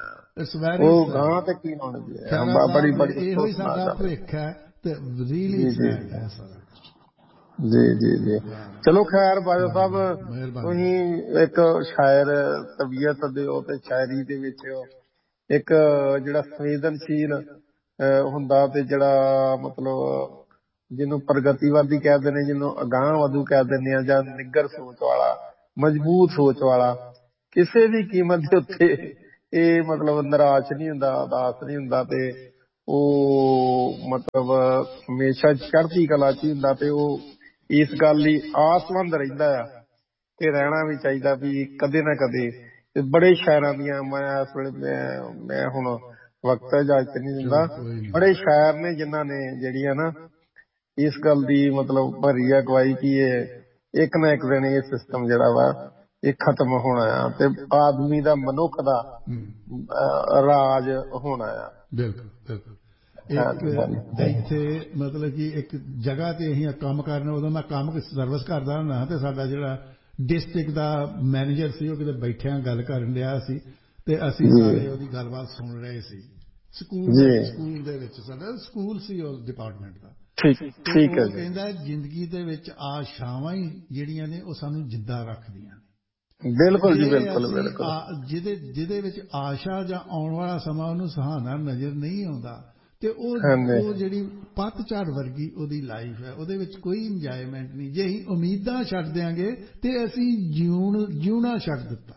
ਉਹ ਗਾਂ ਤੇ ਕੀ ਹੋਣਾ ਬੜੀ ਬੜੀ ਇਹੋ ਹੀ ਸਾਡਾ ਭਵਿੱਖ ਹੈ ਤੇ ਰੀਲੀ ਹੈ ਸਾਰਾ। ਜੀ ਜੀ ਜੀ। ਚਲੋ ਖੈਰ ਬਾਦਲ ਸਾਹਿਬ ਤੁਸੀਂ ਇੱਕ ਸ਼ਾਇਰ ਤਬੀਅਤ ਦੇ ਹੋ ਤੇ ਸ਼ਾਇਰੀ ਦੇ ਵਿੱਚ ਇੱਕ ਜਿਹੜਾ ਸੰਵੇਦਨਸ਼ੀਲ ਹੁੰਦਾ ਤੇ ਜਿਹੜਾ ਮਤਲਬ ਜਿਹਨੂੰ ਪ੍ਰਗਤੀਵਾਦੀ ਕਹਿ ਦਿੰਦੇ, ਜਿਹਨੂੰ ਅਗਾਂਹ ਵਧੂ ਕਹਿ ਦਿੰਦੇ ਆ, ਜਾਂ ਨਿੱਗਰ ਸੋਚ ਵਾਲਾ, ਮਜ਼ਬੂਤ ਸੋਚ ਵਾਲਾ, ਕਿਸੇ ਵੀ ਕੀਮਤ ਦੇ ਉੱਤੇ ਇਹ ਮਤਲਬ ਨਿਰਾਸ਼ ਨਹੀਂ ਹੁੰਦਾ, ਉਦਾਸ ਨਹੀਂ ਹੁੰਦਾ, ਤੇ ਉਹ ਮਤਲਬ ਹਮੇਸ਼ਾ ਚੜ੍ਹਦੀ ਕਲਾ ਚ ਹੀ ਹੁੰਦਾ, ਤੇ ਉਹ ਇਸ ਗੱਲ ਲਈ ਆਸਮੰਦ ਰਹਿੰਦਾ ਆ, ਤੇ ਰਹਿਣਾ ਵੀ ਚਾਹੀਦਾ ਵੀ ਕਦੇ ਨਾ ਕਦੇ। ਤੇ ਬੜੇ ਸ਼ਾਇਰਾਂ ਦੀਆਂ, ਮੈਂ ਇਸ ਵੇਲੇ ਮੈਂ ਮੈਂ ਹੁਣ ਵਕਤ ਇਜਾਜ਼ਤ ਨਹੀਂ ਦਿੰਦਾ, ਬੜੇ ਸ਼ਾਇਰ ਨੇ ਜਿਨ੍ਹਾਂ ਨੇ ਜਿਹੜੀ ਆ ਨਾ ਇਸ ਗੱਲ ਦੀ ਮਤਲਬ ਭਰੀ ਅਗਵਾਈ ਕਿ ਇਹ ਇੱਕ ਨਾ ਇੱਕ ਦਿਨ ਇਹ ਸਿਸਟਮ ਜਿਹੜਾ ਵਾ ਇਹ ਖਤਮ ਹੋਣਾ ਆ, ਤੇ ਆਦਮੀ ਦਾ, ਮਨੁੱਖ ਦਾ ਰਾਜ ਹੋਣਾ ਆ। ਬਿਲਕੁਲ ਬਿਲਕੁਲ। ਇੱਕ ਇੱਥੇ ਮਤਲਬ ਕਿ ਇੱਕ ਜਗ੍ਹਾ ਤੇ ਅਸੀਂ ਕੰਮ ਕਰਨਾ, ਉਦੋਂ ਮੈਂ ਕੰਮ ਸਰਵਿਸ ਕਰਦਾ ਹੁੰਦਾ, ਤੇ ਸਾਡਾ ਜਿਹੜਾ ਡਿਸਟ੍ਰਿਕਟ ਦਾ ਮੈਨੇਜਰ ਸੀ ਉਹ ਕਿਤੇ ਬੈਠਿਆਂ ਗੱਲ ਕਰਨ ਰਿਹਾ ਸੀ, ਤੇ ਅਸੀਂ ਸਾਰੇ ਉਹਦੀ ਗੱਲਬਾਤ ਸੁਣ ਰਹੇ ਸੀ। ਸਕੂਲ ਸਕੂਲ ਦੇ ਵਿੱਚ ਸਾਡਾ ਸਕੂਲ ਸੀ ਉਸ ਡਿਪਾਰਟਮੈਂਟ ਦਾ। ਠੀਕ ਹੈ। ਕਹਿੰਦਾ ਜ਼ਿੰਦਗੀ ਦੇ ਵਿੱਚ ਆਸ਼ਾਵਾਂ ਹੀ ਜਿਹੜੀਆਂ ਨੇ ਉਹ ਸਾਨੂੰ ਜਿੰਦਾ ਰੱਖਦੀਆਂ ਨੇ। ਬਿਲਕੁਲ ਜੀ, ਬਿਲਕੁਲ ਬਿਲਕੁਲ। ਜਿਹਦੇ ਜਿਹਦੇ ਵਿੱਚ ਆਸ਼ਾ ਜਾਂ ਆਉਣ ਵਾਲਾ ਸਮਾਂ ਉਹਨੂੰ ਸੁਹਾਣਾ ਨਜ਼ਰ ਨਹੀਂ ਆਉਂਦਾ, ਤੇ ਉਹ ਉਹ ਜਿਹੜੀ ਪੱਤਝੜ ਵਰਗੀ ਉਹਦੀ ਲਾਈਫ ਹੈ, ਉਹਦੇ ਵਿੱਚ ਕੋਈ ਇੰਜੋਏਮੈਂਟ ਨਹੀਂ। ਜੇ ਅਸੀਂ ਉਮੀਦਾਂ ਛੱਡ ਦਿਆਂਗੇ ਤੇ ਅਸੀਂ ਜਿਉਣ ਜਿਉਣਾ ਛੱਡ ਦਿੱਤਾ।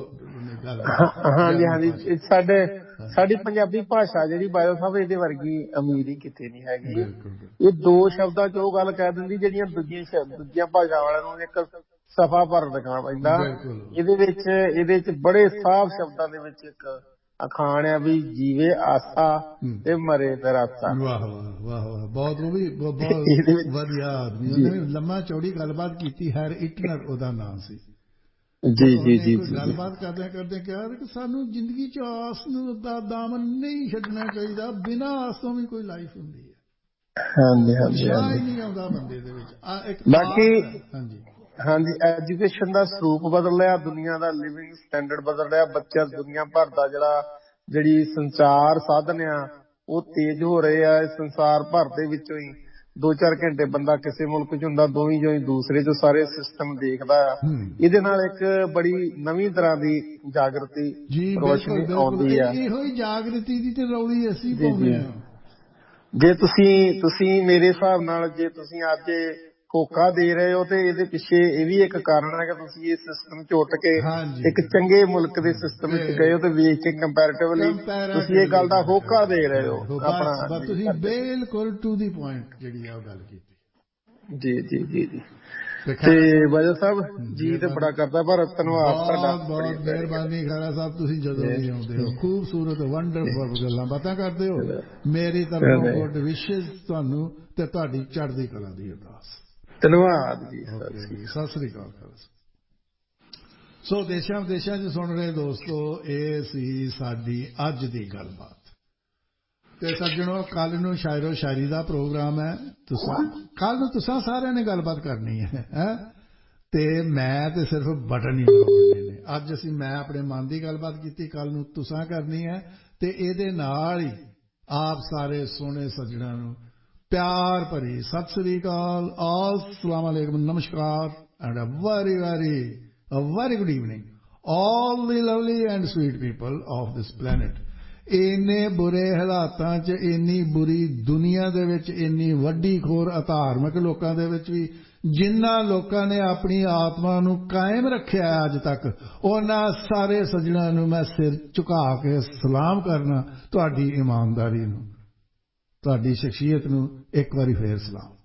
ਹਾਂਜੀ ਹਾਂਜੀ, ਸਾਡੇ ਸਾਡੀ ਪੰਜਾਬੀ ਭਾਸ਼ਾ ਜਿਹੜੀ ਬਾਇਓ ਸਾਹਿਬ ਇਹਦੇ ਵਰਗੀ ਅਮੀਰ ਹੀ ਕਿਤੇ ਨਹੀਂ ਹੈਗੀ। ਇਹ ਦੋ ਸ਼ਬਦਾਂ ਚ ਉਹ ਗੱਲ ਕਹਿ ਦਿੰਦੀ ਜਿਹੜੀਆਂ ਦੂਜੀਆਂ ਦੂਜੀਆਂ ਭਾਸ਼ਾ ਵਾਲਿਆਂ ਨੂੰ ਇੱਕ ਸਫਾ ਭਰ ਦਿਖਾਉਣਾ ਪੈਂਦਾ। ਇਹਦੇ ਵਿੱਚ ਇਹਦੇ ਚ ਬੜੇ ਸਾਫ਼ ਸ਼ਬਦਾਂ ਦੇ ਵਿੱਚ ਇੱਕ ਅਖਾਣ ਆ ਵੀ ਜੀਵੇ ਆਸਾ ਤੇ ਮਰੇ ਤਰਾਸਾ। ਵਾਹ ਵਾਹ ਵਾਹ ਵਾਹ, ਬਹੁਤ ਉਹ ਵੀ ਬਹੁਤ ਵਧੀਆ ਆਦਮੀ, ਉਹਨੇ ਲੰਮਾ ਚੌੜੀ ਗੱਲਬਾਤ ਕੀਤੀ। ਹੈਰ ਇਟਨਰ ਉਹਦਾ ਨਾਮ ਸੀ। ਜੀ ਜੀ ਜੀ, ਗੱਲਬਾਤ ਕਰਦੇ ਕਰਦੇ ਕਿਹਾ ਕਿ ਸਾਨੂੰ ਜ਼ਿੰਦਗੀ ਚ ਆਸ ਨੂੰ ਦਾ ਦਾਮਨ ਨਹੀਂ ਛੱਡਣਾ ਚਾਹੀਦਾ, ਬਿਨਾਂ ਆਸ ਤੋਂ ਵੀ ਕੋਈ ਲਾਈਫ ਹੁੰਦੀ ਹੈ। ਹਾਂਜੀ ਹਾਂਜੀ, ਸ਼ਾਹ ਹੀ ਨਹੀਂ ਆਉਂਦਾ ਬੰਦੇ ਦੇ ਵਿੱਚ। ਬਾਕੀ ਹਾਂਜੀ ਹਾਂਜੀ, ਐਜੂਕੇਸ਼ਨ ਦਾ ਸਰੂਪ ਬਦਲ ਰਿਹਾ, ਦੁਨੀਆ ਦਾ ਲਿਵਿੰਗ ਸਟੈਂਡਰਡ ਬਦਲ ਰਿਹਾ, ਬੱਚਾ ਦੁਨੀਆ ਭਰ ਦਾ ਜਿਹੜਾ ਜਿਹੜੀ ਸੰਚਾਰ ਸਾਧਨ ਆ ਉਹ ਤੇਜ਼ ਹੋ ਰਹੇ ਆ। ਸੰਸਾਰ ਭਰ ਦੇ ਵਿੱਚੋਂ ਹੀ ਦੋ ਚਾਰ ਘੰਟੇ ਬੰਦਾ ਕਿਸੇ ਮੁਲਕ ਚ ਹੁੰਦਾ, ਦੋਵੇਂ ਜੋ ਦੂਸਰੇ ਚ ਸਾਰੇ ਸਿਸਟਮ ਦੇਖਦਾ ਆ। ਇਹਦੇ ਨਾਲ ਇੱਕ ਬੜੀ ਨਵੀਂ ਤਰ੍ਹਾਂ ਦੀ ਜਾਗਰਤੀ ਰੋਸ਼ਨੀ ਆਉਂਦੀ ਆ। ਇਹੋ ਹੀ ਜਾਗਰਤੀ ਦੀ ਤੇ ਰੌਲੀ ਅਸੀਂ ਪਾਉਂਦੇ ਆ। ਜੇ ਤੁਸੀਂ ਤੁਸੀਂ ਮੇਰੇ ਹਿਸਾਬ ਨਾਲ ਜੇ ਤੁਸੀਂ ਅੱਜ ਹੋਕਾ ਦੇ ਰਹੇ ਹੋ ਤੇ ਇਹਦੇ ਪਿੱਛੇ ਇਹ ਵੀ ਇੱਕ ਕਾਰਨ ਹੈ ਕਿ ਤੁਸੀਂ ਇਹ ਸਿਸਟਮ ਚ ਉੱਠ ਕੇ ਇੱਕ ਚੰਗੇ ਮੁਲਕ ਦੇ ਸਿਸਟਮ ਵਿੱਚ ਗਏ ਹੋ, ਤੇ ਵੇਖ ਕੇ ਕੰਪੈਰੀਟਿਵਲੀ ਤੁਸੀਂ ਇਹ ਗੱਲ ਦਾ ਹੋਕਾ ਦੇ ਰਹੇ ਹੋ ਆਪਣਾ। ਤੁਸੀਂ ਬਿਲਕੁਲ ਟੂ ਦੀ ਪੁਆਇੰਟ ਜਿਹੜੀ ਆ ਉਹ ਗੱਲ ਕੀਤੀ। ਜੀ ਜੀ ਜੀ ਜੀ। ਤੇ ਬਾਜਾ ਸਾਹਿਬ ਜੀ ਤੇ ਬੜਾ ਕਰਦਾ, ਪਰ ਧੰਨਵਾਦ ਤੁਹਾਡਾ, ਬਹੁਤ ਮਿਹਰਬਾਨੀ ਖਾਰਾ ਸਾਹਿਬ। ਤੁਸੀਂ ਜਦੋਂ ਵੀ ਆਉਂਦੇ ਹੋ ਖੂਬਸੂਰਤ ਵੰਡਰਫੁਲ ਗੱਲਾਂ ਬਾਤਾਂ ਕਰਦੇ ਹੋ। ਮੇਰੀ ਤਰਫੋਂ ਗੁੱਡ ਵਿਸ਼ੇਸ ਤੁਹਾਨੂੰ ਤੇ ਤੁਹਾਡੀ ਚੜ੍ਹਦੀ ਕਲਾ ਦੀ ਅਰਦਾਸ। ਧੰਨਵਾਦ ਜੀ, ਸਤਿ ਸ੍ਰੀ ਅਕਾਲ। ਸੋ ਦੇਸ਼ਾਂ ਵਿਦੇਸ਼ਾਂ 'ਚ ਸੁਣ ਰਹੇ ਦੋਸਤੋ, ਇਹ ਸੀ ਸਾਡੀ ਅੱਜ ਦੀ ਗੱਲਬਾਤ। ਤੇ ਸੱਜਣੋ, ਕੱਲ ਨੂੰ ਸ਼ਾਇਰੋ ਸ਼ਾਇਰੀ ਦਾ ਪ੍ਰੋਗਰਾਮ ਹੈ। ਤੁਸੀਂ ਕੱਲ ਨੂੰ ਤੁਸੀਂ ਸਾਰਿਆਂ ਨੇ ਗੱਲਬਾਤ ਕਰਨੀ ਹੈ ਹੈ ਤੇ ਮੈਂ ਤੇ ਸਿਰਫ ਬਟਨ ਹੀ ਦਬਾਉਣੇ ਨੇ। ਅੱਜ ਅਸੀਂ ਮੈਂ ਆਪਣੇ ਮਨ ਦੀ ਗੱਲਬਾਤ ਕੀਤੀ, ਕੱਲ ਨੂੰ ਤੁਸੀਂ ਕਰਨੀ ਹੈ। ਤੇ ਇਹਦੇ ਨਾਲ ਹੀ ਆਪ ਸਾਰੇ ਸੋਹਣੇ ਸੱਜਣਾਂ ਨੂੰ ਪਿਆਰ ਭਰੀ ਸਤਿ ਸ੍ਰੀ ਅਕਾਲ, अस्सलाम वालेकुम, नमस्कार, and a very very a very good evening all the lovely and sweet people of this planet। ਇੰਨੇ ਬੁਰੇ ਹਾਲਾਤਾਂ 'ਚ, ਇੰਨੀ ਬੁਰੀ ਦੁਨੀਆ ਦੇ ਵਿੱਚ, ਇੰਨੀ ਵੱਡੀ ਖੋਰ ਅਧਾਰਮਿਕ ਲੋਕਾਂ ਦੇ ਵਿੱਚ ਵੀ ਜਿਨ੍ਹਾਂ ਲੋਕਾਂ ਨੇ ਆਪਣੀ ਆਤਮਾ ਨੂੰ ਕਾਇਮ ਰੱਖਿਆ ਅੱਜ ਤੱਕ, ਉਹਨਾਂ ਸਾਰੇ ਸੱਜਣਾਂ ਨੂੰ ਮੈਂ ਸਿਰ ਝੁਕਾ ਕੇ ਸਲਾਮ ਕਰਨਾ। ਤੁਹਾਡੀ ਇਮਾਨਦਾਰੀ ਨੂੰ, ਤੁਹਾਡੀ ਸ਼ਖਸੀਅਤ ਨੂੰ ਇੱਕ ਵਾਰੀ ਫੇਰ ਸਲਾਮ।